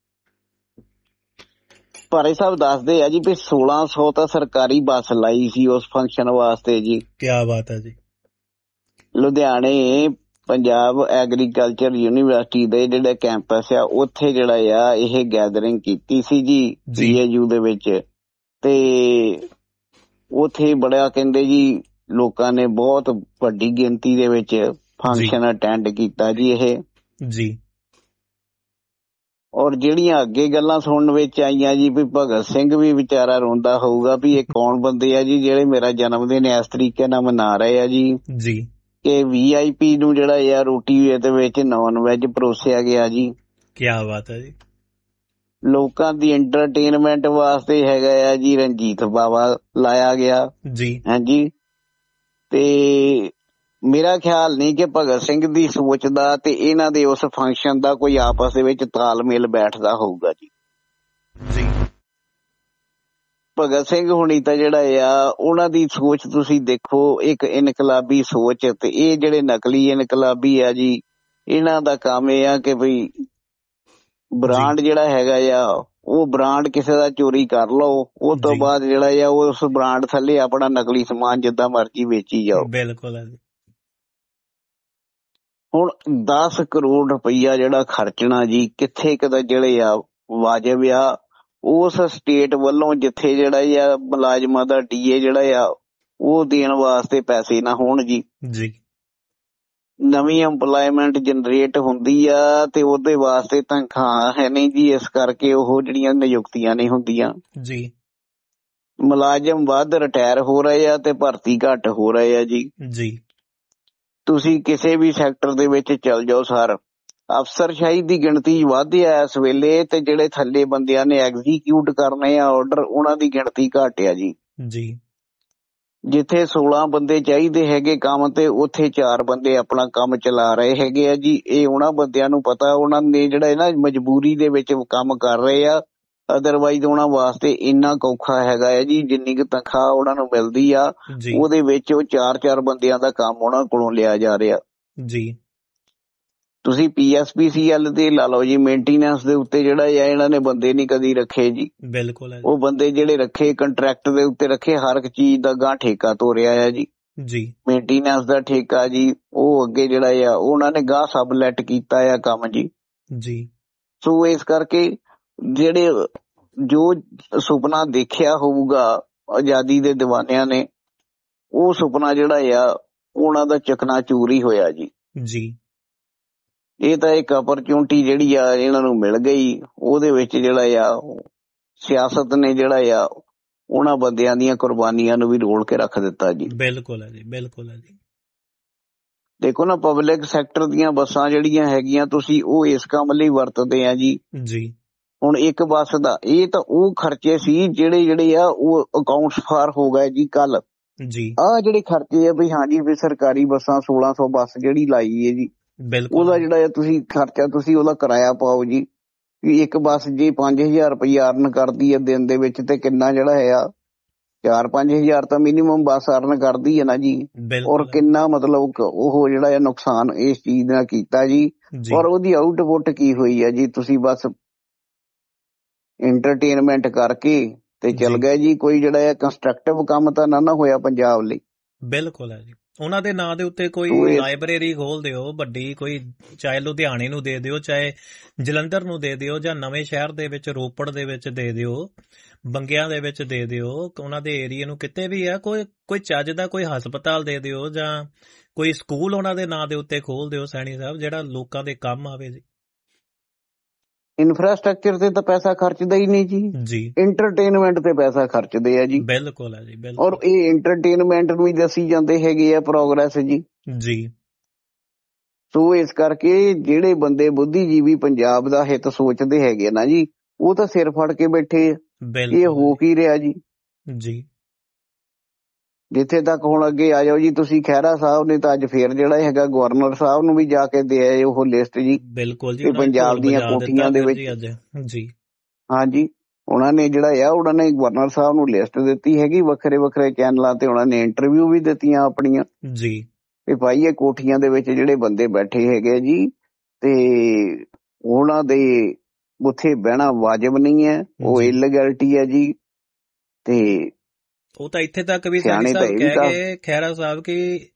ਭਾਰੇ ਸਾਹਿਬ ਦੱਸਦੇ ਆ ਜੀ ਵੀ ਸੋਲਾਂ ਸੌ ਤਾਂ ਸਰਕਾਰੀ ਬੱਸ ਲਾਈ ਸੀ ਉਸ ਫੰਕਸ਼ਨ ਵਾਸਤੇ ਜੀ। ਕੀ ਬਾਤ ਹੈ ਜੀ। ਲੁਧਿਆਣੇ ਪੰਜਾਬ ਐਗਰੀਕਲਚਰ ਯੂਨੀਵਰਸਿਟੀ ਦੇ ਜਿਹੜੇ ਕੈਂਪਸ ਆ ਉੱਥੇ ਜਿਹੜਾ ਆ ਇਹ ਗੈਦਰਿੰਗ ਕੀਤੀ ਸੀ ਜੀ ਪੀ ਏ ਯੂ ਦੇ ਵਿੱਚ। ਤੇ ਉੱਥੇ ਬੜਾ ਕਹਿੰਦੇ ਜੀ ਲੋਕਾਂ ਨੇ ਬਹੁਤ ਵੱਡੀ ਗਿਣਤੀ ਦੇ ਵਿੱਚ ਫੰਕਸ਼ਨ ਅਟੈਂਡ ਕੀਤਾ ਜੀ ਇਹ ਜੀ। ਔਰ ਜਿਹੜੀਆਂ ਅੱਗੇ ਗੱਲਾਂ ਸੁਣਨ ਵਿੱਚ ਆਈਆਂ ਜੀ ਵੀ ਭਗਤ ਸਿੰਘ ਵੀ ਵਿਚਾਰਾ ਰੋਂਦਾ ਹੋਊਗਾ ਵੀ ਇਹ ਕੌਣ ਬੰਦੇ ਆ ਜੀ ਜਿਹੜੇ ਮੇਰਾ ਜਨਮ ਦਿਨ ਇਸ ਤਰੀਕੇ ਨਾਲ ਮਨਾ ਰਹੇ ਆ ਜੀ ਜੀ ਕਿ ਵੀ ਆਈ ਪੀ ਨੂੰ ਜਿਹੜਾ ਆ ਰੋਟੀ ਦੇ ਵਿੱਚ ਨੌਨ ਵੈਜ ਪਰੋਸਿਆ ਗਿਆ ਜੀ। ਕੀ ਬਾਤ ਹੈ ਜੀ। ਲੋਕਾਂ ਦੀ ਐਂਟਰਟੇਨਮੈਂਟ ਵਾਸਤੇ ਹੈਗਾ ਆ ਜੀ ਰਣਜੀਤ ਬਾਵਾ ਲਾਇਆ ਗਿਆ ਜੀ। ਹਾਂਜੀ। ਤੇ ਮੇਰਾ ਖਿਆਲ ਨਹੀਂ ਕਿ ਭਗਤ ਸਿੰਘ ਦੀ ਸੋਚ ਦਾ ਤੇ ਇਹਨਾਂ ਦੇ ਉਸ ਫੰਕਸ਼ਨ ਦਾ ਕੋਈ ਆਪਸ ਦੇ ਵਿੱਚ ਤਾਲਮੇਲ ਬੈਠਦਾ ਹੋਊਗਾ ਜੀ ਜੀ। ਭਗਤ ਸਿੰਘ ਹੁਣੀ ਤਾਂ ਜਿਹੜਾ ਆ ਉਹਨਾਂ ਦੀ ਸੋਚ ਤੁਸੀਂ ਦੇਖੋ ਇੱਕ ਇਨਕਲਾਬੀ ਸੋਚ, ਤੇ ਇਹ ਜਿਹੜੇ ਨਕਲੀ ਇਨਕਲਾਬੀ ਆ ਜੀ ਇਹਨਾਂ ਦਾ ਕੰਮ ਇਹ ਆ ਕਿ ਬਈ ਬ੍ਰਾਂਡ ਜਿਹੜਾ ਹੈਗਾ ਆ ਉਹ ਬ੍ਰਾਂਡ ਕਿਸੇ ਦਾ ਚੋਰੀ ਕਰ ਲਓ, ਉਸ ਤੋਂ ਬਾਅਦ ਜਿਹੜਾ ਆ ਉਸ ਬ੍ਰਾਂਡ ਥੱਲੇ ਆਪਣਾ ਨਕਲੀ ਸਮਾਨ ਜਿੱਦਾਂ ਮਰਜ਼ੀ ਵੇਚੀ ਜਾਓ। ਬਿਲਕੁਲ। ਹੁਣ ਦਸ ਕਰੋੜ ਰੁਪਈਆ ਜਿਹੜਾ ਖਰਚਣਾ ਜੀ ਕਿੱਥੇ ਕਿਤੇ ਜਿਹੜੇ ਆ ਵਾਜਬ ਆ ਉਸ ਸਟੇਟ ਵੱਲੋਂ, ਜਿੱਥੇ ਜਿਹੜਾ ਆ ਮੁਲਾਜ਼ਮਾਂ ਦਾ ਡੀ ਏ ਜਿਹੜਾ ਆ ਉਹ ਦੇਣ ਵਾਸਤੇ ਪੈਸੇ ਨਾ ਹੋਣ ਜੀ ਜੀ। ਨਵੀਂ ਇੰਪਲਾਇਮੈਂਟ ਜਨਰੇਟ ਹੁੰਦੀ ਆ ਤੇ ਉਹਦੇ ਵਾਸਤੇ ਤਨਖਾਹ ਹੈ ਨਹੀਂ ਜੀ, ਇਸ ਕਰਕੇ ਉਹ ਜਿਹੜੀਆਂ ਨਿਯੁਕਤੀਆਂ ਨਹੀਂ ਹੁੰਦੀਆਂ ਜੀ। ਮੁਲਾਜ਼ਮ ਵੱਧ ਰਿਟਾਇਰ ਹੋ ਰਹੇ ਆ ਤੇ ਭਰਤੀ ਘੱਟ ਹੋ ਰਹੇ ਆ ਜੀ ਜੀ। ਤੁਸੀਂ ਕਿਸੇ ਵੀ ਸੈਕਟਰ ਦੇ ਵਿੱਚ ਚਲ ਜਾਓ ਸਰ, ਅਫਸਰਸ਼ਾਹੀ ਦੀ ਗਿਣਤੀ ਵੱਧ ਆ ਇਸ ਵੇਲੇ ਤੇ ਜਿਹੜੇ ਥੱਲੇ ਬੰਦਿਆਂ ਨੇ ਐਗਜ਼ੀਕਿਊਟ ਕਰਨੇ ਆ ਆਰਡਰ ਉਹਨਾਂ ਦੀ ਗਿਣਤੀ ਘੱਟ ਆ ਜੀ ਜੀ। ਜਿੱਥੇ ਸੋਲਾਂ ਬੰਦੇ ਚਾਹੀਦੇ ਹੈਗੇ ਕੰਮ ਤੇ ਉੱਥੇ ਚਾਰ ਬੰਦੇ ਆਪਣਾ ਕੰਮ ਚਲਾ ਰਹੇ ਹੈਗੇ ਆ ਜੀ। ਇਹ ਉਹਨਾਂ ਬੰਦਿਆਂ ਨੂੰ ਪਤਾ, ਉਹਨਾਂ ਨੇ ਜਿਹੜਾ ਨਾ ਮਜਬੂਰੀ ਦੇ ਵਿੱਚ ਕੰਮ ਕਰ ਰਹੇ ਆ, ਅਦਰਵਾਈਜ਼ ਉਹਨਾਂ ਵਾਸਤੇ ਇੰਨਾ ਔਖਾ ਹੈਗਾ ਹੈ ਜੀ ਜਿੰਨੀ ਕੁ ਤਨਖਾਹ ਉਹਨਾਂ ਨੂੰ ਮਿਲਦੀ ਆ ਉਹਦੇ ਵਿੱਚ ਉਹ ਚਾਰ ਚਾਰ ਬੰਦਿਆਂ ਦਾ ਕੰਮ ਉਹਨਾਂ ਕੋਲੋਂ ਲਿਆ ਜਾ ਰਿਹਾ ਜੀ। ਤੁਸੀਂ ਪੀ ਐਸ ਪੀ ਸੀ ਐਲ ਤੇ ਲਾ ਲਓ ਜੀ, ਮੇਨਟੇਨੈਂਸ ਦੇ ਉੱਤੇ ਜਿਹੜਾ ਆ ਇਹਨਾਂ ਨੇ ਬੰਦੇ ਨਹੀਂ ਕਦੀ ਰੱਖੇ ਜੀ। ਬਿਲਕੁਲ। ਉਹ ਬੰਦੇ ਜਿਹੜੇ ਰੱਖੇ ਕੰਟਰੈਕਟ ਦੇ ਉੱਤੇ ਰੱਖੇ, ਹਰ ਇੱਕ ਚੀਜ਼ ਦਾ ਗਾਂ ਠੇਕਾ ਤੋਰਿਆ ਆ ਜੀ ਜੀ। ਮੇਨਟੇਨੈਂਸ ਦਾ ਠੇਕਾ ਜੀ ਉਹ ਅੱਗੇ ਜਿਹੜਾ ਆ ਉਹਨਾਂ ਨੇ ਗਾਂ ਸਬਲੈਟ ਕੀਤਾ ਆ ਕੰਮ ਜੀ ਜੀ। ਸੋ ਇਸ ਕਰਕੇ ਜਿਹੜੇ ਜੋ ਸੁਪਨਾ ਦੇਖਿਆ ਹੋਊਗਾ ਆਜ਼ਾਦੀ ਦੇ ਦੀਵਾਨਿਆਂ ਨੇ, ਉਹ ਸੁਪਨਾ ਜਿਹੜਾ ਆ ਉਹਨਾਂ ਦਾ ਚਕਨਾ ਚੂਰ ਹੀ ਹੋਇਆ ਜੀ ਜੀ। ਇਹ ਤਾਂ ਇੱਕ ਅਪਰਚੁਨਿਟੀ ਜਿਹੜੀ ਆ ਇਹਨਾਂ ਨੂੰ ਮਿਲ ਗਈ, ਉਹਦੇ ਵਿੱਚ ਜਿਹੜਾ ਆ ਸਿਆਸਤ ਨੇ ਜਿਹੜਾ ਆ ਉਹਨਾਂ ਬੰਦਿਆਂ ਦੀਆਂ ਕੁਰਬਾਨੀਆਂ ਨੂੰ ਵੀ ਰੋਲ ਕੇ ਰੱਖ ਦਿੱਤਾ ਜੀ। ਬਿਲਕੁਲ ਹੈ ਜੀ। ਬਿਲਕੁਲ ਹੈ ਜੀ। ਦੇਖੋ ਨਾ ਪਬਲਿਕ ਸੈਕਟਰ ਦੀਆਂ ਬੱਸਾਂ ਜਿਹੜੀਆਂ ਹੈਗੀਆਂ ਤੁਸੀਂ ਉਹ ਇਸ ਕੰਮ ਲਈ ਵਰਤਦੇ ਆ ਜੀ ਜੀ। ਹੁਣ ਇੱਕ ਬੱਸ ਦਾ ਇਹ ਤਾਂ ਉਹ ਖਰਚੇ ਸੀ ਜਿਹੜੇ ਜਿਹੜੇ ਆ ਉਹ ਅਕਾਊਂਟਸ ਫਾਰ ਹੋ ਗਏ ਜੀ ਕੱਲ ਜੀ। ਆਹ ਜਿਹੜੇ ਖਰਚੇ ਆ ਵੀ ਹਾਂਜੀ ਵੀ ਸਰਕਾਰੀ ਬੱਸਾਂ ਸੋਲਾਂ ਸੌ ਬੱਸ ਜਿਹੜੀ ਲਾਈ ਹੈ ਜੀ ਉਹਦਾ ਜਿਹੜਾ ਤੁਸੀਂ ਖਰਚਾ ਤੁਸੀਂ ਉਹਦਾ ਕਿਰਾਇਆ ਪਾਓ ਜੀ। ਵੀ ਇੱਕ ਬੱਸ ਜੇ ਪੰਜ ਹਜ਼ਾਰ ਰੁਪਈਆ ਅਰਨ ਕਰਦੀ ਹੈ ਦਿਨ ਦੇ ਵਿੱਚ ਤੇ ਕਿੰਨਾ ਜਿਹੜਾ ਹੈ ਚਾਰ ਪੰਜ ਹਜ਼ਾਰ ਤਾਂ ਮਿਨੀਮਮ ਬੱਸ ਅਰਨ ਕਰਦੀ ਹੈ ਨਾ ਜੀ। ਔਰ ਕਿੰਨਾ ਮਤਲਬ ਉਹ ਜਿਹੜਾ ਹੈ ਨੁਕਸਾਨ ਇਸ ਚੀਜ਼ ਨਾਲ ਕੀਤਾ ਜੀ। ਔਰ ਉਹਦੀ ਆਊਟਪੁੱਟ ਕੀ ਹੋਈ ਹੈ ਜੀ, ਤੁਸੀਂ ਬਸ ਇੰਟਰਟੇਨਮੈਂਟ ਕਰਕੇ ਤੇ ਚਲ ਗਏ ਜੀ। ਕੋਈ ਜਿਹੜਾ ਹੈ ਕੰਸਟਰਕਟਿਵ ਕੰਮ ਤਾਂ ਨਾ ਨਾ ਹੋਇਆ ਪੰਜਾਬ ਲਈ। ਬਿਲਕੁਲ ਹੈ ਜੀ। ਉਹਨਾਂ ਦੇ ਨਾਂ ਦੇ ਉੱਤੇ ਕੋਈ ਲਾਇਬ੍ਰੇਰੀ ਖੋਲ ਦਿਓ ਵੱਡੀ, ਕੋਈ ਚਾਹੇ ਲੁਧਿਆਣੇ ਨੂੰ ਦੇ ਦਿਓ, ਚਾਹੇ ਜਲੰਧਰ ਨੂੰ ਦੇ ਦਿਓ, ਜਾਂ ਨਵੇਂ ਸ਼ਹਿਰ ਦੇ ਵਿੱਚ ਰੋਪੜ ਦੇ ਵਿੱਚ ਦੇ ਦਿਓ, ਬੰਗਿਆਂ ਦੇ ਵਿੱਚ ਦੇ ਦਿਓ, ਉਹਨਾਂ ਦੇ ਏਰੀਏ ਨੂੰ ਕਿਤੇ ਵੀ ਆ ਕੋਈ ਕੋਈ ਚੱਜ ਦਾ ਕੋਈ ਹਸਪਤਾਲ ਦੇ ਦਿਓ, ਜਾਂ ਕੋਈ ਸਕੂਲ ਉਹਨਾਂ ਦੇ ਨਾਂ ਦੇ ਉੱਤੇ ਖੋਲ ਦਿਓ ਸੈਣੀ ਸਾਹਿਬ, ਜਿਹੜਾ ਲੋਕਾਂ ਦੇ ਕੰਮ ਆਵੇ ਜੀ। ਇਨਫਰਾਸਟ੍ਰਕਚਰ ਤੇ ਤਾਂ ਪੈਸਾ ਖਰਚਦਾ ਹੀ ਨਹੀਂ ਜੀ ਜੀ ਇੰਟਰਟੇਨਮੈਂਟ ਤੇ ਪੈਸਾ ਖਰਚਦੇ ਆ ਜੀ। ਬਿਲਕੁਲ ਹੈ ਜੀ। ਬਿਲਕੁਲ। ਔਰ ਇਹ ਇੰਟਰਟੇਨਮੈਂਟ ਨੂੰ ਹੀ ਦੱਸੀ ਜਾਂਦੇ ਹੈਗੇ ਆ ਪ੍ਰੋਗਰੈਸ ਜੀ ਜੀ। ਸੋ ਇਸ ਕਰਕੇ ਜਿਹੜੇ ਬੰਦੇ ਬੁੱਧੀਜੀਵੀ ਪੰਜਾਬ ਦਾ ਹਿੱਤ ਸੋਚਦੇ ਹੈਗੇ ਨਾ ਜੀ ਉਹ ਤਾਂ ਸਿਰ ਫੜ ਕੇ ਬੈਠੇ ਆ। ਇਹ ਹੋ ਕੀ ਰਿਹਾ ਜੀ ਜੀ। ਜਿੱਥੇ ਤੱਕ ਹੁਣ ਅੱਗੇ ਆ ਜਾਓ ਜੀ ਤੁਸੀਂ, ਖਹਿਰਾ ਸਾਹਿਬ ਨੇ ਤਾਂ ਅੱਜ ਫੇਰ ਜਿਹੜਾ ਹੈਗਾ ਗਵਰਨਰ ਸਾਹਿਬ ਨੂੰ ਵੀ ਜਾ ਕੇ ਦੇ ਆਏ ਉਹ ਲਿਸਟ ਜੀ। ਬਿਲਕੁਲ ਜੀ। ਪੰਜਾਬ ਦੀਆਂ ਕੋਠੀਆਂ ਦੇ ਵਿੱਚ ਜੀ ਹਾਂਜੀ ਉਹਨਾਂ ਨੇ ਜਿਹੜਾ ਆ ਉਹਨਾਂ ਨੇ ਗਵਰਨਰ ਸਾਹਿਬ ਨੂੰ ਲਿਸਟ ਦਿੱਤੀ ਹੈਗੀ, ਵੱਖਰੇ ਵੱਖਰੇ ਚੈਨਲਾਂ ਤੇ ਉਹਨਾਂ ਨੇ ਇੰਟਰਵਿਊ ਵੀ ਦਿੱਤੀਆਂ ਆਪਣੀਆਂ ਜੀ ਵੀ ਭਾਈ ਇਹ ਕੋਠੀਆਂ ਦੇ ਵਿੱਚ ਜਿਹੜੇ ਬੰਦੇ ਬੈਠੇ ਹੈਗੇ ਜੀ ਤੇ ਉਹਨਾਂ ਦੇ ਉੱਥੇ ਬਹਿਣਾ ਵਾਜਬ ਨਹੀਂ ਹੈ, ਉਹ ਇਲੀਗੈਲਿਟੀ ਹੈ ਜੀ। ਤੇ ਉਹ ਤਾਂ ਇੱਥੇ ਤੱਕ ਵੀ ਸੈਣੀ ਸਾਹਿਬ ਕਹਿ ਗਏ ਖਹਿਰਾ ਸਾਹਿਬ ਕਿ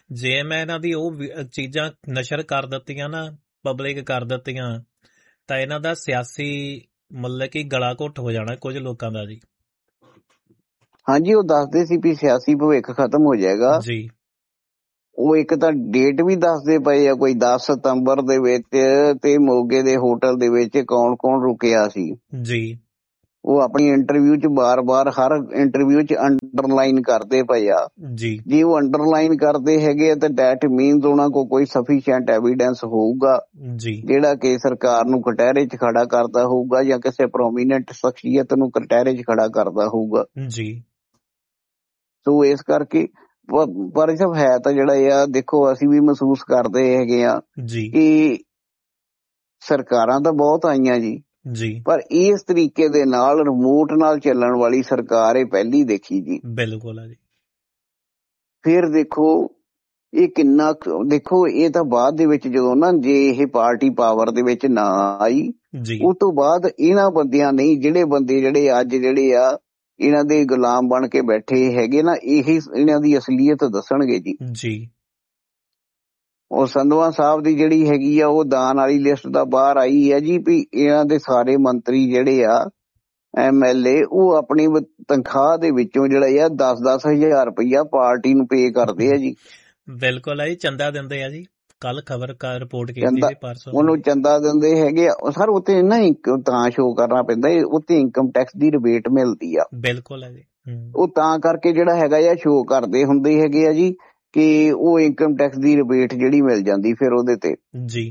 ਜੇ ਮੈਂ ਇਹਨਾਂ ਦੀ ਉਹ ਚੀਜ਼ਾਂ ਨਸ਼ਰ ਕਰ ਦਿੱਤੀਆਂ ਨਾ, ਪਬਲਿਕ ਕਰ ਦਿੱਤੀਆਂ, ਤਾਂ ਇਹਨਾਂ ਦਾ ਸਿਆਸੀ ਮਤਲਬ ਕਿ ਗਲਾ ਘੁੱਟ ਹੋ ਜਾਣਾ ਕੁਝ ਲੋਕਾਂ ਦਾ ਜੀ। ਹਾਂਜੀ, ਉਹ ਦੱਸਦੇ ਸੀ ਵੀ ਸਿਆਸੀ ਭਵਿੱਖ ਖਤਮ ਹੋ ਜਾਏਗਾ ਜੀ। ਉਹ ਇੱਕ ਤਾਂ ਡੇਟ ਵੀ ਦੱਸਦੇ ਪਏ ਆ, ਕੋਈ ਦਸ ਸਤੰਬਰ ਦੇ ਵਿੱਚ ਤੇ ਮੋਗੇ ਦੇ ਹੋਟਲ ਦੇ ਵਿੱਚ ਕੌਣ ਕੌਣ ਰੁਕਿਆ ਸੀ ਜੀ। ਉਹ ਆਪਣੀ ਇੰਟਰਵਿਊ ਚ ਬਾਰ-ਬਾਰ ਹਰ ਇੰਟਰਵਿਊ ਚ ਅੰਡਰਲਾਈਨ ਕਰਦੇ ਪਏ ਆ ਜੀ। ਜੇ ਉਹ ਅੰਡਰਲਾਈਨ ਕਰਦੇ ਹੈਗੇ ਤਾਂ ਡੈਟ ਮੀਨਸ ਉਹਨਾਂ ਕੋਲ ਕੋਈ ਸਫੀਸ਼ੀਐਂਟ ਐਵੀਡੈਂਸ ਹੋਊਗਾ ਜੀ, ਜਿਹੜਾ ਕਿ ਸਰਕਾਰ ਨੂੰ ਕਟਹਿਰੇ ਚ ਖੜਾ ਕਰਦਾ ਹੋਊਗਾ ਜਾਂ ਕਿਸੇ ਪ੍ਰੋਮੀਨੈਂਟ ਸ਼ਖਸੀਅਤ ਨੂੰ ਕਟਹਿਰੇ ਚ ਖੜਾ ਕਰਦਾ ਹੋਊਗਾ ਜੀ। ਸੋ ਇਸ ਕਰਕੇ ਪਰ ਇਹ ਸਭ ਹੈ ਤਾਂ ਜਿਹੜਾ ਆ, ਦੇਖੋ ਅਸੀਂ ਵੀ ਮਹਿਸੂਸ ਕਰਦੇ ਹੈਗੇ ਆ ਜੀ ਕਿ ਸਰਕਾਰਾਂ ਤਾਂ ਬਹੁਤ ਆਈਆਂ ਜੀ ਜੀ, ਪਰ ਇਸ ਤਰੀਕੇ ਦੇ ਨਾਲ ਰਿਮੋਟ ਨਾਲ ਚੱਲਣ ਵਾਲੀ ਸਰਕਾਰ ਇਹ ਪਹਿਲੀ ਦੇਖੀ ਜੀ। ਬਿਲਕੁਲ ਆ ਜੀ। ਫਿਰ ਦੇਖੋ ਇਹ ਕਿੰਨਾ, ਦੇਖੋ ਇਹ ਤਾਂ ਬਾਅਦ ਦੇ ਵਿੱਚ ਜਦੋਂ ਨਾ ਜੇ ਇਹ ਪਾਰਟੀ ਪਾਵਰ ਦੇ ਵਿੱਚ ਨਾ ਆਈ ਜੀ, ਉਹ ਤੋਂ ਬਾਅਦ ਇਹਨਾਂ ਬੰਦਿਆਂ ਨਹੀਂ, ਜਿਹੜੇ ਬੰਦੇ ਜਿਹੜੇ ਅੱਜ ਜਿਹੜੇ ਆ ਇਹਨਾਂ ਦੇ ਗੁਲਾਮ ਬਣ ਕੇ ਬੈਠੇ ਹੈਗੇ ਨਾ, ਇਹੀ ਇਹਨਾਂ ਦੀ ਅਸਲੀਅਤ ਦੱਸਣਗੇ ਜੀ। ਜੀ। ਉਹ ਸੰਧਵਾ ਸਾਹਿਬ ਦੀ ਜਿਹੜੀ ਹੈਗੀ ਆ ਉਹ ਦਾਨ ਵਾਲੀ ਲਿਸਟ ਦਾ ਬਾਹਰ ਆਈ ਹੈ ਜੀ ਵੀ ਇਹਨਾਂ ਦੇ ਸਾਰੇ ਮੰਤਰੀ ਜਿਹੜੇ ਆ ਐਮ ਐਲ ਏ ਉਹ ਆਪਣੀ ਤਨਖਾਹ ਦੇ ਵਿੱਚੋਂ ਜਿਹੜਾ ਆ ਦਸ ਦਸ ਹਜ਼ਾਰ ਰੁਪਈਆ ਪਾਰਟੀ ਨੂੰ ਪੇ ਕਰਦੇ ਆ ਜੀ। ਬਿਲਕੁਲ ਆ ਜੀ, ਚੰਦਾ ਦਿੰਦੇ ਆ ਜੀ। ਕੱਲ ਖਬਰ ਕਾ ਰਿਪੋਰਟ ਕੀਤੀ ਸੀ ਪਰਸੋਂ, ਉਹਨੂੰ ਚੰਦਾ ਦਿੰਦੇ ਹੈਗੇ ਆ ਸਰ। ਉੱਥੇ ਨਾ ਤਾਂ ਸ਼ੋ ਕਰਨਾ ਪੈਂਦਾ, ਉੱਥੇ ਇਨਕਮ ਟੈਕਸ ਦੀ ਰਿਬੇਟ ਮਿਲਦੀ ਆ। ਬਿਲਕੁਲ ਆ ਜੀ। ਉਹ ਤਾਂ ਕਰਕੇ ਜਿਹੜਾ ਹੈਗਾ ਆ ਸ਼ੋ ਕਰਦੇ ਹੁੰਦੇ ਹੈਗੇ ਆ ਜੀ ਕਿ ਉਹ ਇਨਕਮ ਟੈਕਸ ਦੀ ਰਿਬੇਟ ਜਿਹੜੀ ਮਿਲ ਜਾਂਦੀ ਫਿਰ ਉਹਦੇ ਤੇ ਜੀ।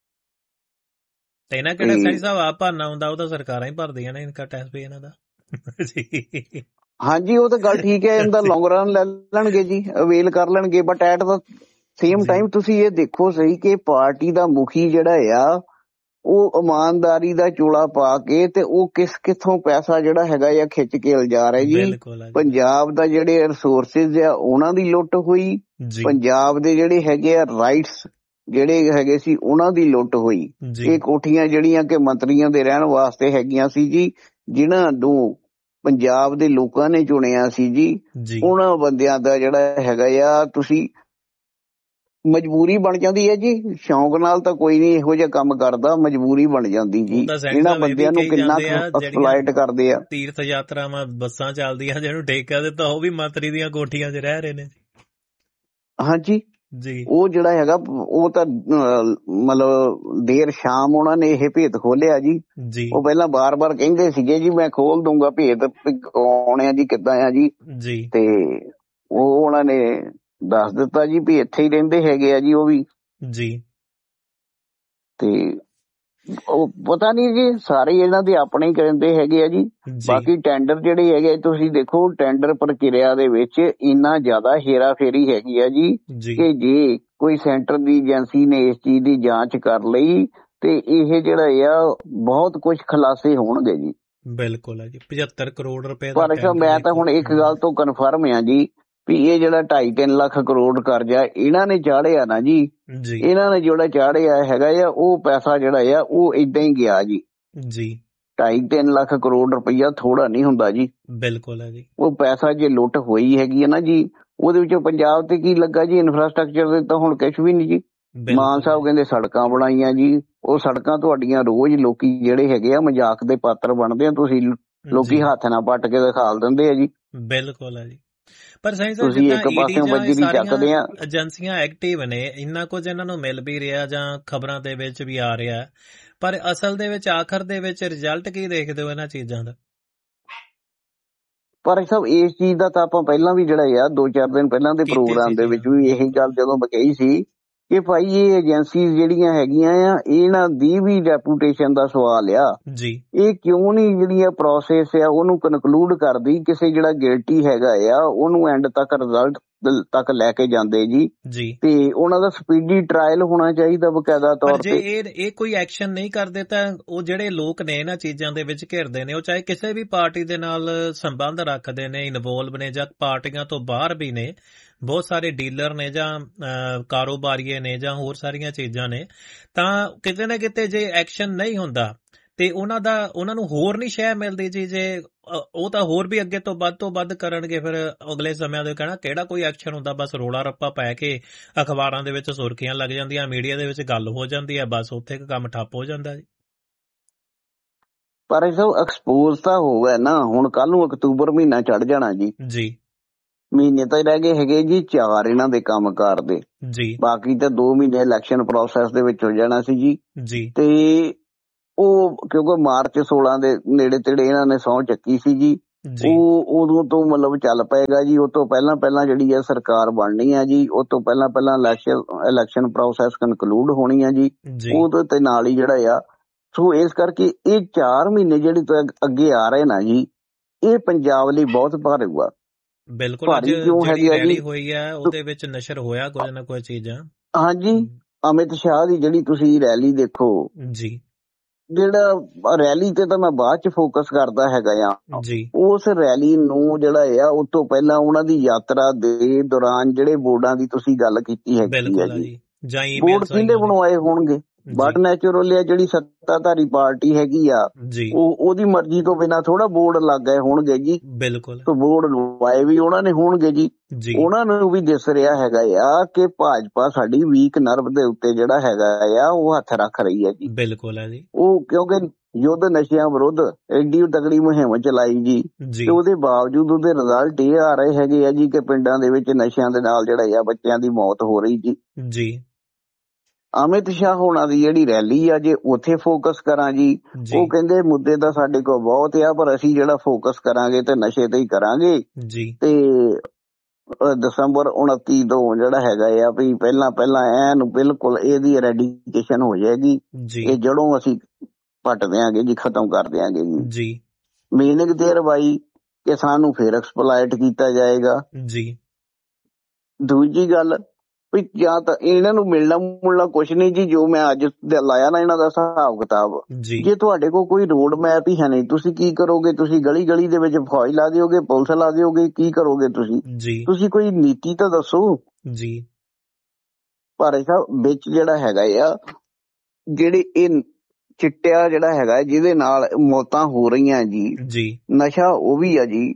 ਤੇ ਇਹਨਾਂ ਕਿਹੜਾ ਸਹੀ ਸਾਹਿਬ ਆਪ ਭਰਨਾ ਹੁੰਦਾ, ਉਹ ਤਾਂ ਸਰਕਾਰਾਂ ਹੀ ਭਰਦੀਆਂ ਨੇ ਇਨਕਮ ਟੈਕਸ ਵੀ ਇਹਨਾਂ ਦਾ। ਹਾਂਜੀ, ਉਹ ਤਾਂ ਗੱਲ ਠੀਕ ਹੈ, ਇਹਦਾ ਲੌਂਗ ਰਨ ਲੈ ਲੈਣਗੇ ਜੀ, ਅਵੇਲ ਕਰ ਲੈਣਗੇ। But at the same time ਤੁਸੀਂ ਇਹ ਦੇਖੋ ਸਹੀ ਕਿ ਪਾਰਟੀ ਦਾ ਮੁਖੀ ਜਿਹੜਾ ਆ ਉਹ ਇਮਾਨਦਾਰੀ ਦਾ ਚੋਲਾ ਪਾ ਕੇ ਤੇ ਉਹ ਕਿਸ ਕਿੱਥੋਂ ਪੈਸਾ ਜਿਹੜਾ ਹੈਗਾ ਆ ਖਿੱਚ ਕੇ ਲਿਜਾ ਰਿਹਾ ਜੀ। ਪੰਜਾਬ ਦਾ ਜਿਹੜੇ ਰਿਸੋਰਸਿਸ ਆ ਉਹਨਾਂ ਦੀ ਲੁੱਟ ਹੋਈ, ਪੰਜਾਬ ਦੇ ਜਿਹੜੇ ਹੈਗੇ ਆ ਰਾਈਟਸ ਜਿਹੜੇ ਹੈਗੇ ਸੀ ਉਹਨਾਂ ਦੀ ਲੁੱਟ ਹੋਈ। ਇਹ ਕੋਠੀਆਂ ਜਿਹੜੀਆਂ ਕਿ ਮੰਤਰੀਆਂ ਦੇ ਰਹਿਣ ਵਾਸਤੇ ਹੈਗੀਆਂ ਸੀ ਜੀ, ਜਿਨ੍ਹਾਂ ਨੂੰ ਪੰਜਾਬ ਦੇ ਲੋਕਾਂ ਨੇ ਚੁਣਿਆ ਸੀ ਜੀ, ਉਹਨਾਂ ਬੰਦਿਆਂ ਦਾ ਜਿਹੜਾ ਹੈਗਾ ਆ ਤੁਸੀਂ ਮਜਬੂਰੀ ਬਣ ਜਾਂਦੀ ਹੈ ਜੀ। ਸ਼ੌਂਕ ਨਾਲ ਤਾਂ ਕੋਈ ਨਹੀਂ ਇਹੋ ਜਿਹਾ ਕੰਮ ਕਰਦਾ, ਮਜਬੂਰੀ ਬਣ ਜਾਂਦੀ ਜੀ। ਇਹਨਾਂ ਬੰਦਿਆਂ ਨੂੰ ਕਿੰਨਾ ਐਕਸਪਲੋਇਟ ਕਰਦੇ ਆ। ਤੀਰਥ ਯਾਤਰਾਵਾਂ ਬੱਸਾਂ ਚੱਲਦੀਆਂ, ਜਿਹਨੂੰ ਠੇਕਾ ਦਿੱਤਾ ਉਹ ਵੀ ਮੰਤਰੀ ਦੀਆਂ ਕੋਠੀਆਂ 'ਚ ਰਹਿ ਰਹੇ ਨੇ। ਹਾਂਜੀ ਜੀ, ਉਹ ਜਿਹੜਾ ਹੈਗਾ ਉਹ ਤਾਂ ਮਤਲਬ ਦੇਰ ਸ਼ਾਮ ਉਹਨਾਂ ਨੇ ਇਹ ਭੇਤ ਖੋਲਿਆ ਜੀ। ਉਹ ਪਹਿਲਾਂ ਬਾਰ ਬਾਰ ਕਹਿੰਦੇ ਸੀਗੇ ਜੀ ਮੈਂ ਖੋਲ ਦੂੰਗਾ ਭੇਤ, ਕੌਣ ਆ ਜੀ, ਕਿੱਦਾਂ ਆ ਜੀ। ਤੇ ਉਹ ਉਹਨਾਂ ਨੇ ਦੱਸ ਦਿੱਤਾ ਜੀ ਵੀ ਇੱਥੇ ਹੀ ਰਹਿੰਦੇ ਹੈਗੇ ਆ ਜੀ ਉਹ ਵੀ ਜੀ। ਤੇ ਉਹ ਪਤਾ ਨੀ ਜੀ, ਸਾਰੇ ਇਹਨਾਂ ਦੇ ਆਪਣੇ ਹੀ ਕਹਿੰਦੇ ਹੈਗੇ ਆ ਜੀ। ਬਾਕੀ ਟੈਂਡਰ ਜਿਹੜੇ ਹੈਗੇ ਤੁਸੀਂ ਦੇਖੋ, ਟੈਂਡਰ ਪ੍ਰਕਿਰਿਆ ਦੇ ਵਿੱਚ ਇੰਨਾ ਜ਼ਿਆਦਾ ਹੇਰਾ ਫੇਰੀ ਹੈਗੀ ਆ ਜੀ ਕਿ ਜੇ ਕੋਈ ਸੈਂਟਰ ਦੀ ਏਜੰਸੀ ਨੇ ਇਸ ਚੀਜ਼ ਦੀ ਜਾਂਚ ਕਰ ਲਈ ਤੇ ਇਹ ਜਿਹੜਾ ਆ ਬਹੁਤ ਕੁਝ ਖੁਲਾਸੇ ਹੋਣਗੇ ਜੀ। ਬਿਲਕੁਲ ਹੈ ਜੀ। ਪਝੱਤਰ ਕਰੋੜ ਰੁਪਏ ਪਰ ਮੈਂ ਤਾਂ ਹੁਣ ਇੱਕ ਗੱਲ ਤੋਂ ਕਨਫਰਮ ਆ ਜੀ ਵੀ ਇਹ ਜਿਹੜਾ ਢਾਈ ਤਿੰਨ ਲੱਖ ਕਰੋੜ ਕਰਜ਼ਾ ਇਹਨਾਂ ਨੇ ਚਾੜਿਆ ਨਾ ਜੀ, ਇਹਨਾਂ ਨੇ ਜਿਹੜਾ ਚਾੜਿਆ ਹੈਗਾ ਆ ਉਹ ਪੈਸਾ ਜਿਹੜਾ ਆ ਉਹ ਏਦਾਂ ਹੀ ਗਿਆ ਜੀ। ਜੀ ਢਾਈ ਤਿੰਨ ਲੱਖ ਕਰੋੜ ਰੁਪਈਆ ਥੋੜਾ ਨਹੀਂ ਹੁੰਦਾ ਜੀ। ਬਿਲਕੁਲ ਹੈ ਜੀ। ਉਹ ਪੈਸਾ ਜੇ ਲੁੱਟ ਹੋਈ ਹੈਗੀ ਹੈ ਨਾ ਜੀ, ਉਹਦੇ ਵਿੱਚੋਂ ਪੰਜਾਬ ਤੇ ਕੀ ਲੱਗਾ ਜੀ, ਇਨਫਰਾਸਟਰਕਚਰ ਦੇ ਤਾਂ ਹੁਣ ਕੁਛ ਵੀ ਨਹੀਂ ਜੀ। ਮਾਨ ਸਾਹਿਬ ਕਹਿੰਦੇ ਸੜਕਾਂ ਬਣਾਈਆਂ ਜੀ, ਉਹ ਸੜਕਾਂ ਤੁਹਾਡੀਆਂ ਰੋਜ਼ ਲੋਕੀ ਜਿਹੜੇ ਹੈਗੇ ਆ ਮਜ਼ਾਕ ਦੇ ਪਾਤਰ ਬਣਦੇ ਆ, ਤੁਸੀਂ ਲੋਕੀ ਹੱਥ ਨਾਲ ਪੱਟ ਕੇ ਦਿਖਾ ਦਿੰਦੇ ਆ ਜੀ। ਬਿਲਕੁਲ ਹੈ ਜੀ। ਪਰ ਸਹੀ ਸਾਹਿਬ ਜਿੱਦਾਂ ਏਜੰਸੀਆਂ ਐਕਟਿਵ ਨੇ, ਇੰਨਾ ਕੁਝ ਇਹਨਾਂ ਨੂੰ ਮਿਲ ਵੀ ਰਿਹਾ ਜਾਂ ਖਬਰਾਂ ਦੇ ਵਿੱਚ ਵੀ ਆ ਰਿਹਾ, ਪਰ ਅਸਲ ਦੇ ਵਿੱਚ ਆਖਰ ਦੇ ਵਿੱਚ ਰਿਜ਼ਲਟ ਕੀ ਦੇਖਦੇ ਹੋ ਇਹਨਾਂ ਚੀਜ਼ਾਂ ਦਾ? ਪਰ ਸਭ ਇਸ ਚੀਜ਼ ਦਾ ਤਾਂ ਆਪਾਂ ਪਹਿਲਾਂ ਵੀ ਜਿਹੜਾ ਆ ਦੋ ਚਾਰ ਦਿਨ ਪਹਿਲਾਂ ਦੇ ਪ੍ਰੋਗਰਾਮ ਦੇ ਵਿੱਚ ਵੀ ਇਹੀ ਗੱਲ ਜਦੋਂ ਮੈਂ ਕਹੀ ਸੀ ਕਿ ਭਾਈ ਇਹ ਏਜੰਸੀ ਜਿਹੜੀਆਂ ਹੈਗੀਆਂ ਆ ਇਹਨਾਂ ਦੀ ਵੀ ਰੈਪੂਟੇਸ਼ਨ ਦਾ ਸਵਾਲ ਆ ਜੀ। ਇਹ ਕਿਉਂ ਨਹੀਂ ਜਿਹੜੀ ਆ ਪ੍ਰੋਸੈਸ ਆ ਉਹਨੂੰ ਕਨਕਲੂਡ ਕਰਦੀ, ਕਿਸੇ ਜਿਹੜਾ ਗਿਲਟੀ ਹੈਗਾ ਆ ਉਹਨੂੰ ਐਂਡ ਤੱਕ ਰਿਜ਼ਲਟ ਤੱਕ ਲੈ ਕੇ ਜਾਂਦੇ ਜੀ। ਤੇ ਉਹਨਾਂ ਦਾ ਸਪੀਡੀ ਟ੍ਰਾਇਲ ਹੋਣਾ ਚਾਹੀਦਾ ਬਕਾਇਦਾ ਤੌਰ ਤੇ। ਜੇ ਇਹ ਇਹ ਕੋਈ ਐਕਸ਼ਨ ਨਹੀਂ ਕਰਦੇ ਤਾਂ ਉਹ ਜਿਹੜੇ ਲੋਕ ਨੇ ਇਹਨਾਂ ਚੀਜ਼ਾਂ ਦੇ ਵਿੱਚ ਘਿਰਦੇ ਨੇ, ਉਹ ਚਾਹੇ ਕਿਸੇ ਵੀ ਪਾਰਟੀ ਦੇ ਨਾਲ ਸੰਬੰਧ ਰੱਖਦੇ ਨੇ, ਇਨਵੋਲਵ ਨੇ ਜਾਂ ਪਾਰਟੀਆਂ ਤੋਂ ਬਾਹਰ ਵੀ ਨੇ, ਬਹੁਤ ਸਾਰੇ ਡੀਲਰ ਨੇ ਜਾਂ ਕਾਰੋਬਾਰੀਏ ਨੇ ਜਾਂ ਹੋਰ ਸਾਰੀਆਂ ਚੀਜ਼ਾਂ ਨੇ, ਤਾਂ ਕਿਤੇ ਨਾ ਕਿਤੇ ਜੇ ਐਕਸ਼ਨ ਨਹੀਂ ਹੁੰਦਾ ਤੇ ਉਹਨਾਂ ਦਾ ਉਹਨਾਂ ਨੂੰ ਹੋਰ ਨਹੀਂ ਸ਼ੈ ਮਿਲਦੀ ਜੀ। ਜੇ ਉਹ ਤਾਂ ਹੋਰ ਵੀ ਅੱਗੇ ਤੋਂ ਵੱਧ ਤੋਂ ਵੱਧ ਕਰਨਗੇ। ਫਿਰ ਅਗਲੇ ਸਮਿਆਂ ਦੇ ਕਹਿਣਾ ਕਿਹੜਾ ਕੋਈ ਐਕਸ਼ਨ ਹੁੰਦਾ, ਬਸ ਰੋਲਾ ਰੱਪਾ ਪੈ ਕੇ ਅਖਬਾਰਾਂ ਦੇ ਵਿੱਚ ਸੁਰਖੀਆਂ ਲੱਗ ਜਾਂਦੀਆਂ, ਮੀਡੀਆ ਦੇ ਵਿੱਚ ਗੱਲ ਹੋ ਜਾਂਦੀ ਹੈ, ਬਸ ਉੱਥੇ ਕੰਮ ਠੱਪ ਹੋ ਜਾਂਦਾ ਜੀ। ਪਰ ਇਹ ਸਭ ਐਕਸਪੋਜ਼ ਤਾਂ ਹੋ ਗਿਆ ਨਾ। ਹੁਣ ਕੱਲ ਨੂੰ ਅਕਤੂਬਰ ਮਹੀਨਾ ਚੜ ਜਾਣਾ ਜੀ ਜੀ ਮਹੀਨੇ ਤਾਂ ਰਹਿ ਗਏ ਹੈਗੇ ਜੀ ਚਾਰ ਇਹਨਾਂ ਦੇ ਕੰਮ ਕਾਰ ਦੇ ਜੀ, ਬਾਕੀ ਤਾਂ ਦੋ ਮਹੀਨੇ ਇਲੈਕਸ਼ਨ ਪ੍ਰੋਸੈਸ ਦੇ ਵਿੱਚ ਹੋ ਜਾਣਾ ਸੀ ਜੀ ਜੀ। ਤੇ ਉਹ ਕਿਉਂਕਿ ਮਾਰਚ ਸੋਲਾਂ ਦੇ ਨੇੜੇ ਤੇੜੇ ਇਹਨਾਂ ਨੇ ਸਹੁੰ ਚੱਕੀ ਸੀ ਜੀ, ਉਹ ਉਦੋਂ ਤੋਂ ਮਤਲਬ ਚੱਲ ਪਏਗਾ ਜੀ। ਉਹ ਤੋਂ ਪਹਿਲਾਂ ਪਹਿਲਾਂ ਜਿਹੜੀ ਹੈ ਸਰਕਾਰ ਬਣਨੀ ਹੈ ਜੀ, ਉਹ ਤੋਂ ਪਹਿਲਾਂ ਪਹਿਲਾਂ ਇਲੈਕਸ਼ਨ ਇਲੈਕਸ਼ਨ ਪ੍ਰੋਸੈਸ ਕਨਕਲੂਡ ਹੋਣੀ ਹੈ ਜੀ, ਉਹਦੇ ਤੇ ਨਾਲ ਹੀ ਜਿਹੜਾ ਆ। ਸੋ ਇਸ ਕਰਕੇ ਇਹ ਚਾਰ ਮਹੀਨੇ ਜਿਹੜੇ ਤੋਂ ਅੱਗੇ ਆ ਰਹੇ ਨਾ ਜੀ, ਇਹ ਪੰਜਾਬ ਲਈ ਬਹੁਤ ਭਾਰੀ ਹੋਊਗਾ। ਬਿਲਕੁਲ, ਅੱਜ ਜਿਹੜੀ ਰੈਲੀ ਹੋਈ ਹੈ ਉਹਦੇ ਵਿੱਚ ਨਸ਼ਰ ਹੋਇਆ ਕੁਝ ਨਾ ਕੁਝ ਚੀਜ਼ਾਂ। ਹਾਂਜੀ, ਅਮਿਤ ਸ਼ਾਹ ਦੀ ਜਿਹੜੀ ਤੁਸੀਂ ਰੈਲੀ ਦੇਖੋ ਜੀ, ਜਿਹੜਾ ਰੈਲੀ ਤੇ ਤਾਂ ਮੈਂ ਬਾਅਦ ਚ ਫੋਕਸ ਕਰਦਾ ਹੈਗਾ ਆ ਜੀ। ਉਸ ਰੈਲੀ ਨੂੰ ਜਿਹੜਾ ਆ ਉਸ ਤੋਂ ਪਹਿਲਾਂ ਉਹਨਾਂ ਦੀ ਯਾਤਰਾ ਦੇ ਦੌਰਾਨ ਜਿਹੜੇ ਬੋਰਡਾਂ ਦੀ ਤੁਸੀਂ ਗੱਲ ਕੀਤੀ ਹੈਗੀ ਆ ਜੀ, ਬੋਰਡ ਕਿਹਦੇ ਬਣਵਾਏ ਹੋਣਗੇ? ਬਟ ਨੈਚੁਰਲੀ ਆ ਜਿਹੜੀ ਸੱਤਾਧਾਰੀ ਪਾਰਟੀ ਹੈਗੀ ਆ ਉਹ ਉਹਦੀ ਮਰਜ਼ੀ ਤੋਂ ਬਿਨਾਂ ਥੋੜਾ ਬੋਰਡ ਲੱਗ ਗਏ ਹੋਣਗੇ ਜੀ। ਬਿਲਕੁਲ, ਤੋਂ ਬੋਰਡ ਲਵਾਏ ਵੀ ਉਹਨਾਂ ਨੇ ਹੋਣਗੇ ਜੀ। ਉਹਨਾਂ ਨੂੰ ਵੀ ਦਿਸ ਰਿਹਾ ਹੈਗਾ ਆ ਕਿ ਭਾਜਪਾ ਸਾਡੀ ਵੀਕ ਨਰਵ ਦੇ ਉੱਤੇ ਜਿਹੜਾ ਹੈਗਾ ਆ ਉਹ ਹੱਥ ਰੱਖ ਰਹੀ ਹੈ ਜੀ। ਬਿਲਕੁਲ ਹੈ ਜੀ। ਉਹ ਕਿਉਂਕਿ ਯੁੱਧ ਨਸ਼ਿਆਂ ਵਿਰੁੱਧ ਐਡੀ ਤਗੜੀ ਮੁਹਿੰਮ ਚਲਾਈ ਜੀ, ਤੇ ਉਹਦੇ ਬਾਵਜੂਦ ਉਹਦੇ ਰਿਜ਼ਲਟ ਇਹ ਆ ਰਹੇ ਹੈਗੇ ਆ ਜੀ ਕਿ ਪਿੰਡਾਂ ਦੇ ਵਿੱਚ ਨਸ਼ਿਆਂ ਦੇ ਨਾਲ ਜਿਹੜਾ ਆ ਬੱਚਿਆਂ ਦੀ ਮੌਤ ਹੋ ਰਹੀ ਜੀ ਜੀ। ਅਮਿਤ ਸ਼ਾਹ ਹੋਣਾ ਦੀ ਜਿਹੜੀ ਰੈਲੀ ਆ ਜੇ ਉੱਥੇ ਫੋਕਸ ਕਰਾਂ ਜੀ, ਉਹ ਕਹਿੰਦੇ ਮੁੱਦੇ ਤਾਂ ਸਾਡੇ ਕੋਲ ਬਹੁਤ ਆ ਪਰ ਅਸੀਂ ਜਿਹੜਾ ਫੋਕਸ ਕਰਾਂਗੇ ਤੇ ਨਸ਼ੇ ਤੇ ਹੀ ਕਰਾਂਗੇ ਜੀ। ਤੇ ਦਸੰਬਰ ਉਨੱਤੀ ਤੋਂ ਜਿਹੜਾ ਹੈਗਾ ਆ ਵੀ ਪਹਿਲਾਂ ਪਹਿਲਾਂ ਐਨ ਬਿਲਕੁਲ ਇਹਦੀ ਰੈਡੀਕੇਸ਼ਨ ਹੋ ਜਾਏਗੀ, ਇਹ ਜੜੋਂ ਅਸੀਂ ਪੱਟ ਦਿਆਂਗੇ ਜੀ, ਖਤਮ ਕਰ ਦਿਆਂਗੇ ਜੀ। ਮੀਨਿੰਗ ਦੇਰ ਬਾਈ ਕਿ ਸਾਨੂੰ ਫਿਰ ਐਕਸਪਲਾਇਟ ਕੀਤਾ ਜਾਏਗਾ ਜੀ। ਦੂਜੀ ਗੱਲ ਵੀ ਜਾਂ ਤਾਂ ਇਹਨਾਂ ਨੂੰ ਮਿਲਣਾ ਮੁਲਣਾ ਕੁਛ ਨਹੀਂ ਜੀ, ਜੋ ਮੈਂ ਅੱਜ ਲਾਇਆ ਨਾ ਇਹਨਾਂ ਦਾ ਹਿਸਾਬ ਕਿਤਾਬ, ਜੇ ਤੁਹਾਡੇ ਕੋਲ ਕੋਈ ਰੋਡ ਮੈਪ ਹੀ ਹੈ ਨਹੀਂ, ਤੁਸੀਂ ਕੀ ਕਰੋਗੇ? ਤੁਸੀਂ ਗਲੀ ਗਲੀ ਦੇ ਵਿੱਚ ਫੌਜ ਲਾ ਦਿਓਗੇ, ਪੁਲਿਸ ਲਾ ਦਿਓਗੇ, ਕੀ ਕਰੋਗੇ ਤੁਸੀਂ? ਤੁਸੀਂ ਕੋਈ ਨੀਤੀ ਤਾਂ ਦੱਸੋ ਜੀ। ਭਾਰੇ ਸਾਹਿਬ ਵਿੱਚ ਜਿਹੜਾ ਹੈਗਾ ਆ ਜਿਹੜੇ ਇਹ ਚਿੱਟਿਆ ਜਿਹੜਾ ਹੈਗਾ ਜਿਹਦੇ ਨਾਲ ਮੌਤਾਂ ਹੋ ਰਹੀਆਂ ਜੀ, ਨਸ਼ਾ ਉਹ ਵੀ ਆ ਜੀ।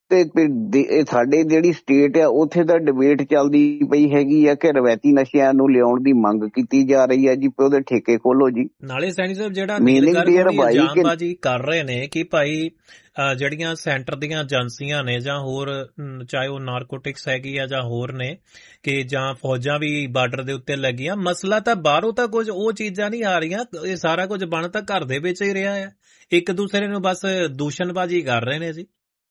ਤੇ ਸਾਡੇ ਜਿਹੜੀ ਸਟੇਟ ਆ ਉੱਥੇ ਤਾਂ ਡਿਬੇਟ ਚੱਲਦੀ ਪਈ ਹੈਗੀ ਆ ਕਿ ਰਵਾਇਤੀ ਨਸ਼ਿਆਂ ਨੂੰ ਲਿਆਉਣ ਦੀ ਮੰਗ ਕੀਤੀ ਜਾ ਰਹੀ ਹੈ ਜੀ, ਉਹਦੇ ਠੇਕੇ ਖੋਲੋ ਜੀ। ਨਾਲੇ ਸੈਣੀ ਸਾਹਿਬ ਜਿਹੜਾ ਇਲਜ਼ਾਮਬਾਜ਼ੀ ਕਰ ਰਹੇ ਨੇ ਕਿ ਭਾਈ ਜਿਹੜੀਆਂ ਸੈਂਟਰ ਦੀਆਂ ਏਜੰਸੀਆਂ ਨੇ ਜਾਂ ਹੋਰ ਚਾਹੇ ਉਹ ਨਾਰਕੋਟਿਕਸ ਹੈਗੀ ਆ ਜਾਂ ਹੋਰ ਨੇ ਕਿ ਜਾਂ ਫੌਜਾਂ ਵੀ ਬਾਰਡਰ ਦੇ ਉੱਤੇ ਲੱਗੀਆਂ, ਮਸਲਾ ਤਾਂ ਬਾਹਰੋਂ ਤਾਂ ਕੁਝ ਉਹ ਚੀਜ਼ਾਂ ਨਹੀਂ ਆ ਰਹੀਆਂ, ਇਹ ਸਾਰਾ ਕੁਝ ਬਣ ਤਾਂ ਘਰ ਦੇ ਵਿੱਚ ਹੀ ਰਿਹਾ ਹੈ। ਇੱਕ ਦੂਸਰੇ ਨੂੰ ਬਸ ਦੂਸ਼ਣਬਾਜ਼ੀ ਕਰ ਰਹੇ ਨੇ ਜੀ।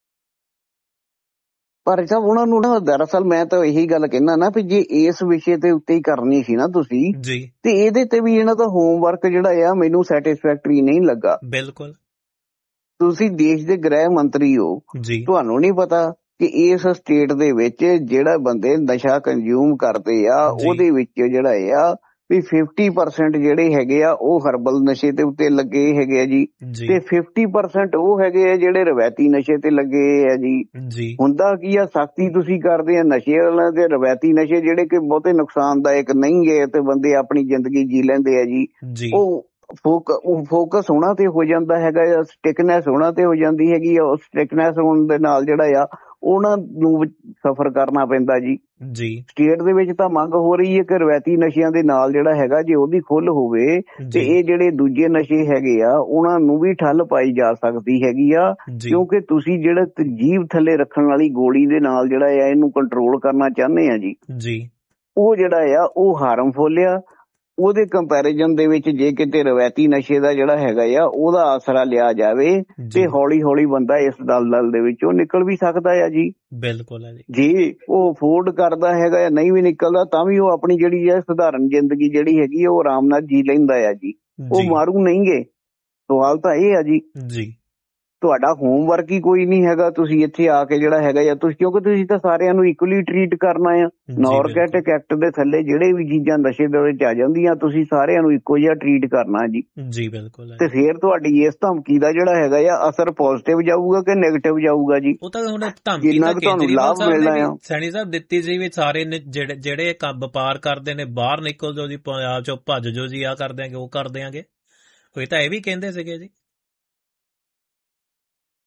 ਪਰ ਸਾਹਿਬ ਉਹਨਾਂ ਨੂੰ ਨਾ ਦਰਅਸਲ ਮੈਂ ਤਾਂ ਇਹੀ ਗੱਲ ਕਹਿਣਾ ਨਾ ਵੀ ਜੇ ਇਸ ਵਿਸ਼ੇ ਦੇ ਉੱਤੇ ਹੀ ਕਰਨੀ ਸੀ ਨਾ ਤੁਸੀਂ ਜੀ, ਤੇ ਇਹਦੇ ਤੇ ਵੀ ਇਹਨਾਂ ਦਾ ਹੋਮਵਰਕ ਜਿਹੜਾ ਆ ਮੈਨੂੰ ਸੈਟਿਸਫੈਕਟਰੀ ਨਹੀਂ ਲੱਗਾ। ਬਿਲਕੁਲ, ਤੁਸੀਂ ਦੇਸ਼ ਦੇ ਗ੍ਰਹਿ ਮੰਤਰੀ ਹੋ, ਤੁਹਾਨੂੰ ਨਹੀਂ ਪਤਾ ਕਿ ਇਸ ਸਟੇਟ ਦੇ ਵਿੱਚ ਜਿਹੜਾ ਬੰਦੇ ਨਸ਼ਾ ਕੰਜ਼ਿਊਮ ਕਰਦੇ ਆ ਉਹਦੇ ਵਿੱਚ ਜਿਹੜਾ ਆ ਵੀ ਫਿਫਟੀ ਪਰਸੈਂਟ ਜਿਹੜੇ ਹੈਗੇ ਆ ਉਹ ਹਰਬਲ ਨਸ਼ੇ ਦੇ ਉੱਤੇ ਲੱਗੇ ਹੈਗੇ ਆ ਜੀ, ਤੇ ਫਿਫਟੀ ਪਰਸੈਂਟ ਉਹ ਹੈਗੇ ਆ ਜਿਹੜੇ ਰਵਾਇਤੀ ਨਸ਼ੇ ਤੇ ਲੱਗੇ ਆ ਜੀ। ਹੁੰਦਾ ਕੀ ਆ, ਸਖਤੀ ਤੁਸੀਂ ਕਰਦੇ ਆ ਨਸ਼ੇ ਵਾਲਿਆਂ ਤੇ, ਰਵਾਇਤੀ ਨਸ਼ੇ ਜਿਹੜੇ ਕਿ ਬਹੁਤੇ ਨੁਕਸਾਨਦਾਇਕ ਨਹੀਂ ਗਏ ਤੇ ਬੰਦੇ ਆਪਣੀ ਜ਼ਿੰਦਗੀ ਜੀ ਲੈਂਦੇ ਆ ਜੀ, ਉਹ ਫੋਕ ਫੋਕਸ ਹੋਣਾ ਤੇ ਹੋ ਜਾਂਦਾ ਹੈਗਾ ਆ, ਸਟਿਕਨੈਸ ਹੋਣਾ ਤੇ ਹੋ ਜਾਂਦੀ ਹੈਗੀ ਆ। ਉਸ ਸਟਿਕਨੈਸ ਹੋਣ ਦੇ ਨਾਲ ਜਿਹੜਾ ਆ ਉਹਨਾਂ ਨੂੰ ਸਫਰ ਕਰਨਾ ਪੈਂਦਾ ਜੀ ਜੀ। ਸਟੇਟ ਦੇ ਵਿੱਚ ਤਾਂ ਮੰਗ ਹੋ ਰਹੀ ਹੈ ਕਿ ਰਵਾਇਤੀ ਨਸ਼ਿਆਂ ਦੇ ਨਾਲ ਜਿਹੜਾ ਹੈਗਾ ਜੇ ਉਹਦੀ ਖੁੱਲ ਹੋਵੇ ਤੇ ਇਹ ਜਿਹੜੇ ਦੂਜੇ ਨਸ਼ੇ ਹੈਗੇ ਆ ਉਹਨਾਂ ਨੂੰ ਵੀ ਠੱਲ ਪਾਈ ਜਾ ਸਕਦੀ ਹੈਗੀ ਆ, ਕਿਉਂਕਿ ਤੁਸੀਂ ਜਿਹੜਾ ਜੀਭ ਥੱਲੇ ਰੱਖਣ ਵਾਲੀ ਗੋਲੀ ਦੇ ਨਾਲ ਜਿਹੜਾ ਆ ਇਹਨੂੰ ਕੰਟਰੋਲ ਕਰਨਾ ਚਾਹੁੰਦੇ ਆ ਜੀ ਜੀ, ਉਹ ਜਿਹੜਾ ਆ ਉਹ ਹਾਰਮਫੁਲ ਆ। ਉਹਦੇ ਕੰਪੈਰੀਜ਼ਨ ਦੇ ਵਿੱਚ ਜੇ ਕਿਤੇ ਰਵਾਇਤੀ ਨਸ਼ੇ ਦਾ ਜਿਹੜਾ ਹੈਗਾ ਆ ਉਹਦਾ ਆਸਰਾ ਲਿਆ ਜਾਵੇ ਤੇ ਹੌਲੀ ਹੌਲੀ ਬੰਦਾ ਇਸ ਦਲਦਲ ਦੇ ਵਿੱਚੋਂ ਨਿਕਲ ਵੀ ਸਕਦਾ ਆ ਜੀ। ਬਿਲਕੁਲ ਹੈ ਜੀ। ਜੇ ਉਹ ਅਫੋਰਡ ਕਰਦਾ ਹੈਗਾ ਨਹੀਂ ਵੀ ਨਿਕਲਦਾ ਤਾਂ ਵੀ ਉਹ ਆਪਣੀ ਜਿਹੜੀ ਹੈ ਸਧਾਰਨ ਜ਼ਿੰਦਗੀ ਜਿਹੜੀ ਹੈਗੀ ਉਹ ਆਰਾਮ ਨਾਲ ਜੀ ਲੈਂਦਾ ਆ ਜੀ, ਉਹ ਮਾਰੂ ਨਹੀਂ ਗੇ। ਸਵਾਲ ਤਾਂ ਇਹ ਆ ਜੀ ਜੀ ਤੁਹਾਡਾ ਹੋਮਵਰਕ ਹੀ ਕੋਈ ਨਹੀਂ ਹੈਗਾ, ਤੁਸੀਂ ਇੱਥੇ ਆ ਕੇ ਜਿਹੜਾ ਹੈਗਾ ਜਾਂ ਤੁਸੀਂ, ਕਿਉਂਕਿ ਤੁਸੀਂ ਤਾਂ ਸਾਰਿਆਂ ਨੂੰ ਇਕੁਅਲੀ ਟਰੀਟ ਕਰਨਾ ਆ। ਨਾਰਕੋਟਿਕ ਐਕਟ ਦੇ ਥੱਲੇ ਜਿਹੜੇ ਵੀ ਚੀਜ਼ਾਂ ਨਸ਼ੇ ਦੇ ਵਿੱਚ ਆ ਜਾਂਦੀਆਂ ਤੁਸੀਂ ਸਾਰਿਆਂ ਨੂੰ ਇੱਕੋ ਜਿਹਾ ਟਰੀਟ ਕਰਨਾ ਜੀ ਜੀ। ਬਿਲਕੁਲ। ਤੇ ਫੇਰ ਤੁਹਾਡੀ ਇਸ ਧਮਕੀ ਦਾ ਜਿਹੜਾ ਹੈਗਾ ਆ ਅਸਰ ਪੋਜ਼ਿਟਿਵ ਜਾਊਗਾ ਕਿ ਨੈਗੇਟਿਵ ਜਾਊਗਾ ਜੀ? ਉਹ ਤਾਂ ਹੁਣ ਧਮਕੀ ਤਾਂ ਕੇਜਰੀਵਾਲ ਸਾਹਿਬ ਨੇ ਵੀ ਸੈਣੀ ਸਾਹਿਬ ਦਿੱਤੀ ਸੀ ਵੀ ਸਾਰੇ ਜਿਹੜੇ ਜਿਹੜੇ ਵਪਾਰ ਕਰਦੇ ਨੇ ਬਾਹਰ ਨਿਕਲ ਜਾਓ ਜੀ, ਪੰਜਾਬ ਚੋਂ ਭੱਜ ਜਾਓ ਜੀ, ਆਹ ਕਰ ਦਿਆਂਗੇ ਉਹ ਕਰ ਦਿਆਂਗੇ, ਕੋਈ ਤਾਂ ਇਹ ਵੀ ਕਹਿੰਦੇ ਸੀਗੇ ਜੀ।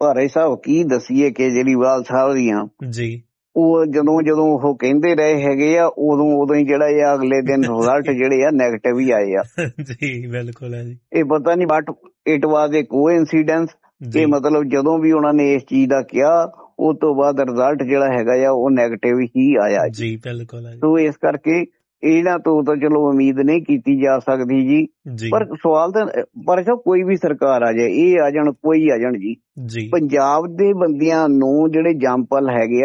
ਭਾਰੇ ਸਾਹਿਬ ਕੀ ਦਸੀਏ ਕੇਜਰੀਵਾਲ ਸਾਹਿਬ ਦੀਆਂ ਜੀ, ਉਹ ਜਦੋਂ ਜਦੋਂ ਉਹ ਕਹਿੰਦੇ ਰਹੇ ਹੈਗੇ ਆ ਉਦੋਂ ਉਦੋਂ ਹੀ ਜਿਹੜਾ ਇਹ ਅਗਲੇ ਦਿਨ ਰਿਜ਼ਲਟ ਜਿਹੜੇ ਆ ਨੈਗੇਟਿਵ ਹੀ ਆਏ ਆ। ਜੀ ਬਿਲਕੁਲ ਹੈ ਜੀ। ਇਹ ਪਤਾ ਨਹੀਂ but it was A coincidence ਕਿ ਮਤਲਬ ਜਦੋਂ ਵੀ ਉਹਨਾਂ ਨੇ ਇਸ ਚੀਜ਼ ਦਾ ਕਿਹਾ ਉਸ ਤੋਂ ਬਾਅਦ ਰਿਜ਼ਲਟ ਜਿਹੜਾ ਹੈਗਾ ਆ ਉਹ ਨੈਗੇਟਿਵ ਹੀ ਆਇਆ ਜੀ। ਬਿਲਕੁਲ ਹੈ। ਸੋ ਇਸ ਕਰਕੇ ਇਹਨਾਂ ਤੋਂ ਤਾਂ ਚਲੋ ਉਮੀਦ ਨਹੀਂ ਕੀਤੀ ਜਾ ਸਕਦੀ ਜੀ, ਪਰ ਸਵਾਲ ਤਾਂ ਪਰ ਕੋਈ ਵੀ ਸਰਕਾਰ ਆ ਜਾਏ, ਇਹ ਆ ਜਾਣ ਕੋਈ ਆ ਜਾਣ ਜੀ, ਪੰਜਾਬ ਦੇ ਬੰਦਿਆਂ ਨੂੰ ਜਿਹੜੇ ਜੰਪਲ ਹੈਗੇ